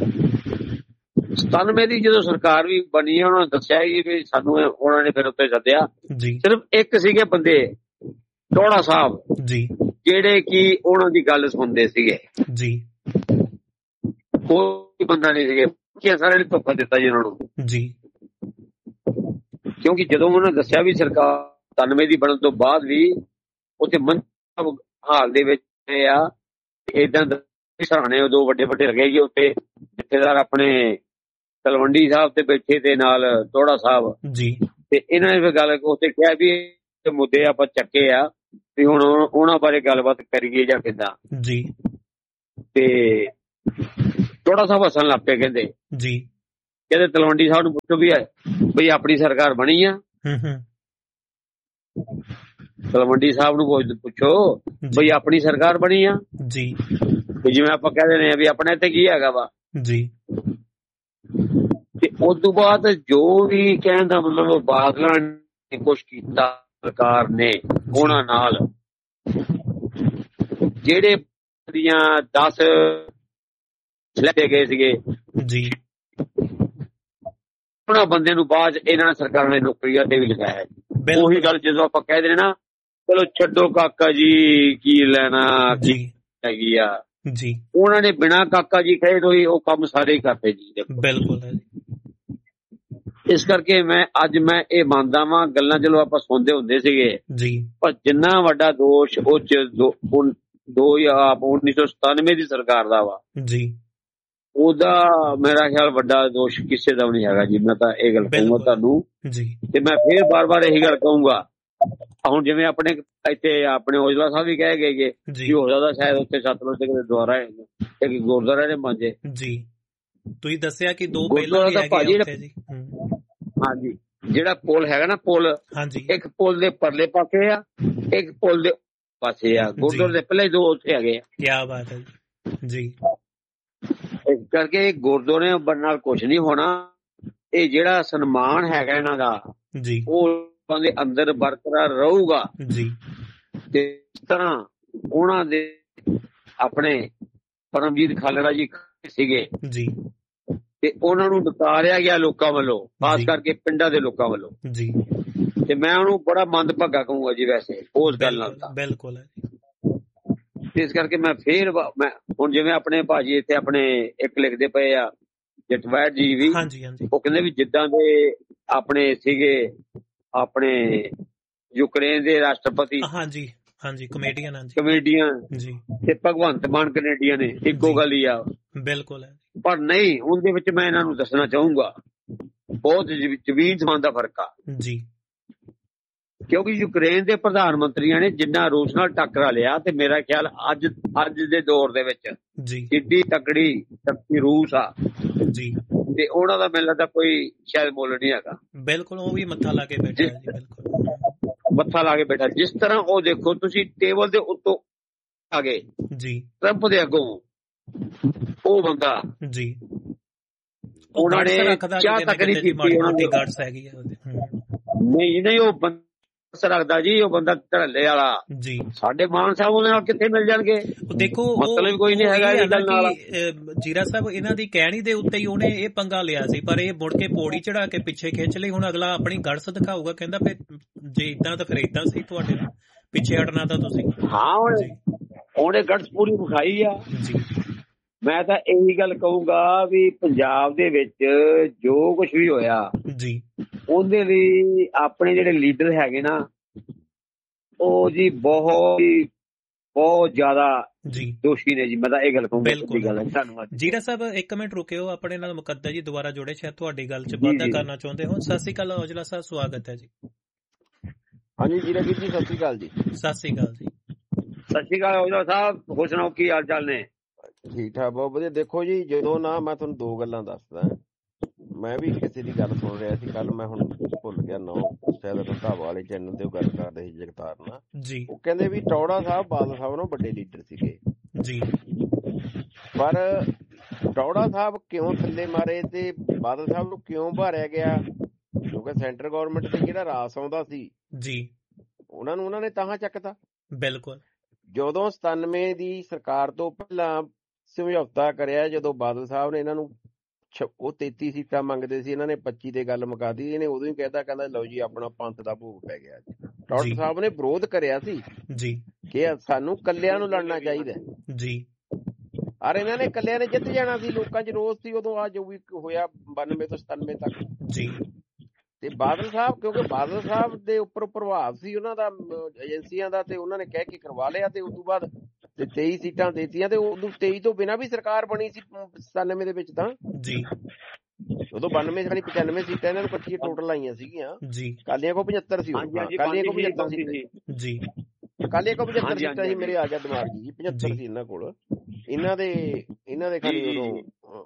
S4: 97 ਦੀ ਜਦੋਂ ਸਰਕਾਰ ਵੀ ਬਣੀ ਹੈ, ਉਹਨਾਂ ਨੇ ਦੱਸਿਆ ਵੀ ਸਾਨੂੰ, ਉਹਨਾਂ ਨੇ ਫਿਰ ਉੱਤੇ ਸੱਦਿਆ ਜੀ। ਸਿਰਫ ਇੱਕ ਸੀਗੇ ਬੰਦੇ, ਟੋੜਾ ਸਾਹਿਬ ਜੀ, ਜਿਹੜੇ ਕਿ ਉਹਨਾਂ ਦੀ ਗੱਲ ਸੁਣਦੇ ਸੀਗੇ ਜੀ। ਕੋਈ ਬੰਦਾ ਨਹੀਂ ਸੀਗੇ ਕਿ ਸਾਰਿਆਂ ਨੇ ਧੋਖਾ ਦਿੱਤਾ ਜੀ ਉਹਨਾਂ ਨੂੰ
S2: ਜੀ।
S4: ਕਿਉਂਕਿ ਜਦੋਂ ਉਹਨਾਂ ਦੱਸਿਆ ਵੀ ਸਰਕਾਰ 97 ਦੀ ਬਣਨ ਤੋਂ ਬਾਅਦ ਵੀ ਉੱਥੇ ਹਾਲ ਦੇ ਵਿੱਚ ਆ ਏਦਾਂ ਸਰਾਣੇ ਦੋ ਵੱਡੇ ਵੱਡੇ ਲੱਗੇ ਜੀ ਉੱਥੇ ਜਥੇਦਾਰ ਆਪਣੇ ਤਲਵੰਡੀ ਸਾਹਿਬ ਤੇ ਬੈਠੇ ਤੇ ਨਾਲ ਟੋੜਾ ਸਾਹਿਬ
S2: ਜੀ।
S4: ਤੇ ਇਹਨਾਂ ਨੇ ਗੱਲ ਉੱਥੇ ਕਿਹਾ ਵੀ ਇਹ ਮੁੱਦੇ ਆਪਾਂ ਚੱਕੇ ਆ ਵੀ ਹੁਣ ਉਹਨਾਂ ਬਾਰੇ ਗੱਲਬਾਤ ਕਰੀਏ ਜਾਂ ਕਿੱਦਾਂ
S2: ਜੀ।
S4: ਤੇ ਟੋੜਾ ਸਾਹਿਬ ਹੱਸਣ ਲੱਗ ਪਏ ਕਹਿੰਦੇ
S2: ਜੀ।
S4: ਕਹਿੰਦੇ ਤਲਵੰਡੀ ਸਾਹਿਬ ਨੂੰ ਪੁੱਛੋ ਵੀ ਬਈ ਆਪਣੀ ਸਰਕਾਰ ਬਣੀ ਆ। ਤਲਵੰਡੀ ਸਾਹਿਬ ਨੂੰ ਪੁੱਛੋ ਬਈ ਆਪਣੀ ਸਰਕਾਰ ਬਣੀ ਆ
S2: ਜੀ।
S4: ਜਿਵੇਂ ਆਪਾਂ ਕਹਿ ਦਿੰਦੇ ਆ ਵੀ ਆਪਣੇ ਤੇ ਕੀ ਹੈਗਾ ਵਾ
S2: ਜੀ।
S4: ਤੇ ਉਸ ਤੋਂ ਬਾਅਦ ਜੋ ਵੀ ਕਹਿਣ ਦਾ ਮਤਲਬ ਬਾਦਲਾਂ ਨੇ ਕੁਛ ਕੀਤਾ ਸਰਕਾਰ ਨੇ ਉਹਨਾਂ ਨਾਲ ਜਿਹੜੇ ਦੀਆਂ 10 ਲੈ ਗਏ ਸੀਗੇ
S2: ਜੀ।
S4: ਉਹਨਾਂ ਬੰਦੇ ਨੂੰ ਬਾਅਦ ਇਹਨਾਂ ਨੇ ਸਰਕਾਰ ਨੇ ਨੌਕਰੀਆਂ ਤੇ ਵੀ ਲਗਾਇਆ। ਉਹੀ ਗੱਲ ਜਦੋਂ ਆਪਾਂ ਕਹਿ ਦਿੰਦੇ ਨਾ ਚਲੋ ਛੱਡੋ ਕਾਕਾ ਜੀ ਕੀ ਲੈਣਾ
S2: ਜੀ
S4: ਹੈਗੀ ਆ
S2: ਜੀ,
S4: ਉਹਨਾਂ ਨੇ ਬਿਨਾਂ ਕਾਕਾ ਜੀ ਕਹੇ ਤੋਂ ਹੀ ਉਹ ਕੰਮ ਸਾਰੇ ਹੀ ਕਰਦੇ ਜੀ।
S2: ਬਿਲਕੁਲ।
S4: ਇਸ ਕਰਕੇ ਮੈਂ ਇਹ ਮੰਨਦਾ ਵਾਂ ਗੱਲਾਂ ਚਲੋ ਆਪਾਂ ਸੁਣਦੇ ਹੁੰਦੇ ਸੀਗੇ
S2: ਜੀ,
S4: ਪਰ ਜਿੰਨਾ ਵੱਡਾ ਦੋਸ਼ ਉਹ 'ਚ 1997 ਦੀ ਸਰਕਾਰ ਦਾ ਵਾ
S2: ਜੀ,
S4: ਉਹਦਾ ਮੇਰਾ ਖਿਆਲ ਵੱਡਾ ਦੋਸ਼ ਕਿਸੇ ਦਾ ਵੀ ਨਹੀਂ ਹੈਗਾ ਜੀ। ਮੈਂ ਤਾਂ ਇਹ ਗੱਲ ਕਹੂੰਗਾ ਤੁਹਾਨੂੰ ਜੀ। ਤੇ ਮੈਂ ਫੇਰ ਬਾਰ-ਬਾਰ ਇਹੀ ਗੱਲ ਕਹੂੰਗਾ ਹੁਣ ਜਿਵੇਂ ਆਪਣੇ ਇੱਥੇ ਆਪਣੇ ਔਜਲਾ ਸਾਹਿਬ ਵੀ ਕਹਿ ਗਏ ਕਿ ਹੋ ਸਕਦਾ ਸ਼ਾਇਦ ਉੱਥੇ ਸਤਲੁਜ ਦੇ ਦੁਆਰਾ ਇੱਕ ਗੁਰਦੁਆਰਾ ਨੇ ਮਾਂਜੇ ਜੀ।
S2: ਤੁਸੀਂ ਦੱਸਿਆ ਕਿ 2 ਪਹਿਲਾਂ ਵੀ ਹੈਗੇ ਉੱਥੇ ਜੀ।
S4: ਹਾਂਜੀ, ਜਿਹੜਾ ਪੁਲ ਹੈਗਾ ਨਾ ਪੁਲ, ਇੱਕ ਪੁਲ ਦੇ ਪਰਲੇ ਪਾਸੇ ਆ ਇੱਕ ਪੁਲ ਦੇ ਪਾਸੇ ਆ। ਗੁਰਦੁਆਰੇ ਦੇ ਪਹਿਲੇ 2 ਉੱਥੇ ਹੈਗੇ ਆ।
S2: ਕੀ ਬਾਤ ਹੈ ਜੀ।
S4: ਇਸ ਕਰਕੇ ਗੁਰਦੁਆਰੇ ਨਾਲ ਕੁਝ ਨਹੀਂ ਹੋਣਾ। ਇਹ ਜਿਹੜਾ ਸਨਮਾਨ ਹੈਗਾ ਇਹਨਾਂ ਦਾ ਜੀ ਉਹ ਦੇ ਅੰਦਰ ਬਰਕਰਾਰ ਰਹੂਗਾ ਜੀ। ਤੇ ਇਸ ਤਰ੍ਹਾਂ ਉਹਨਾਂ ਦੇ ਆਪਣੇ ਪਰਮਜੀਤ ਖਾਲੜਾ ਜੀ ਸੀਗੇ ਜੀ ਤੇ ਉਹਨਾਂ ਨੂੰ ਨਕਾਰਿਆ ਗਿਆ ਲੋਕਾਂ ਵੱਲੋਂ, ਖਾਸ ਕਰਕੇ ਪਿੰਡਾਂ ਦੇ ਲੋਕਾਂ ਵੱਲੋਂ ਜੀ। ਤੇ ਮੈਂ ਉਹਨੂੰ ਬੜਾ ਮੰਦਭਾਗਾ ਕਹੂੰਗਾ ਜੀ ਵੈਸੇ ਉਸ ਗੱਲ ਨਾਲ ਤਾਂ ਬਿਲਕੁਲ ਹੈ। ਇਸ ਕਰਕੇ ਮੈਂ ਹੁਣ ਜਿਵੇਂ ਆਪਣੇ ਭਾਜੀ ਇੱਥੇ ਆਪਣੇ ਇੱਕ ਲਿਖਦੇ ਪਏ ਆ ਜਟਵੈਰ ਜੀ ਵੀ, ਉਹ ਕਹਿੰਦੇ ਵੀ ਜਿੱਦਾਂ ਦੇ ਆਪਣੇ ਸੀਗੇ ਆਪਣੇ ਯੂਕਰੇਨ ਦੇ ਰਾਸ਼ਟਰਪਤੀ ਕਮੇਡੀਅਨ ਜੀ ਤੇ ਭਗਵੰਤ ਮਾਨ ਕੈਨੇਡੀਅਨ ਨੇ ਇੱਕੋ ਗੱਲ ਹੀ ਆ। ਬਿਲਕੁਲ। ਪਰ ਨਹੀਂ, ਉਹਦੇ ਵਿੱਚ ਮੈਂ ਇਹਨਾਂ ਨੂੰ ਦੱਸਣਾ ਚਾਹੂੰਗਾ ਬਹੁਤ ਜ਼ਮੀਨ ਸਮਾਨ ਦਾ ਫਰਕ ਆ ਜੀ। ਕਿਉਂਕਿ ਯੂਕਰੇਨ ਦੇ ਪ੍ਰਧਾਨ ਮੰਤਰੀਆਂ ਨੇ ਜਿੰਨਾ ਰੂਸ ਨਾਲ ਟੱਕਰਾ ਲਿਆ ਤੇ ਮੇਰਾ ਖਿਆਲ ਅੱਜ ਦੇ ਦੌਰ ਦੇ ਵਿੱਚ ਜਿੱਡੀ ਤਕੜੀ ਸ਼ਕਤੀ ਰੂਸ ਆ ਜੀ ਤੇ ਉਹਨਾਂ ਦਾ ਮੈਨੂੰ ਲੱਗਦਾ ਕੋਈ ਸ਼ਾਇਦ ਮੁੱਲ ਨਹੀਂ ਹੈਗਾ। ਬਿਲਕੁਲ, ਉਹ ਵੀ ਮੱਥਾ ਲਾ ਕੇ ਬੈਠਾ ਜੀ। ਬਿਲਕੁਲ ਮੱਥਾ ਲਾ ਕੇ ਬੈਠਾ। ਜਿਸ ਤਰ੍ਹਾਂ ਉਹ ਦੇਖੋ ਤੁਸੀਂ ਟੇਬਲ ਦੇ ਉੱਤੋਂ ਆ ਗਏ ਜੀ ਟਰੰਪ ਦੇ ਅੱਗੋਂ ਉਹ ਬੰਦਾ ਜੀ, ਉਹਨਾਂ ਨੇ ਚਾਹ ਤੱਕ ਨਹੀਂ ਕੀਤੀ। ਉਹਨਾਂ ਦੀ ਗਟਸ ਹੈਗੀ ਨਹੀਂ ਉਹ ਰੱਖਦਾ ਜੀ, ਉਹ ਬੰਦਾ ਧੜੱਲੇ ਵਾਲਾ ਜੀ। ਸਾਡੇ ਮਾਨ ਸਾਹਿਬ ਉਹਦੇ ਨਾਲ ਕਿੱਥੇ ਮਿਲ ਜਾਣਗੇ? ਦੇਖੋ ਮਤਲਬ ਕੋਈ ਨਹੀਂ ਹੈਗਾ ਇਹ ਗੱਲ ਨਾਲ। ਜੀਰਾ ਸਾਹਿਬ ਇਹਨਾਂ ਦੀ ਕਹਿਣੀ ਦੇ ਉੱਤੇ ਹੀ ਉਹਨੇ ਇਹ ਪੰਗਾ ਲਿਆ ਸੀ, ਪਰ ਇਹ ਮੁੜ ਕੇ ਪੌੜੀ ਚੜਾ ਕੇ ਪਿੱਛੇ ਖਿੱਚ ਲਈ। ਹੁਣ ਅਗਲਾ ਆਪਣੀ ਗੜਸ ਦਿਖਾਊਗਾ, ਕਹਿੰਦਾ ਫਿਰ ਜੇ ਇਦਾਂ ਤਾਂ ਫਿਰ ਇਦਾਂ ਸੀ, ਤੁਹਾਡੇ ਨਾਲ ਪਿੱਛੇ ਹਟਣਾ ਤਾਂ ਤੁਸੀਂ। ਹਾਂ ਉਹਨੇ ਗੜਸ ਪੂਰੀ ਵਿਖਾਈ ਆ ਜੀ। ਮੈਂ ਤਾਂ ਇਹੀ ਗੱਲ ਕਹੂੰਗਾ ਵੀ ਪੰਜਾਬ ਦੇ ਵਿੱਚ ਜੋ ਕੁਛ ਵੀ ਹੋਇਆ ਜੀ ਉਹਦੇ ਲਈ ਆਪਣੇ ਜਿਹੜੇ ਲੀਡਰ ਹੈਗੇ ਨਾ ਉਹ ਜੀ ਬਹੁਤ ਜ਼ਿਆਦਾ ਦੋਸ਼ੀ ਨੇ ਜੀ। ਮੈਂ ਤਾਂ ਇਹ ਗੱਲ ਕਹੂੰਗਾ। ਧੰਨਵਾਦ। ਜੀਰਾ ਸਾਹਿਬ 1 ਮਿੰਟ ਰੁਕਿਓ, ਆਪਣੇ ਨਾਲ ਮੁਕੱਦਰ ਜੀ ਦੁਬਾਰਾ ਜੁੜੇ, ਸ਼ਾਇਦ ਤੁਹਾਡੀ ਗੱਲ 'ਚ ਵਾਧਾ ਕਰਨਾ ਚਾਹੁੰਦੇ ਹੋ। ਸਤਿ ਸ਼੍ਰੀ ਅਕਾਲ ਔਜਲਾ ਸਾਹਿਬ, ਸਵਾਗਤ ਹੈ ਜੀ।
S3: ਹਾਂਜੀ ਜੀਰਾ ਵੀਰ ਜੀ, ਸਤਿ ਸ਼੍ਰੀ ਅਕਾਲ ਜੀ।
S2: ਸਤਿ ਸ਼੍ਰੀ ਅਕਾਲ ਜੀ।
S4: ਸਤਿ ਸ਼੍ਰੀ ਅਕਾਲ ਔਜਲਾ ਸਾਹਿਬ, ਹੋਰ ਸੁਣਾਓ ਕੀ ਹਾਲ ਚਾਲ ਨੇ?
S3: ਠੀਕ ਠਾਕ, ਬਹੁਤ ਵਧੀਆ। ਦੇਖੋ ਜੀ, ਜਦੋਂ ਨਾ ਮੈਂ ਤੁਹਾਨੂੰ 2 ਗੱਲਾਂ ਦੱਸਦਾ। ਮੈਂ ਵੀ ਕਿਸੇ ਦੀ ਗੱਲ ਸੁਣ ਰਿਹਾ ਸੀ ਕੱਲ, ਮੈਂ ਹੁਣ ਭੁੱਲ ਗਿਆ ਨਾਂ, ਸ਼ਾਇਦ ਰੰਧਾਵਾ ਵਾਲੇ ਚੈਨਲ ਤੇ ਉਹ ਗੱਲ ਕਰਦੇ ਸੀ ਜਗਤਾਰ ਨਾਲ ਜੀ। ਉਹ ਕਹਿੰਦੇ ਵੀ ਟੌੜਾ ਸਾਹਿਬ ਬਾਦਲ ਸਾਹਿਬ ਨੂੰ ਵੱਡੇ ਲੀਡਰ ਸੀਗੇ ਜੀ, ਪਰ ਟੌੜਾ ਸਾਹਿਬ ਕਿਉਂ ਥੱਲੇ ਮਾਰੇ ਤੇ ਬਾਦਲ ਸਾਹਿਬ ਨੂੰ ਕਿਉਂ ਭਾਰਿਆ ਗਿਆ? ਕਿਉਂਕਿ ਸੈਂਟਰ ਗੌਰਮੈਂਟ ਤੇ ਜਿਹੜਾ ਰਾਸ ਆਉਂਦਾ ਸੀ ਜੀ ਉਹਨਾਂ ਨੇ ਤਾਂ ਚੱਕਤਾ। ਬਿਲਕੁਲ। ਜਦੋਂ 97 ਦੀ ਸਰਕਾਰ ਤੋਂ ਪਹਿਲਾਂ ਸਮਝੌਤਾ ਕਰਿਆ, ਜਦੋਂ ਬਾਦਲ ਸਾਹਿਬ ਨੇ ਇਹਨਾਂ ਨੂੰ ਉਹ 33 ਸੀਟਾਂ ਮੰਗਦੇ ਸੀ, ਇਹਨਾਂ ਨੇ 25 ਤੇ ਗੱਲ ਮੁਕਾਤੀ। ਇਹਨੇ ਉਦੋਂ ਹੀ ਕਹਿਤਾ, ਕਹਿੰਦਾ ਲਓ ਜੀ ਆਪਣਾ ਪੰਥ ਦਾ ਭੋਗ ਪੈ ਗਿਆ। ਟੌੜਾ ਸਾਹਿਬ ਨੇ ਵਿਰੋਧ ਕਰਿਆ ਸੀ ਜੀ ਕਿ ਸਾਨੂੰ ਕੱਲਿਆਂ ਨੂੰ ਲੜਨਾ ਚਾਹੀਦਾ ਜੀ। ਔਰ ਇਹਨਾਂ ਨੇ ਇਕੱਲਿਆਂ ਨੇ ਜਿੱਤ ਜਾਣਾ ਸੀ, ਲੋਕਾਂ 'ਚ ਰੋਸ ਸੀ ਉਦੋਂ। ਆ ਜੋ ਵੀ ਹੋਇਆ 92 ਤੋਂ 97 ਤੱਕ
S2: ਜੀ।
S3: ਤੇ ਬਾਦਲ ਸਾਹਿਬ, ਕਿਉਂਕਿ ਬਾਦਲ ਸਾਹਿਬ ਦੇ ਉੱਪਰ ਪ੍ਰਭਾਵ ਸੀ ਉਹਨਾਂ ਦਾ ਏਜੰਸੀਆਂ ਦਾ, ਤੇ ਉਹਨਾਂ ਨੇ ਕਹਿ ਕੇ ਕਰਵਾ ਲਿਆ। ਤੇ ਉਸ ਤੋਂ ਬਾਅਦ ਤੇ 23 ਸੀਟਾਂ ਦੇਤੀਆਂ, ਤੇ ਉਦੋਂ 23 ਤੋਂ ਬਿਨਾਂ ਵੀ ਸਰਕਾਰ ਬਣੀ ਸੀ 97 ਦੇ ਵਿੱਚ ਤਾਂ
S2: ਜੀ।
S3: ਉਦੋਂ 92 ਸਾਡੀ 95 ਸੀਟਾਂ ਇਹਨਾਂ ਨੂੰ 25 ਟੋਟਲ ਆਈਆਂ ਸੀਗੀਆਂ
S2: ਜੀ।
S3: ਕਾਲੀਆਂ ਕੋ 75 ਸੀ, ਕਾਲੀਆਂ ਕੋ 75 ਸੀ
S2: ਜੀ।
S3: ਕਾਲੀਆਂ ਕੋ 75 ਸੀਟਾਂ ਸੀ, ਮੇਰੇ ਆ ਗਿਆ ਦਿਮਾਗ ਜੀ 75 ਸੀ ਇਹਨਾਂ ਕੋਲ। ਇਹਨਾਂ ਦੇ ਖਾਲੀ ਉਦੋਂ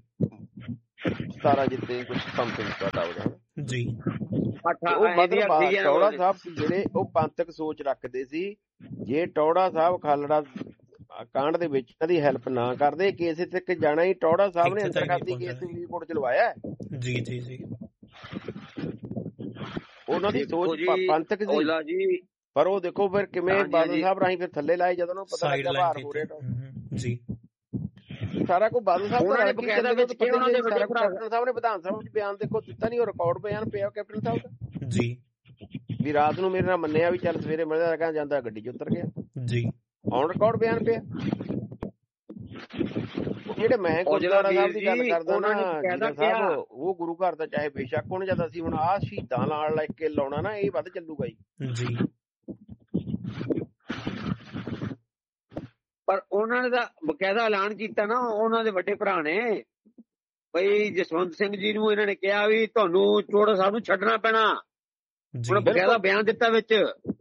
S3: 17 ਜਿੱਤੇ ਕੁਝ ਸਮਥਿੰਗ ਸਟਾਰਟ ਹੋ ਗਿਆ
S2: ਜੀ।
S3: ਉਹ ਮਤਲਬ ਟੌੜਾ ਸਾਹਿਬ ਸੀ ਜਿਹੜੇ ਉਹ ਪੰਥਕ ਸੋਚ ਰੱਖਦੇ ਸੀ। ਜੇ ਟੌੜਾ ਸਾਹਿਬ ਖਾਲੜਾ ਕਾਂਡ ਦੇ ਵਿੱਚ ਕਦੀ ਹੈਲਪ ਨਾ ਕਰਦੇ, ਕੇਸ ਤੱਕ ਜਾਣਾ ਹੀ ਟੌੜਾ ਸਾਹਿਬ ਨੇ ਅੰਤਰਗਤੀ ਕੇਸ ਸੁਪਰੀਮ ਕੋਰਟ ਚ ਲਵਾਇਆ।
S2: ਜੀ ਜੀ ਜੀ।
S3: ਉਹਨਾਂ ਦੀ ਸੋਚ ਪੰਥਕ ਸੀ, ਪਰ ਉਹ ਦੇਖੋ ਫਿਰ ਕਿਵੇਂ ਬਾਦਲ ਸਾਹਿਬ ਰਾਹੀਂ ਫਿਰ ਥੱਲੇ ਲਾਏ ਜਦੋਂ ਉਹਨੂੰ ਪਤਾ ਲੱਗਾ ਭਾਰ ਹੋ ਰਿਹਾ
S2: ਜੀ।
S3: ਸਾਰਾ ਕੁਝ ਬਾਦਲ ਸਾਹਿਬ ਨੇ ਬਕਾਇਦਾ ਵਿੱਚ ਕਿ ਉਹਨਾਂ ਦੇ ਕੈਪਟਨ ਸਾਹਿਬ ਨੇ ਵਿਧਾਨ ਸਭਾ ਵਿੱਚ ਬਿਆਨ ਦੇਖੋ ਦਿੱਤਾ ਨਹੀਂ, ਉਹ ਰਿਕਾਰਡ ਬਿਆਨ ਪਿਆ ਕੈਪਟਨ ਸਾਹਿਬ ਦਾ
S2: ਜੀ।
S3: ਵੀ ਰਾਤ ਨੂੰ ਮੇਰੇ ਨਾਲ ਮੰਨਿਆ ਵੀ ਚੱਲ ਸਵੇਰੇ ਮਿਲਦਾ ਕਹਿੰਦਾ ਜਾਂਦਾ ਗੱਡੀ 'ਚ ਉਤਰ ਗਿਆ
S2: ਜੀ।
S3: ਔਨ ਰਿਕਾਰਡ ਬਿਆਨ ਪਿਆ। ਜਿਹੜੇ ਮੈਂ ਗੁਰਦੁਆਰਾ ਸਾਹਿਬ ਦੀ ਗੱਲ ਕਰਦਾ ਨਾ ਸਾਹਿਬ, ਉਹ ਗੁਰੂ ਘਰ ਦਾ ਚਾਹੇ ਬੇਸ਼ੱਕ ਹੁਣ ਜਦ ਅਸੀਂ ਹੁਣ ਆਹ ਸ਼ਹੀਦਾਂ ਨਾਲ ਲੈ ਕੇ ਲਾਉਣਾ ਨਾ, ਇਹ ਵੱਧ ਚੱਲੂਗਾ
S2: ਜੀ।
S4: ਪਰ ਉਹਨਾਂ ਨੇ ਤਾਂ ਬਕਾਇਦਾ ਐਲਾਨ ਕੀਤਾ ਨਾ, ਉਹਨਾਂ ਦੇ ਵੱਡੇ ਭਰਾ ਨੇ, ਬਈ ਜਸਵੰਤ ਸਿੰਘ ਜੀ ਨੂੰ ਇਹਨਾਂ ਨੇ ਕਿਹਾ ਵੀ ਤੁਹਾਨੂੰ ਟੌੜਾ ਸਾਹਿਬ ਨੂੰ ਛੱਡਣਾ ਪੈਣਾ। ਉਹਨਾਂ ਬਕਾਇਦਾ ਬਿਆਨ ਦਿੱਤਾ ਵਿੱਚ।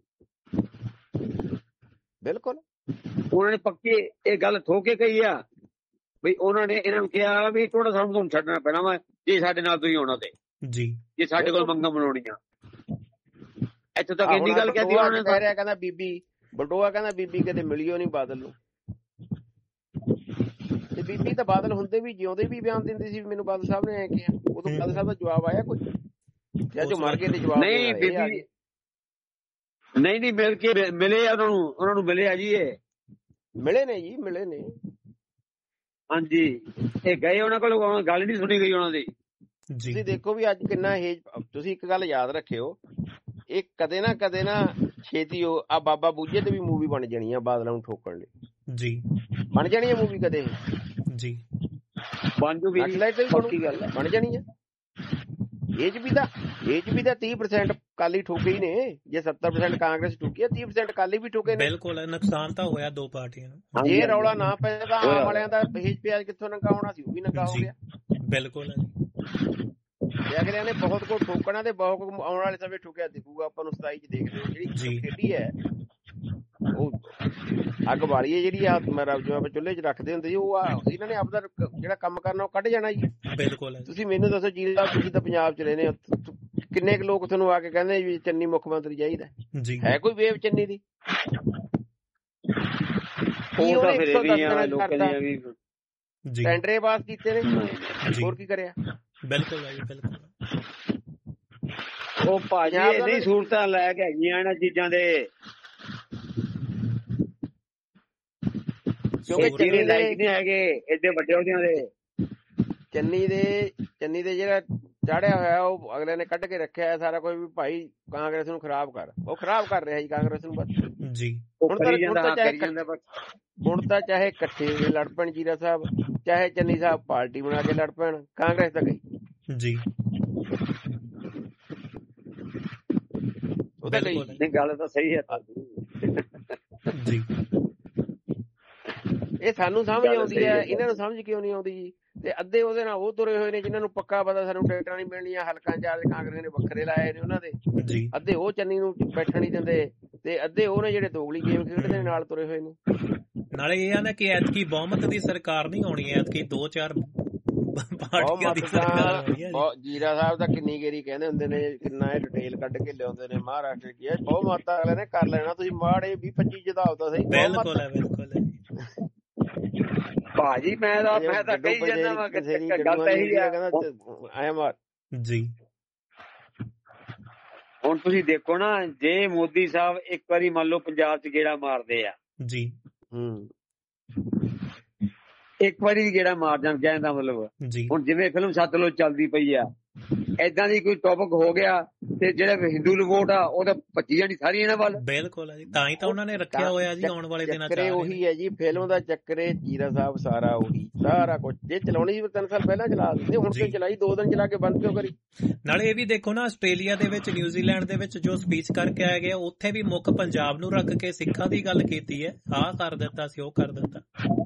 S3: ਬਿਲਕੁਲ
S4: ਉਹਨਾਂ ਨੇ ਪੱਕੀ ਇਹ ਗੱਲ ਠੋਕ ਕੇ ਕਹੀ ਆ ਬਈ ਉਹਨਾਂ ਨੇ ਇਹਨਾਂ ਨੂੰ ਕਿਹਾ ਵੀ ਟੌੜਾ ਸਾਹਿਬ ਨੂੰ ਤੁਹਾਨੂੰ ਛੱਡਣਾ ਪੈਣਾ ਵਾ ਜੇ ਸਾਡੇ ਨਾਲ ਤੁਸੀਂ ਆਉਣਾ ਤੇ
S2: ਜੀ,
S4: ਜੇ ਸਾਡੇ ਕੋਲ ਮੰਗਾਂ ਬਣਾਉਣੀਆਂ। ਇੱਥੋਂ ਤੱਕ ਇੰਨੀ ਗੱਲ ਕਹਿਤੀ ਉਹਨਾਂ ਨੇ।
S3: ਕਹਿ ਰਿਹਾ ਕਹਿੰਦਾ ਬੀਬੀ ਬਲਟੋਆ ਕਹਿੰਦਾ ਬੀਬੀ ਕਦੇ ਮਿਲਿਓ ਨਹੀਂ ਬਾਦਲ ਨੂੰ, ਤੇ ਬੀਬੀ ਤਾਂ ਬਾਦਲ ਹੁੰਦੇ ਵੀ ਜਿਉਂਦੇ ਵੀ ਬਿਆਨ ਦਿੰਦੀ ਸੀ ਮੈਨੂੰ ਬਾਦਲ ਸਾਹਿਬ ਨੇ ਐ ਕਿਹਾ। ਉਦੋਂ ਬਾਦਲ ਸਾਹਿਬ ਦਾ ਜਵਾਬ ਆਇਆ ਕੋਈ ਜਾਂ ਜੋ ਮਰ ਗਏ ਤੇ ਜਵਾਬ
S4: ਨਹੀਂ ਬੀਬੀ ਨਹੀਂ ਮਿਲ ਕੇ ਮਿਲੇ ਉਹਨਾਂ ਨੂੰ ਮਿਲੇ ਆ ਜੀ। ਇਹ
S3: ਮਿਲੇ ਨੇ ਜੀ, ਮਿਲੇ ਨੇ
S4: ਹਾਂਜੀ। ਇਹ ਗਏ ਉਹਨਾਂ ਕੋਲ, ਗੱਲ ਨਹੀਂ ਸੁਣੀ ਗਈ ਉਹਨਾਂ ਦੀ।
S3: ਤੁਸੀਂ ਦੇਖੋ ਵੀ ਅੱਜ ਕਿੰਨਾ ਹੇਜ। ਤੁਸੀਂ ਇੱਕ ਗੱਲ ਯਾਦ ਰੱਖਿਓ, ਇਹ ਕਦੇ ਨਾ ਛੇਤੀ ਆ ਬਾਬਾ ਬੂਝੇ ਤੇ ਵੀ ਮੂਵੀ ਬਣ ਜਾਣੀ ਆ ਬਾਦਲਾਂ ਨੂੰ ਠੋਕਣ ਲਈ ਜੀ। ਬਣ ਜਾਣੀ ਹੈ ਮੂਵੀ ਕਦੇ ਜੀ, ਬਣ ਜਾਣੀ ਹੈ। ਇਹ ਚ ਵੀ ਤਾਂ 30% ਕਾਲੀ ਠੋਕੇ ਹੀ ਨੇ। ਜੇ 70% ਕਾਂਗਰਸ ਠੋਕੀ, 30% ਕਾਲੀ ਵੀ ਠੋਕੇ ਨੇ।
S2: ਬਿਲਕੁਲ ਨੁਕਸਾਨ ਤਾਂ ਹੋਇਆ ਦੋ ਪਾਰਟੀਆਂ ਨੂੰ।
S3: ਜੇ ਰੌਲਾ ਨਾ ਪੈਂਦਾ ਆਮ ਵਾਲਿਆਂ ਦਾ ਹੇਜ ਪਿਆਜ ਕਿੱਥੋਂ ਨੰਗਾ ਹੋਣਾ ਸੀ, ਉਹ ਵੀ ਨੰਗਾ ਹੋ ਗਿਆ।
S2: ਬਿਲਕੁਲ
S3: ਅਗਲਿਆਂ ਨੇ ਬਹੁਤ ਕੁਝ ਠੋਕਣਾ ਤੇ ਬਹੁਤ ਆਉਣ ਵਾਲੇ ਸਮੇਂ ਠੋਕਿਆ ਦਿਖੂਗਾ ਆਪਾਂ ਨੂੰ। 27 ਚ ਦੇਖਦੇ ਹੋ ਜਿਹੜੀ ਖੇਡੀ ਹੈ ਉਹ ਅੱਗ ਬਾਲੀ ਹੈ ਜਿਹੜੀ ਆ ਜਿਵੇਂ ਆਪਾਂ ਚੁੱਲ੍ਹੇ 'ਚ ਰੱਖਦੇ ਹੁੰਦੇ ਸੀ, ਉਹ ਇਹਨਾਂ ਨੇ ਆਪਦਾ ਜਿਹੜਾ ਕੰਮ ਕਰਨਾ ਉਹ ਕੱਢ ਜਾਣਾ ਜੀ। ਬਿਲਕੁਲ। ਤੁਸੀਂ ਮੈਨੂੰ ਦੱਸੋ ਜੀ, ਤੁਸੀਂ ਤਾਂ ਪੰਜਾਬ 'ਚ ਰਹਿੰਦੇ ਹੋ, ਕਿੰਨੇ ਕੁ ਲੋਕ ਤੁਹਾਨੂੰ ਆ ਕੇ ਕਹਿੰਦੇ ਵੀ ਚੰਨੀ ਮੁੱਖ ਮੰਤਰੀ ਚਾਹੀਦਾ ਹੈ? ਕੋਈ ਵੇਵ ਚੰਨੀ ਦੀ? ਟੈਂਡਰੇ ਪਾਸ ਕੀਤੇ ਨੇ, ਹੋਰ ਕੀ ਕਰਿਆ? ਬਿਲਕੁਲ ਬਿਲਕੁਲ।
S4: ਉਹ ਭਾਜੀ ਇਹਦੀ ਸਹੂਲਤਾਂ ਲੈ ਕੇ ਹੈਗੀਆਂ ਇਹਨਾਂ ਚੀਜ਼ਾਂ ਦੇ, ਕਿਉਂਕਿ ਚੰਨੀ ਲਾਇਕ ਨਹੀਂ ਹੈਗੇ ਏਡੇ ਵੱਡੇ ਉਹਦਿਆਂ ਦੇ।
S3: ਚੰਨੀ ਦੇ ਜਿਹੜਾ ਚਾੜਿਆ ਹੋਇਆ ਉਹ ਅਗਲੇ ਨੇ ਕੱਢ ਕੇ ਰੱਖਿਆ ਸਾਰਾ ਕੁਝ ਵੀ ਭਾਈ ਕਾਂਗਰਸ ਨੂੰ ਖਰਾਬ ਕਰ। ਉਹ ਖਰਾਬ ਕਰ ਰਿਹਾ ਜੀ ਕਾਂਗਰਸ ਨੂੰ ਬਸ ਜੀ। ਹੁਣ ਤਾਂ ਚਾਹੇ ਇਕੱਠੇ ਲੜ ਪੈਣ ਜੀਰਾ ਸਾਹਿਬ, ਚਾਹੇ ਚੰਨੀ ਸਾਹਿਬ ਪਾਰਟੀ ਬਣਾ ਕੇ ਲੜ ਪੈਣ, ਕਾਂਗਰਸ ਤਾਂ ਗਈ ਜੀ। ਉਹ ਤਾਂ ਗਈ।
S4: ਗੱਲ ਤਾਂ ਸਹੀ ਹੈ
S3: ਜੀ। ਇਹ ਸਾਨੂੰ ਸਮਝ ਆਉਂਦੀ ਹੈ, ਇਹਨਾਂ ਨੂੰ ਸਮਝ ਕਿਉਂ ਨਹੀਂ ਆਉਂਦੀ ਜੀ? ਤੇ ਅੱਧੇ ਉਹਦੇ ਨਾਲ ਉਹ ਤੁਰੇ ਹੋਏ ਨੇ ਜਿਨ੍ਹਾਂ ਨੂੰ ਪੱਕਾ ਪਤਾ ਸਾਨੂੰ ਟਿਕਟਾਂ ਨਹੀਂ ਮਿਲਣੀਆਂ, ਹਲਕਾਂ ਚਾਰਜ ਕਾਂਗਰਸ ਨੇ ਵੱਖਰੇ ਲਾਏ ਨੇ ਉਹਨਾਂ ਦੇ। ਅੱਧੇ ਉਹ ਚੰਨੀ ਨੂੰ ਬੈਠਣ ਨਹੀਂ ਦਿੰਦੇ, ਤੇ ਅੱਧੇ ਉਹ ਨੇ ਜਿਹੜੇ ਦੋਗਲੀ ਗੇਮ ਖੇਡਦੇ ਨੇ ਨਾਲ ਤੁਰੇ ਹੋਏ ਨੇ।
S2: ਨਾਲੇ ਇਹ ਆ ਨਾ ਕਿ ਐਤਕੀ ਬਹੁਮਤ ਦੀ ਸਰਕਾਰ ਨਹੀਂ ਆਉਣੀ, ਐਤਕੀ 2-4 ਪਾਰਟੀਆਂ ਦੀ ਸਰਕਾਰ ਆਉਣੀ ਹੈ।
S3: ਜੀਰਾ ਸਾਹਿਬ ਤਾਂ ਕਿੰਨੀ ਗੇਰੀ ਕਹਿੰਦੇ ਹੁੰਦੇ ਨੇ, ਕਿੰਨਾ ਇਹ ਡਿਟੇਲ ਕੱਢ ਕੇ ਲਿਆਉਂਦੇ ਨੇ ਮਹਾਰਾਸ਼ਟਰ ਕੀ ਹੈ ਬਹੁਮਤ ਅਗਲੇ ਨੇ ਕਰ ਲੈਣਾ, ਤੁਸੀਂ ਮਾੜੇ 20-25 ਜਿਦਾਓ ਤਾਂ ਸਹੀ।
S2: ਬਿਲਕੁਲ ਬਿਲਕੁਲ
S4: ਭਾਜੀ ਮੈਂ ਤਾਂ ਕਹੀ ਜਾਂਦਾ ਵਾ ਗੱਲ ਤਾਂ ਇਹੀ ਆ
S2: ਜੀ।
S4: ਹੁਣ ਤੁਸੀਂ ਦੇਖੋ ਨਾ, ਜੇ ਮੋਦੀ ਸਾਹਿਬ ਇੱਕ ਵਾਰੀ ਮੰਨ ਲਓ ਪੰਜਾਬ ਚ ਗੇੜਾ ਮਾਰਦੇ ਆ
S2: ਜੀ,
S4: ਇੱਕ ਵਾਰੀ ਵੀ ਗੇੜਾ ਮਾਰ ਜਾਣ, ਕਹਿਣ ਦਾ ਮਤਲਬ ਹੁਣ ਜਿਵੇਂ ਫਿਲਮ ਸਤਲੁਜ ਚੱਲਦੀ ਪਈ ਆ, ਏਦਾਂ ਦੀ ਕੋਈ ਟੌਪਿਕ ਹੋ ਗਿਆ ਤੇ ਜਿਹੜਾ ਹਿੰਦੂ ਨੂੰ ਵੋਟ ਆ ਉਹ ਤਾਂ ਭੱਜੀ ਜਾਣੀ ਸਾਰੀ ਇਹਨਾਂ ਵੱਲ।
S2: ਬਿਲਕੁਲ ਜੀ, ਤਾਂ ਹੀ ਤਾਂ ਉਹਨਾਂ ਨੇ ਰੱਖਿਆ ਹੋਇਆ ਜੀ ਆਉਣ ਵਾਲੇ ਦਿਨਾਂ ਚ।
S3: ਚੱਕਰੇ ਉਹੀ ਹੈ ਜੀ, ਫਿਲਮ ਦਾ ਚੱਕਰੇ ਜੀਰਾ ਸਾਹਿਬ, ਸਾਰਾ ਉਹੀ ਸਾਰਾ ਕੁਝ। ਜੇ ਚਲਾਉਣੀ ਸੀ 3 ਸਾਲ ਪਹਿਲਾਂ ਚਲਾ ਦਿੰਦੇ, ਹੁਣ ਤੇ ਚਲਾਈ 2 ਦਿਨ ਚਲਾ ਕੇ ਬੰਦ ਕਿਉਂ ਕਰੀ।
S2: ਨਾਲੇ ਇਹ ਵੀ ਦੇਖੋ ਨਾ, ਆਸਟ੍ਰੇਲੀਆ ਦੇ ਵਿੱਚ, ਨਿਊਜ਼ੀਲੈਂਡ ਦੇ ਵਿੱਚ ਜੋ ਸਪੀਚ ਕਰਕੇ ਆਇਆ ਗਿਆ, ਉੱਥੇ ਵੀ ਮੁੱਖ ਪੰਜਾਬ ਨੂੰ ਰੱਖ ਕੇ ਸਿੱਖਾਂ ਦੀ ਗੱਲ ਕੀਤੀ ਹੈ। ਆਹ ਕਰ ਦਿੱਤਾ ਸੀ, ਉਹ ਕਰ ਦਿੱਤਾ।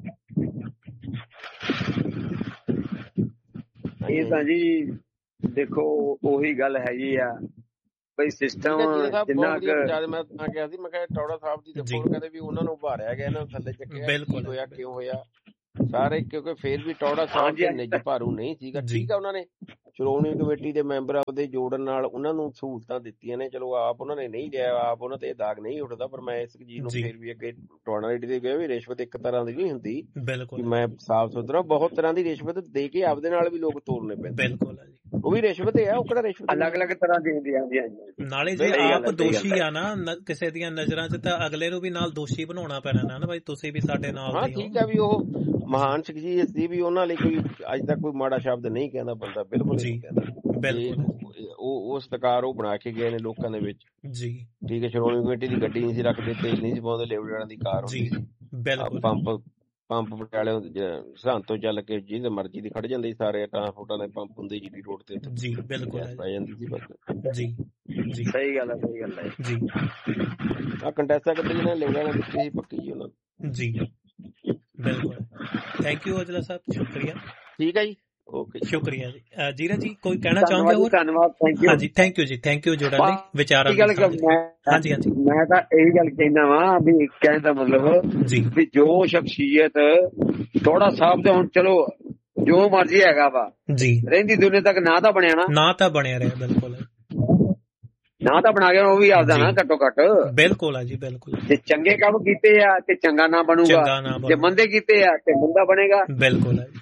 S4: ਇਹ ਤਾਂ ਜੀ ਦੇਖੋ ਉਹੀ ਗੱਲ ਹੈਗੀ ਆ ਬਈ ਸਿਸਟਮ ਜਿੰਨਾ
S3: ਮੈਂ ਤਾਂ ਕਿਹਾ ਸੀ, ਮੈਂ ਕਿਹਾ ਟੌੜਾ ਸਾਹਿਬ ਦੀ ਦੇਖੋ, ਕਹਿੰਦੇ ਵੀ ਉਹਨਾਂ ਨੂੰ ਉਭਾਰਿਆ ਗਿਆ, ਇਹਨਾਂ ਨੂੰ ਥੱਲੇ ਚੱਕਿਆ, ਕੀ ਹੋਇਆ ਕਿਉਂ ਹੋਇਆ ਸਾਰੇ, ਕਿਉਂਕਿ ਫੇਰ ਵੀ ਟੌੜਾ ਸਾਹਿਬ ਦੇ ਨਿੱਜ ਭਾਰੂ ਨਹੀਂ ਸੀਗਾ। ਠੀਕ ਆ, ਉਹਨਾਂ ਨੇ ਸ਼੍ਰੋਮਣੀ ਕਮੇਟੀ ਦੇ ਮੈਂਬਰਾਂ ਦੇ ਜੋੜਨ ਨਾਲ ਉਹਨਾਂ ਨੂੰ ਸਹੂਲਤਾਂ ਦਿੱਤੀਆਂ ਨੇ, ਚਲੋ ਆਪ ਉਹਨਾਂ ਨੇ ਨਹੀਂ ਲਿਆ, ਆਪ ਉਹਨਾਂ ਤੇ ਦਾਗ ਨਹੀਂ ਉੱਠਦਾ, ਪਰ ਮੈਂ ਇਸ ਚੀਜ਼ ਨੂੰ ਫੇਰ ਵੀ ਅੱਗੇ ਟੌੜਾ ਦੇ ਗਿਆ ਵੀ ਰਿਸ਼ਵਤ ਇੱਕ ਤਰ੍ਹਾਂ ਦੀ ਨਹੀਂ ਹੁੰਦੀ। ਮੈਂ ਸਾਫ਼ ਸੁਥਰਾ, ਬਹੁਤ ਤਰ੍ਹਾਂ ਦੀ ਰਿਸ਼ਵਤ ਦੇ ਕੇ ਆਪਦੇ ਨਾਲ ਵੀ ਲੋਕ ਤੋਰਨੇ ਪੈਂਦੇ, ਉਹ ਵੀ ਰਿਸ਼ਵਤ ਹੈ, ਉਹ ਕਿਹੜਾ ਰਿਸ਼ਵਤ
S4: ਅਲੱਗ-ਅਲੱਗ ਤਰ੍ਹਾਂ ਦੀ ਹੁੰਦੀ ਆ।
S2: ਨਾਲੇ ਜੇ ਆਪ ਦੋਸ਼ੀ ਆ ਨਾ ਕਿਸੇ ਦੀਆਂ ਨਜ਼ਰਾਂ 'ਚ, ਤਾਂ ਅਗਲੇ ਨੂੰ ਵੀ ਨਾਲ ਦੋਸ਼ੀ ਬਣਾਉਣਾ ਪੈਣਾ ਨਾ, ਭਾਈ ਤੁਸੀਂ ਵੀ ਸਾਡੇ ਨਾਲ।
S3: ਹਾਂ ਠੀਕ ਆ, ਵੀ ਉਹ ਮਹਾਨ ਸ਼ਖਸੀਅਤ ਸੀ, ਵੀ ਉਹਨਾਂ ਲਈ ਕੋਈ ਅੱਜ ਤੱਕ ਕੋਈ ਮਾੜਾ ਸ਼ਬਦ ਨਹੀਂ ਕਹਿੰਦਾ ਬੰਦਾ, ਬਿਲਕੁਲ ਨਹੀਂ ਕਹਿੰਦਾ। ਉਹ ਸਤਿਕਾਰ ਉਹ ਬਣਾ ਕੇ ਗਏ ਨੇ ਲੋਕਾਂ ਦੇ ਵਿੱਚ ਜੀ। ਠੀਕ ਹੈ, ਸ਼੍ਰੋਮਣੀ ਕਮੇਟੀ ਦੀ ਗੱਡੀ ਨਹੀਂ ਸੀ ਰੱਖਦੇ, ਤੇਲ ਨਹੀਂ ਸੀ ਪਾਉਂਦੇ, ਲੇਬਰਾਂ ਦੀ ਕਾਰ ਹੁੰਦੀ ਸੀ, ਪੰਪ ਪਟਿਆਲੇ ਸਰਹੰਦ ਤੋਂ ਚੱਲ ਕੇ ਜਿਹਦੇ ਮਰਜ਼ੀ ਦੀ ਖੜ ਜਾਂਦੇ ਸੀ, ਸਾਰੇ ਟਰਾਂਸਪੋਰਟਾਂ ਦੇ ਪੰਪ ਹੁੰਦੇ ਜੀ ਰੋਡ ਤੇ ਜੀ, ਬਿਲਕੁਲ ਪੈ ਜਾਂਦੀ ਸੀ ਬਸ ਜੀ। ਜੀ
S4: ਸਹੀ ਗੱਲ ਹੈ, ਸਹੀ ਗੱਲ ਹੈ
S2: ਜੀ।
S3: ਆ ਕੰਟੈਸਟਾ ਗੱਡੀ ਨੇ ਲੇਬਰਾਂ ਨੇ ਦਿੱਤੀ ਸੀ ਪੱਕੀ ਜੀ ਉਹਨਾਂ ਨੂੰ ਜੀ,
S2: ਬਿਲਕੁਲ। ਥੈਂਕ ਯੂ ਔਜਲਾ ਸਾਹਿਬ, ਸ਼ੁਕਰੀਆ।
S3: ਠੀਕ ਹੈ ਜੀ, ਓਕੇ,
S2: ਸ਼ੁਕਰੀਆ ਜੀ। ਜੀਰਾ ਜੀ ਕੋਈ ਕਹਿਣਾ ਚਾਹੋਗੇ ਹੋਰ?
S4: ਧੰਨਵਾਦ,
S2: ਹਾਂਜੀ, ਥੈਂਕ ਯੂ ਜੀ, ਥੈਂਕ ਯੂ ਜੁੜਨ ਲਈ ਵਿਚਾਰਾਂ। ਹਾਂਜੀ ਹਾਂਜੀ,
S4: ਮੈਂ ਤਾਂ ਇਹੀ ਗੱਲ ਕਹਿਣਾ ਵਾ ਵੀ ਕਹਿਣ ਦਾ ਮਤਲਬ ਜੀ ਵੀ ਜੋ ਸ਼ਖਸੀਅਤ ਟੌੜਾ ਸਾਹਿਬ ਦੇ ਹੁਣ ਚਲੋ ਜੋ ਮਰਜ਼ੀ ਹੈਗਾ ਵਾ ਜੀ, ਰਹਿੰਦੀ ਦੁਨੀਆ ਤੱਕ ਨਾ ਤਾਂ ਬਣਿਆ ਨਾ
S2: ਤਾਂ ਬਣਿਆ ਰਿਹਾ, ਬਿਲਕੁਲ
S4: ਨਾ ਤਾਂ ਬਣਾ ਗਿਆ, ਉਹ ਵੀ ਆਪਦਾ ਨਾ ਘੱਟੋ ਘੱਟ।
S2: ਬਿਲਕੁਲ ਆ ਜੀ, ਬਿਲਕੁਲ।
S4: ਜੇ ਚੰਗੇ ਕੰਮ ਕੀਤੇ ਆ ਤੇ ਚੰਗਾ ਨਾ ਬਣੂਗਾ, ਜੇ ਮੰਦੇ ਕੀਤੇ ਆ ਤੇ ਮੰਦਾ ਬਣੇਗਾ।
S2: ਬਿਲਕੁਲ ਹੈ ਜੀ।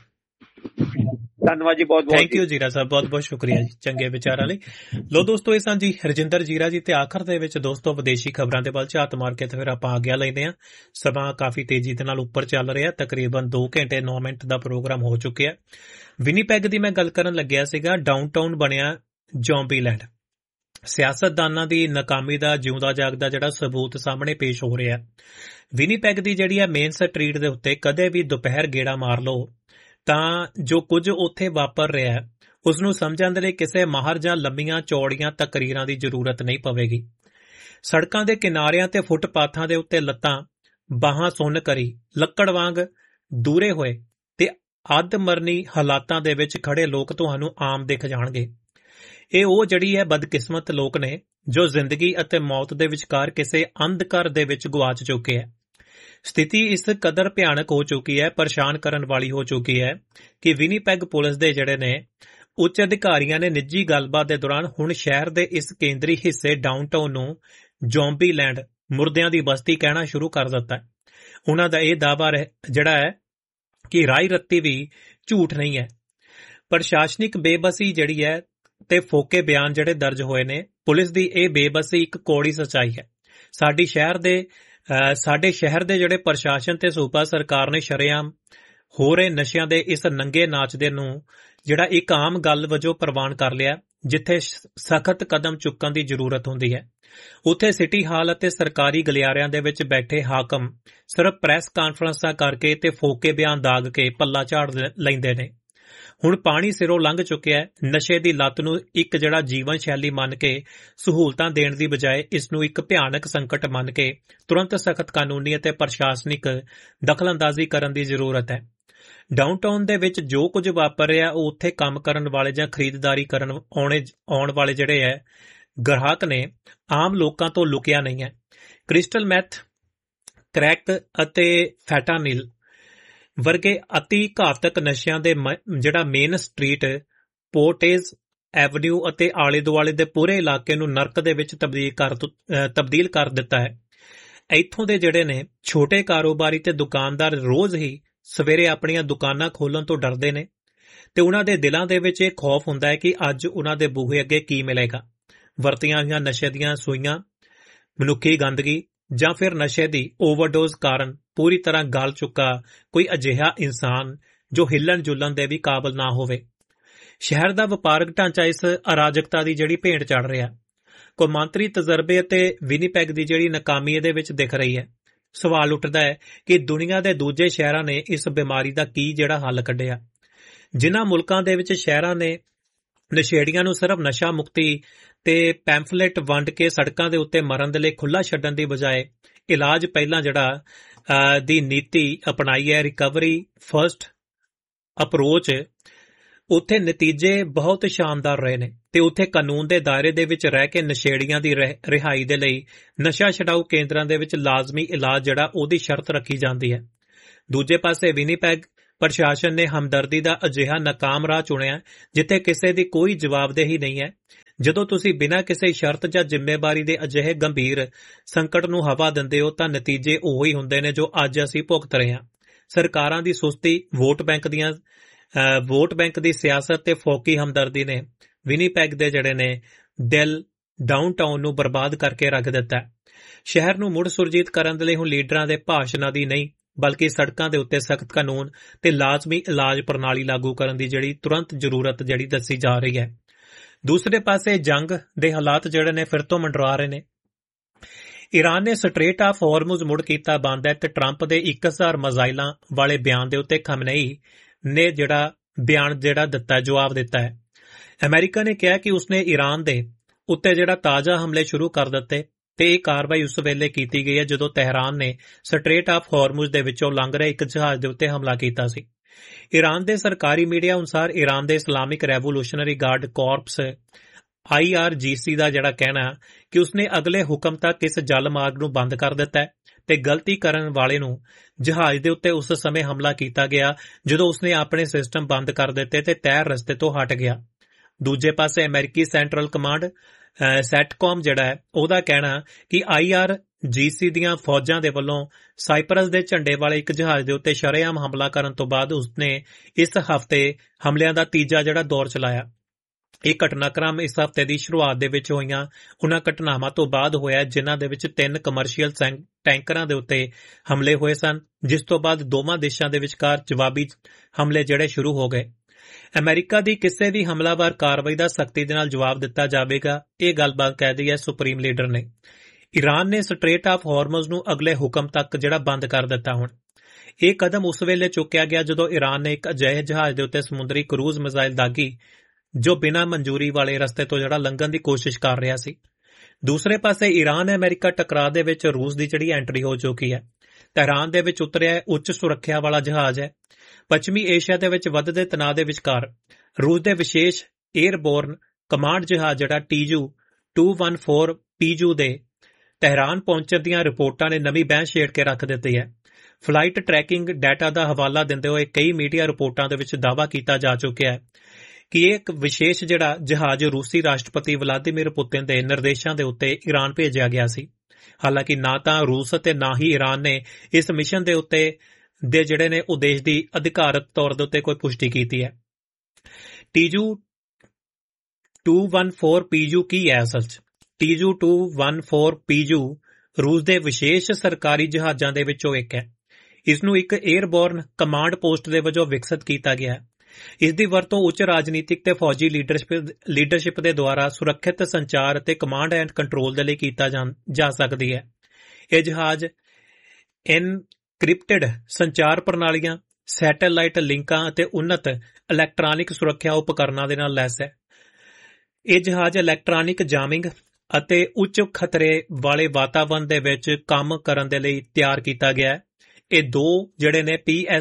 S4: ਧੰਨਵਾਦ ਜੀ, ਬਹੁਤ ਬਹੁਤ
S2: ਥੈਂਕ ਯੂ ਜੀਰਾ ਸਾਹਿਬ, ਬਹੁਤ ਬਹੁਤ ਸ਼ੁਕਰੀਆ ਜੀ ਚੰਗੇ ਵਿਚਾਰਾਂ ਲਈ। ਲੋ ਦੋਸਤੋ, ਇਹ ਸਨ ਜੀ ਰਜਿੰਦਰ ਜੀਰਾ ਜੀ। ਤੇ ਆਖਰ ਦੇ ਵਿੱਚ ਦੋਸਤੋ ਵਿਦੇਸ਼ੀ ਖਬਰਾਂ ਦੇ ਵੱਲ ਝਾਤ ਮਾਰ ਕੇ ਤੇ ਫਿਰ ਆਪਾਂ ਆਗਿਆ ਲੈਂਦੇ ਹਾਂ। ਸਮਾਂ ਕਾਫੀ ਤੇਜ਼ੀ ਦੇ ਨਾਲ ਉੱਪਰ ਚੱਲ ਰਿਹਾ, ਤਕਰੀਬਨ 2 ਘੰਟੇ 9 ਮਿੰਟ ਦਾ ਪ੍ਰੋਗਰਾਮ ਹੋ ਚੁੱਕਿਆ। ਵਿਨੀਪੈਗ ਦੀ ਮੈਂ ਗੱਲ ਕਰਨ ਲੱਗਿਆ ਸੀਗਾ। ਡਾਊਨਟਾਊਨ ਬਣਿਆ ਜ਼ੋਂਬੀਲੈਂਡ। ਸਿਆਸਤਦਾਨਾਂ ਦੀ ਨਾਕਾਮੀ ਦਾ ਜਿਉਂਦਾ ਜਾਗਦਾ ਜਿਹੜਾ ਸਬੂਤ ਸਾਹਮਣੇ ਪੇਸ਼ ਹੋ ਰਿਹਾ। ਵਿਨੀਪੈਗ ਦੀ ਜਿਹੜੀ ਆ ਮੇਨ ਸਟਰੀਟ ਦੇ ਉੱਤੇ ਕਦੇ ਵੀ ਦੁਪਹਿਰ ਗੇੜਾ ਮਾਰ ਲਓ ਤਾਂ ਜੋ ਕੁਝ ਉੱਥੇ ਵਾਪਰ ਰਿਹਾ ਉਸ ਨੂੰ ਸਮਝਣ ਦੇ ਲਈ ਕਿਸੇ ਮਾਹਰ ਜਾਂ ਲੰਮੀਆਂ ਚੌੜੀਆਂ ਤਕਰੀਰਾਂ ਦੀ ਜ਼ਰੂਰਤ ਨਹੀਂ ਪਵੇਗੀ। ਸੜਕਾਂ ਦੇ ਕਿਨਾਰਿਆਂ ਤੇ ਫੁੱਟਪਾਥਾਂ ਦੇ ਉੱਤੇ ਲੱਤਾਂ ਬਾਹਾਂ ਸੁੰਨ ਕਰੀ ਲੱਕੜ ਵਾਂਗ ਦੂਰੇ ਹੋਏ ਤੇ ਅੱਧ-ਮਰਨੀ ਹਾਲਾਤਾਂ ਦੇ ਵਿੱਚ ਖੜੇ ਲੋਕ ਤੁਹਾਨੂੰ ਆਮ ਦਿਖ ਜਾਣਗੇ। ਇਹ ਉਹ ਜਿਹੜੀ ਹੈ ਬਦਕਿਸਮਤ ਲੋਕ ਨੇ ਜੋ ਜ਼ਿੰਦਗੀ ਅਤੇ ਮੌਤ ਦੇ ਵਿਚਕਾਰ ਕਿਸੇ ਅੰਧਕਾਰ ਦੇ ਵਿੱਚ ਗੁਆਚ ਚੁੱਕੇ ਹੈ। ਸਥਿਤੀ ਇਸ ਕਦਰ ਭਿਆਨਕ ਹੋ ਚੁੱਕੀ ਹੈ, ਪਰੇਸ਼ਾਨ ਕਰਨ ਵਾਲੀ ਹੋ ਚੁੱਕੀ ਹੈ ਕਿ ਵਿਨੀਪੈਗ ਪੁਲਿਸ ਦੇ ਜਿਹੜੇ ਨੇ ਉੱਚ ਅਧਿਕਾਰੀਆਂ ਨੇ ਨਿੱਜੀ ਗੱਲਬਾਤ ਦੇ ਦੌਰਾਨ ਹੁਣ ਸ਼ਹਿਰ ਦੇ ਇਸ ਕੇਂਦਰੀ ਹਿੱਸੇ ਡਾਊਨਟਾਊਨ ਨੂੰ ਜ਼ੋਂਬੀਲੈਂਡ, ਮੁਰਦਿਆਂ ਦੀ ਬਸਤੀ ਕਹਿਣਾ ਸ਼ੁਰੂ ਕਰ ਦਿੱਤਾ ਹੈ। ਉਹਨਾਂ ਦਾ ਇਹ ਦਾਅਵਾ ਜਿਹੜਾ ਹੈ ਕਿ ਰਾਈ ਰੱਤੀ ਵੀ ਝੂਠ ਨਹੀਂ ਹੈ। ਪ੍ਰਸ਼ਾਸਨਿਕ ਬੇਬਸੀ ਜਿਹੜੀ ਹੈ ਤੇ ਫੋਕੇ ਬਿਆਨ ਜਿਹੜੇ ਦਰਜ ਹੋਏ ਨੇ, ਪੁਲਿਸ ਦੀ ਇਹ ਬੇਬਸੀ ਇੱਕ ਕੌੜੀ ਸੱਚਾਈ ਹੈ। ਸਾਡੇ ਸ਼ਹਿਰ ਦੇ ਜਿਹੜੇ ਪ੍ਰਸ਼ਾਸਨ ਤੇ ਸੂਬਾ ਸਰਕਾਰ ਨੇ ਸ਼ਰੇਆਮ ਹੋ ਰਹੇ ਨਸ਼ਿਆਂ ਦੇ ਇਸ ਨੰਗੇ ਨਾਚਦੇ ਨੂੰ ਜਿਹੜਾ ਇੱਕ ਆਮ ਗੱਲ ਵਜੋਂ ਪ੍ਰਵਾਨ ਕਰ ਲਿਆ। ਜਿੱਥੇ ਸਖਤ ਕਦਮ ਚੁੱਕਣ ਦੀ ਜ਼ਰੂਰਤ ਹੁੰਦੀ ਹੈ ਉੱਥੇ ਸਿਟੀ ਹਾਲ ਅਤੇ ਸਰਕਾਰੀ ਗਲਿਆਰਿਆਂ ਦੇ ਵਿੱਚ ਬੈਠੇ ਹਾਕਮ ਸਿਰਫ ਪ੍ਰੈਸ ਕਾਨਫਰੰਸਾਂ ਕਰਕੇ ਤੇ ਫੋਕੇ ਬਿਆਨ ਦਾਗ ਕੇ ਪੱਲਾ ਝਾੜ ਲੈਂਦੇ ਨੇ। ਹੁਣ ਪਾਣੀ ਸਿਰੋਂ ਲੰਘ ਚੁੱਕਿਆ ਹੈ। ਨਸ਼ੇ ਦੀ ਲੱਤ ਨੂੰ ਇੱਕ ਜਿਹੜਾ ਜੀਵਨ ਸ਼ੈਲੀ ਮੰਨ ਕੇ ਸਹੂਲਤਾਂ ਦੇਣ ਦੀ ਬਜਾਏ ਇਸ ਨੂੰ ਇੱਕ ਭਿਆਨਕ ਸੰਕਟ ਮੰਨ ਕੇ ਤੁਰੰਤ ਸਖਤ ਕਾਨੂੰਨੀ ਅਤੇ ਪ੍ਰਸ਼ਾਸਨਿਕ ਦਖਲਅੰਦਾਜ਼ੀ ਕਰਨ ਦੀ ਜ਼ਰੂਰਤ ਹੈ। ਡਾਊਨਟਾਊਨ ਦੇ ਵਿੱਚ ਜੋ ਕੁਝ ਵਾਪਰ ਰਿਹਾ ਉਹ ਉੱਥੇ ਕੰਮ ਕਰਨ ਵਾਲੇ ਜਾਂ ਖਰੀਦਦਾਰੀ ਕਰਨ ਆਉਣ ਵਾਲੇ ਜਿਹੜੇ ਹੈ ਗ੍ਰਾਹਕ ਨੇ ਆਮ ਲੋਕਾਂ ਤੋਂ ਲੁਕਿਆ ਨਹੀਂ ਹੈ। ਕ੍ਰਿਸਟਲ ਮੈਥ, ਕ੍ਰੈਕ ਅਤੇ ਫੈਂਟਾਨਿਲ ਵਰਗੇ ਅਤੀ ਘਾਤਕ ਨਸ਼ਿਆਂ ਦੇ ਜਿਹੜਾ ਮੇਨ ਸਟਰੀਟ ਪੋਰਟੇਜ ਐਵਨਿਊ ਅਤੇ ਆਲੇ ਦੁਆਲੇ ਦੇ ਪੂਰੇ ਇਲਾਕੇ ਨੂੰ ਨਰਕ ਦੇ ਵਿੱਚ ਤਬਦੀਲ ਕਰ ਦਿੱਤਾ ਹੈ। ਇੱਥੋਂ ਦੇ ਜਿਹੜੇ ਨੇ ਛੋਟੇ ਕਾਰੋਬਾਰੀ ਤੇ ਦੁਕਾਨਦਾਰ ਰੋਜ਼ ਹੀ ਸਵੇਰੇ ਆਪਣੀਆਂ ਦੁਕਾਨਾਂ ਖੋਲ੍ਹਣ ਤੋਂ ਡਰਦੇ ਨੇ ਤੇ ਉਹਨਾਂ ਦੇ ਦਿਲਾਂ ਦੇ ਵਿੱਚ ਇਹ ਖੌਫ ਹੁੰਦਾ ਹੈ ਕਿ ਅੱਜ ਉਹਨਾਂ ਦੇ ਬੂਹੇ ਅੱਗੇ ਕੀ ਮਿਲੇਗਾ। ਵਰਤੀਆਂ ਹੋਈਆਂ ਨਸ਼ੇ ਦੀਆਂ ਸੂਈਆਂ, ਮਨੁੱਖੀ ਗੰਦਗੀ ਜਾਂ ਫਿਰ ਨਸ਼ੇ ਦੀ ਓਵਰਡੋਜ਼ ਕਾਰਨ ਪੂਰੀ ਤਰ੍ਹਾਂ ਗਲ ਚੁੱਕਾ ਕੋਈ ਅਜਿਹਾ ਇਨਸਾਨ ਜੋ ਹਿੱਲਣ ਜੁਲਣ ਦੇ ਵੀ ਕਾਬਲ ਨਾ ਹੋਵੇ। ਸ਼ਹਿਰ ਦਾ ਵਪਾਰਕ ਢਾਂਚਾ ਇਸ ਅਰਾਜਕਤਾ ਦੀ ਜਿਹੜੀ ਭੇਂਟ ਚੜ ਰਿਹਾ। ਕੌਮਾਂਤਰੀ ਤਜਰਬੇ ਅਤੇ ਵਿਨੀਪੈਗ ਦੀ ਜਿਹੜੀ ਨਾਕਾਮੀ ਇਹਦੇ ਵਿੱਚ ਦਿਖ ਰਹੀ ਹੈ। ਸਵਾਲ ਉੱਠਦਾ ਹੈ ਕਿ ਦੁਨੀਆ ਦੇ ਦੂਜੇ ਸ਼ਹਿਰਾਂ ਨੇ ਇਸ ਬਿਮਾਰੀ ਦਾ ਕੀ ਜਿਹੜਾ ਹੱਲ ਕੱਢਿਆ। ਜਿਨ੍ਹਾਂ ਮੁਲਕਾਂ ਦੇ ਵਿੱਚ ਸ਼ਹਿਰਾਂ ਨੇ ਨਸ਼ੇੜੀਆਂ ਨੂੰ ਸਿਰਫ ਨਸ਼ਾ ਮੁਕਤੀ ਤੇ ਪੈਂਫਲੇਟ ਵੰਡ ਕੇ ਸੜਕਾਂ ਦੇ ਉੱਤੇ ਮਰਨ ਦੇ ਲਈ ਖੁੱਲ੍ਹਾ ਛੱਡਣ ਦੀ ਬਜਾਏ ਇਲਾਜ ਪਹਿਲਾਂ ਜਿਹੜਾ ਦੀ ਨੀਤੀ ਅਪਣਾਈ ਹੈ, ਰਿਕਵਰੀ ਫਸਟ ਅਪਰੋਚ, ਉੱਥੇ ਨਤੀਜੇ ਬਹੁਤ ਸ਼ਾਨਦਾਰ ਰਹੇ ਨੇ ਤੇ ਉੱਥੇ ਕਾਨੂੰਨ ਦੇ ਦਾਇਰੇ ਦੇ ਵਿੱਚ ਰਹਿ ਕੇ ਨਸ਼ੇੜੀਆਂ ਦੀ ਰਿਹਾਈ ਦੇ ਲਈ ਨਸ਼ਾ ਛਡਾਊ ਕੇਂਦਰਾਂ ਦੇ ਵਿੱਚ ਲਾਜ਼ਮੀ ਇਲਾਜ ਜਿਹੜਾ ਉਹਦੀ ਸ਼ਰਤ ਰੱਖੀ ਜਾਂਦੀ ਹੈ। ਦੂਜੇ ਪਾਸੇ ਵਿਨੀਪੈਗ ਪ੍ਰਸ਼ਾਸਨ ਨੇ ਹਮਦਰਦੀ ਦਾ ਅਜਿਹਾ ਨਾਕਾਮ ਰਾਹ ਚੁਣਿਆ ਜਿੱਥੇ ਕਿਸੇ ਦੀ ਕੋਈ ਜਵਾਬਦੇਹੀ ਨਹੀਂ ਹੈ। ਜਦੋਂ ਤੁਸੀਂ ਬਿਨਾਂ ਕਿਸੇ ਸ਼ਰਤ ਜਾਂ ਜ਼ਿੰਮੇਵਾਰੀ ਦੇ ਅਜਿਹੇ ਗੰਭੀਰ ਸੰਕਟ ਨੂੰ ਹਵਾ ਦਿੰਦੇ ਹੋ ਤਾਂ ਨਤੀਜੇ ਉਹੀ ਹੁੰਦੇ ਨੇ ਜੋ ਅੱਜ ਅਸੀਂ ਭੁਗਤ ਰਹੇ ਹਾਂ। ਸਰਕਾਰਾਂ ਦੀ ਸੁਸਤੀ, ਵੋਟ ਬੈਂਕ ਦੀ ਸਿਆਸਤ ਤੇ ਫੋਕੀ ਹਮਦਰਦੀ ਨੇ ਵਿਨੀਪੈਗ ਦੇ ਜਿਹੜੇ ਨੇ ਦਿਲ ਡਾਊਨਟਾਊਨ ਨੂੰ ਬਰਬਾਦ ਕਰਕੇ ਰੱਖ ਦਿੱਤਾ। ਸ਼ਹਿਰ ਨੂੰ ਮੁੜ ਸੁਰਜੀਤ ਕਰਨ ਦੇ ਲਈ ਹੁਣ ਲੀਡਰਾਂ ਦੇ ਭਾਸ਼ਣਾਂ ਦੀ ਨਹੀਂ ਬਲਕਿ ਸੜਕਾਂ ਦੇ ਉੱਤੇ ਸਖਤ ਕਾਨੂੰਨ ਤੇ ਲਾਜ਼ਮੀ ਇਲਾਜ ਪ੍ਰਣਾਲੀ ਲਾਗੂ ਕਰਨ ਦੀ ਜਿਹੜੀ ਤੁਰੰਤ ਜ਼ਰੂਰਤ ਜਿਹੜੀ ਦੱਸੀ ਜਾ ਰਹੀ ਹੈ। ਦੂਸਰੇ ਪਾਸੇ ਜੰਗ ਦੇ ਹਾਲਾਤ ਜਿਹੜੇ ਨੇ ਫਿਰ ਤੋਂ ਮੰਡਰਾ ਰਹੇ ਨੇ। ਈਰਾਨ ਨੇ ਸਟ੍ਰੇਟ ਆਫ ਹਾਰਮੁਜ਼ ਮੁੜ ਕੀਤਾ ਬੰਦ ਹੈ ਤੇ ਟਰੰਪ ਦੇ 1000 ਮਿਜ਼ਾਈਲਾਂ ਵਾਲੇ ਬਿਆਨ ਦੇ ਉੱਤੇ ਖਮਨੇਈ ਨੇ ਜਿਹੜਾ ਬਿਆਨ ਦਿੱਤਾ, ਜਵਾਬ ਦਿੱਤਾ ਹੈ। ਅਮਰੀਕਾ ਨੇ ਕਿਹਾ ਕਿ ਉਸਨੇ ਈਰਾਨ ਦੇ ਉੱਤੇ ਜਿਹੜਾ ਤਾਜ਼ਾ ਹਮਲੇ ਸ਼ੁਰੂ ਕਰ ਦਿੱਤੇ ਤੇ ਇਹ ਕਾਰਵਾਈ ਉਸ ਵੇਲੇ ਕੀਤੀ ਗਈ ਹੈ ਜਦੋਂ ਤਹਿਰਾਨ ਨੇ ਸਟ੍ਰੇਟ ਆਫ ਹਾਰਮੁਜ਼ ਦੇ ਵਿੱਚੋਂ ਲੰਘ ਰਹੇ ਇੱਕ ਜਹਾਜ਼ ਦੇ ਉੱਤੇ ਹਮਲਾ ਕੀਤਾ ਸੀ। ਈਰਾਨ ਦੇ ਸਰਕਾਰੀ ਮੀਡੀਆ ਅਨੁਸਾਰ ਈਰਾਨ ਦੇ Islamic revolutionary guard corpus IRGC ਦਾ ਜਿਹੜਾ ਕਹਿਣਾ ਕਿ ਉਸਨੇ ਅਗਲੇ ਹੁਕਮ ਤੱਕ ਇਸ ਜਲ ਮਾਰਗ ਨੂੰ ਬੰਦ ਕਰ ਦਿੱਤਾ ਤੇ ਗਲਤੀ ਕਰਨ ਵਾਲੇ ਨੂੰ ਜਹਾਜ਼ ਦੇ ਉੱਤੇ ਉਸ ਸਮੇਂ ਹਮਲਾ ਕੀਤਾ ਗਿਆ ਜਦੋਂ ਉਸਨੇ ਆਪਣੇ ਸਿਸਟਮ ਬੰਦ ਕਰ ਦਿੱਤੇ ਤੇ ਤੈਅ ਰਸਤੇ ਤੋਂ ਹਟ ਗਿਆ। ਦੂਜੇ ਪਾਸੇ ਅਮਰੀਕੀ ਸੈਂਟਰਲ ਕਮਾਂਡ ਸੈਟਕੌਮ ਜਿਹੜਾ ਹੈ ਉਹਦਾ ਕਹਿਣਾ ਕਿ IRGC ਦੀਆਂ ਫੌਜਾਂ ਦੇ ਵੱਲੋਂ ਸਾਈਪਰਸ ਦੇ ਝੰਡੇ ਵਾਲੇ ਇੱਕ ਜਹਾਜ਼ ਦੇ ਉੱਤੇ ਸ਼ਰੇਆਮ ਹਮਲਾ ਕਰਨ ਤੋਂ ਬਾਅਦ ਉਸਨੇ ਇਸ ਹਫ਼ਤੇ ਹਮਲਿਆਂ ਦਾ ਤੀਜਾ ਜਿਹੜਾ ਦੌਰ ਚਲਾਇਆ। ਇਹ ਘਟਨਾਕ੍ਰਮ ਇਸ ਹਫ਼ਤੇ ਦੀ ਸ਼ੁਰੂਆਤ ਦੇ ਵਿੱਚ ਹੋਈਆਂ ਉਹਨਾਂ ਘਟਨਾਵਾਂ ਤੋਂ ਬਾਅਦ ਹੋਇਆ ਜਿਨ੍ਹਾਂ ਦੇ ਵਿੱਚ 3 ਕਮਰਸ਼ੀਅਲ ਟੈਂਕਰਾਂ ਦੇ ਉੱਤੇ ਹਮਲੇ ਹੋਏ ਸਨ, ਜਿਸ ਤੋਂ ਬਾਅਦ ਦੋਵਾਂ ਦੇਸ਼ਾਂ ਦੇ ਵਿਚਕਾਰ ਜਵਾਬੀ ਹਮਲੇ ਜਿਹੜੇ ਸ਼ੁਰੂ ਹੋ ਗਏ। ਅਮਰੀਕਾ ਦੀ ਕਿਸੇ ਵੀ ਹਮਲਾਵਰ ਕਾਰਵਾਈ ਦਾ ਸਖਤੀ ਦੇ ਨਾਲ ਜਵਾਬ ਦਿੱਤਾ ਜਾਵੇਗਾ, ਇਹ ਗੱਲਬਾਤ ਕਹਿ ਦੀ ਹੈ ਸੁਪਰੀਮ ਲੀਡਰ ਨੇ। ਈਰਾਨ ਨੇ ਸਟ੍ਰੇਟ ਆਫ ਹਾਰਮੁਜ਼ ਨੂੰ ਅਗਲੇ ਹੁਕਮ ਤੱਕ ਜਿਹੜਾ ਬੰਦ ਕਰ ਦਿੱਤਾ। ਹੁਣ ਇਹ ਕਦਮ ਉਸ ਵੇਲੇ ਚੁੱਕਿਆ ਗਿਆ ਜਦੋਂ ਈਰਾਨ ਨੇ ਇੱਕ ਅਜਿਹੇ ਜਹਾਜ਼ ਦੇ ਉੱਤੇ ਸਮੁੰਦਰੀ ਕਰੂਜ਼ ਮਿਜ਼ਾਈਲ ਦਾਗੀ ਜੋ ਬਿਨਾਂ ਮਨਜ਼ੂਰੀ ਵਾਲੇ ਰਸਤੇ ਤੋਂ ਜਿਹੜਾ ਲੰਘਣ ਦੀ ਕੋਸ਼ਿਸ਼ ਕਰ ਰਿਹਾ ਸੀ। ਦੂਸਰੇ ਪਾਸੇ ਈਰਾਨ ਅਮਰੀਕਾ ਟਕਰਾਅ ਦੇ ਵਿੱਚ ਰੂਸ ਦੀ ਜਿਹੜੀ ਐਂਟਰੀ ਹੋ ਚੁੱਕੀ ਹੈ। ਤਹਿਰਾਨ ਦੇ ਵਿੱਚ ਉਤਰਿਆ ਉੱਚ ਸੁਰੱਖਿਆ ਵਾਲਾ ਜਹਾਜ਼ ਹੈ। ਪੱਛਮੀ ਏਸ਼ੀਆ ਦੇ ਵਿੱਚ ਵੱਧਦੇ ਤਣਾਅ ਦੇ ਵਿਚਕਾਰ ਰੂਸ ਦੇ ਵਿਸ਼ੇਸ਼ ਏਅਰਬੋਰਨ ਕਮਾਂਡ ਜਹਾਜ਼ ਜਿਹੜਾ TU-214 PU ਦੇ ਤਹਿਰਾਨ ਪਹੁੰਚਣ ਦੀਆਂ ਰਿਪੋਰਟਾਂ ਨੇ ਨਵੀਂ ਬਹਿਸ ਛੇੜ ਕੇ ਰੱਖ ਦਿੱਤੀ ਹੈ। ਫਲਾਈਟ ਟਰੈਕਿੰਗ ਡਾਟਾ ਦਾ ਹਵਾਲਾ ਦਿੰਦੇ ਹੋਏ ਕਈ ਮੀਡੀਆ ਰਿਪੋਰਟਾਂ ਦੇ ਵਿੱਚ ਦਾਅਵਾ ਕੀਤਾ ਜਾ ਚੁੱਕਿਆ ਹੈ ਕਿ ਇਹ ਇੱਕ ਵਿਸ਼ੇਸ਼ ਜਿਹੜਾ ਜਹਾਜ਼ ਰੂਸੀ ਰਾਸ਼ਟਰਪਤੀ ਵਲਾਦੀਮੀਰ ਪੁਤਿਨ ਦੇ ਨਿਰਦੇਸ਼ਾਂ ਦੇ ਉੱਤੇ ਈਰਾਨ ਭੇਜਿਆ ਗਿਆ ਸੀ। ਹਾਲਾਂਕਿ ਨਾ ਤਾਂ ਰੂਸ ਅਤੇ ਨਾ ਹੀ ਈਰਾਨ ਨੇ ਇਸ ਮਿਸ਼ਨ ਦੇ ਉੱਤੇ ਦੇ ਜਿਹੜੇ ਨੇ ਉਦੇਸ਼ ਦੀ ਅਧਿਕਾਰਤ ਤੌਰ ਦੇ ਉੱਤੇ ਕੋਈ ਪੁਸ਼ਟੀ ਕੀਤੀ ਹੈ। TU-214 PU ਕੀ ਹੈ ਅਸਲ 'ਚ? TU-214 PU ਰੂਸ ਦੇ ਵਿਸ਼ੇਸ਼ ਸਰਕਾਰੀ ਜਹਾਜ਼ਾਂ ਦੇ ਵਿੱਚੋਂ ਇੱਕ ਹੈ। ਇਸ ਨੂੰ ਇੱਕ ਏਅਰਬੋਰਨ ਕਮਾਂਡ ਪੋਸਟ ਦੇ ਵਜੋਂ ਵਿਕਸਿਤ ਕੀਤਾ ਗਿਆ ਹੈ। ਇਸ ਦੀ ਵਰਤੋਂ ਉੱਚ ਰਾਜਨੀਤਿਕ ਤੇ ਫੌਜੀ ਲੀਡਰਸ਼ਿਪ ਦੇ ਦੁਆਰਾ ਸੁਰੱਖਿਅਤ ਸੰਚਾਰ ਅਤੇ ਕਮਾਂਡ ਐਂਡ ਕੰਟਰੋਲ ਦੇ ਲਈ ਕੀਤਾ ਜਾ ਸਕਦੀ ਹੈ। ਇਹ ਜਹਾਜ਼ ਐਨਕ੍ਰਿਪਟਡ ਸੰਚਾਰ ਪ੍ਰਣਾਲੀਆਂ, ਸੈਟੇਲਾਈਟ ਲਿੰਕਾਂ ਅਤੇ ਉન્નਤ ਇਲੈਕਟ੍ਰਾਨਿਕ ਸੁਰੱਖਿਆ ਉਪਕਰਨਾਂ ਦੇ ਨਾਲ ਲੈਸ ਹੈ। ਇਹ ਜਹਾਜ਼ ਇਲੈਕਟ੍ਰਾਨਿਕ ਜਾਮਿੰਗ ਅਤੇ ਉੱਚ ਖਤਰੇ ਵਾਲੇ ਵਾਤਾਵਰਣ ਦੇ ਵਿੱਚ ਕੰਮ ਕਰਨ ਦੇ ਲਈ ਤਿਆਰ ਕੀਤਾ ਗਿਆ ਹੈ। ਇਹ ਦੋ ਜਿਹੜੇ ਨੇ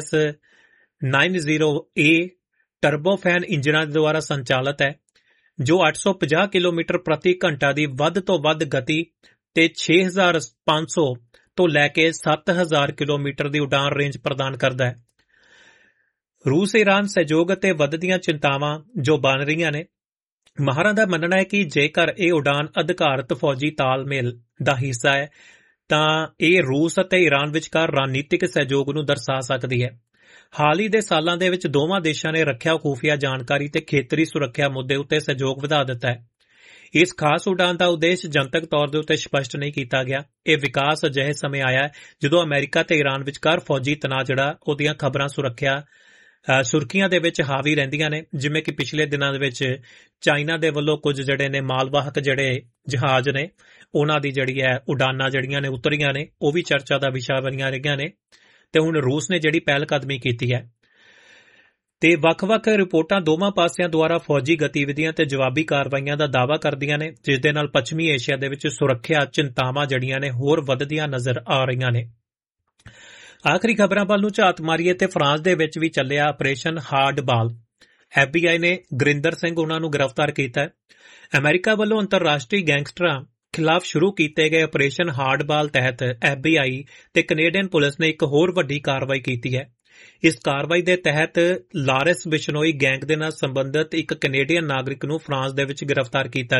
S2: PS-90A ਟਰਬੋਫੈਨ ਇੰਜਨਾਂ ਦੇ ਦੁਆਰਾ ਸੰਚਾਲਿਤ ਹੈ ਜੋ 850 ਕਿਲੋਮੀਟਰ ਪ੍ਰਤੀ ਘੰਟਾ ਦੀ ਵੱਧ ਤੋਂ ਵੱਧ ਗਤੀ ਤੇ 6500 ਤੋਂ ਲੈ ਕੇ 7000 ਕਿਲੋਮੀਟਰ ਦੀ ਉਡਾਨ ਰੇਂਜ ਪ੍ਰਦਾਨ ਕਰਦਾ ਹੈ। ਰੂਸ ਈਰਾਨ ਸਹਿਯੋਗ ਅਤੇ ਵੱਧਦੀਆਂ ਚਿੰਤਾਵਾਂ ਜੋ ਬਣ ਰਹੀਆਂ ਨੇ, ਮਾਹਰਾਂ ਦਾ ਮੰਨਣਾ ਹੈ ਕਿ ਜੇਕਰ ਇਹ ਉਡਾਨ ਅਧਿਕਾਰਤ ਫੌਜੀ ਤਾਲਮੇਲ ਦਾ ਹਿੱਸਾ ਹੈ ਤਾਂ ਇਹ ਰੂਸ ਅਤੇ ਈਰਾਨ ਵਿਚਕਾਰ ਰਣਨੀਤਿਕ ਸਹਿਯੋਗ ਨੂੰ ਦਰਸਾ ਸਕਦੀ ਹੈ। ਹਾਲ ਹੀ ਦੇ ਸਾਲਾਂ ਦੇ ਵਿੱਚ ਦੋਵਾਂ ਦੇਸ਼ਾਂ ਨੇ ਰੱਖਿਆ ਖੂਫੀਆ ਜਾਣਕਾਰੀ ਤੇ ਖੇਤਰੀ ਸੁਰੱਖਿਆ ਮੁੱਦੇ ਉੱਤੇ ਸਹਿਯੋਗ ਵਧਾ ਦਿੱਤਾ ਹੈ। ਇਸ ਖਾਸ ਉਡਾਨ ਦਾ ਉਦੇਸ਼ ਜਨਤਕ ਤੌਰ ਦੇ ਉੱਤੇ ਸਪਸ਼ਟ ਨਹੀਂ ਕੀਤਾ ਗਿਆ। ਇਹ ਵਿਕਾਸ ਅਜਿਹੇ ਸਮੇਂ ਆਇਆ ਜਦੋਂ ਅਮਰੀਕਾ ਤੇ ਈਰਾਨ ਵਿਚਕਾਰ ਫੌਜੀ ਤਣਾਅ ਜਿਹੜਾ ਉਹਦੀਆਂ ਖਬਰਾਂ ਸੁਰੱਖਿਆ ਸੁਰਖੀਆਂ ਦੇ ਵਿੱਚ ਹਾਵੀ ਰਹਿੰਦੀਆਂ ਨੇ, ਜਿਵੇਂ ਕਿ ਪਿਛਲੇ ਦਿਨਾਂ ਦੇ ਵਿੱਚ ਚਾਈਨਾ ਦੇ ਵੱਲੋਂ ਕੁਝ ਜਿਹੜੇ ਨੇ ਮਾਲਵਾਹਕ ਜਿਹੜੇ ਜਹਾਜ਼ ਨੇ ਉਹਨਾਂ ਦੀ ਜਿਹੜੀ ਹੈ ਉਡਾਨਾਂ ਜਿਹੜੀਆਂ ਨੇ ਉਤਰੀਆਂ ਨੇ, ਉਹ ਵੀ ਚਰਚਾ ਦਾ ਵਿਸ਼ਾ ਬਣੀਆਂ ਰਹੀਆਂ ਨੇ। ਤੇ ਹੁਣ ਰੂਸ ਨੇ ਜਿਹੜੀ ਪਹਿਲ ਕਦਮੀ ਕੀਤੀ ਹੈ ਤੇ ਵੱਖ-ਵੱਖ ਰਿਪੋਰਟਾਂ ਦੋਵਾਂ ਪਾਸਿਆਂ ਦੁਆਰਾ ਫੌਜੀ ਗਤੀਵਿਧੀਆਂ ਤੇ ਜਵਾਬੀ ਕਾਰਵਾਈਆਂ ਦਾ ਦਾਅਵਾ ਕਰਦੀਆਂ ਨੇ, ਜਿਸ ਦੇ ਨਾਲ ਪੱਛਮੀ ਏਸ਼ੀਆ ਦੇ ਵਿੱਚ ਸੁਰੱਖਿਆ ਚਿੰਤਾਵਾਂ ਜਿਹੜੀਆਂ ਨੇ ਹੋਰ ਵੱਧਦੀਆਂ ਨਜ਼ਰ ਆ ਰਹੀਆਂ ਨੇ। ਆਖਰੀ ਖਬਰਾਂ ਵੱਲ ਨੂੰ ਝਾਤ ਮਾਰੀਏ ਤੇ ਫਰਾਂਸ ਦੇ ਵਿੱਚ ਵੀ ਚੱਲਿਆ ਆਪਰੇਸ਼ਨ ਹਾਰਡਬਾਲ। FBI ਨੇ ਗੁਰਿੰਦਰ ਸਿੰਘ ਉਹਨਾਂ ਨੂੰ ਗ੍ਰਿਫਤਾਰ ਕੀਤਾ। ਅਮਰੀਕਾ ਵੱਲੋਂ ਅੰਤਰਰਾਸ਼ਟਰੀ ਗੈਂਗਸਟਰਾਂ ਖਿਲਾਫ ਸ਼ੁਰੂ ਕੀਤੇ ਗਏ ਆਪਰੇਸ਼ਨ ਹਾਰਡਬਾਲ ਤਹਿਤ FBI ਤੇ ਕੈਨੇਡੀਅਨ ਪੁਲਿਸ ਨੇ ਇੱਕ ਹੋਰ ਵੱਡੀ ਕਾਰਵਾਈ ਕੀਤੀ ਹੈ। ਇਸ ਕਾਰਵਾਈ ਦੇ ਤਹਿਤ ਲਾਰੈਂਸ ਬਿਸ਼ਨੋਈ ਗੈਂਗ ਦੇ ਨਾਲ ਸੰਬੰਧਿਤ ਇੱਕ ਕੈਨੇਡੀਅਨ ਨਾਗਰਿਕ ਨੂੰ ਫਰਾਂਸ ਦੇ ਵਿੱਚ ਗ੍ਰਿਫਤਾਰ ਕੀਤਾ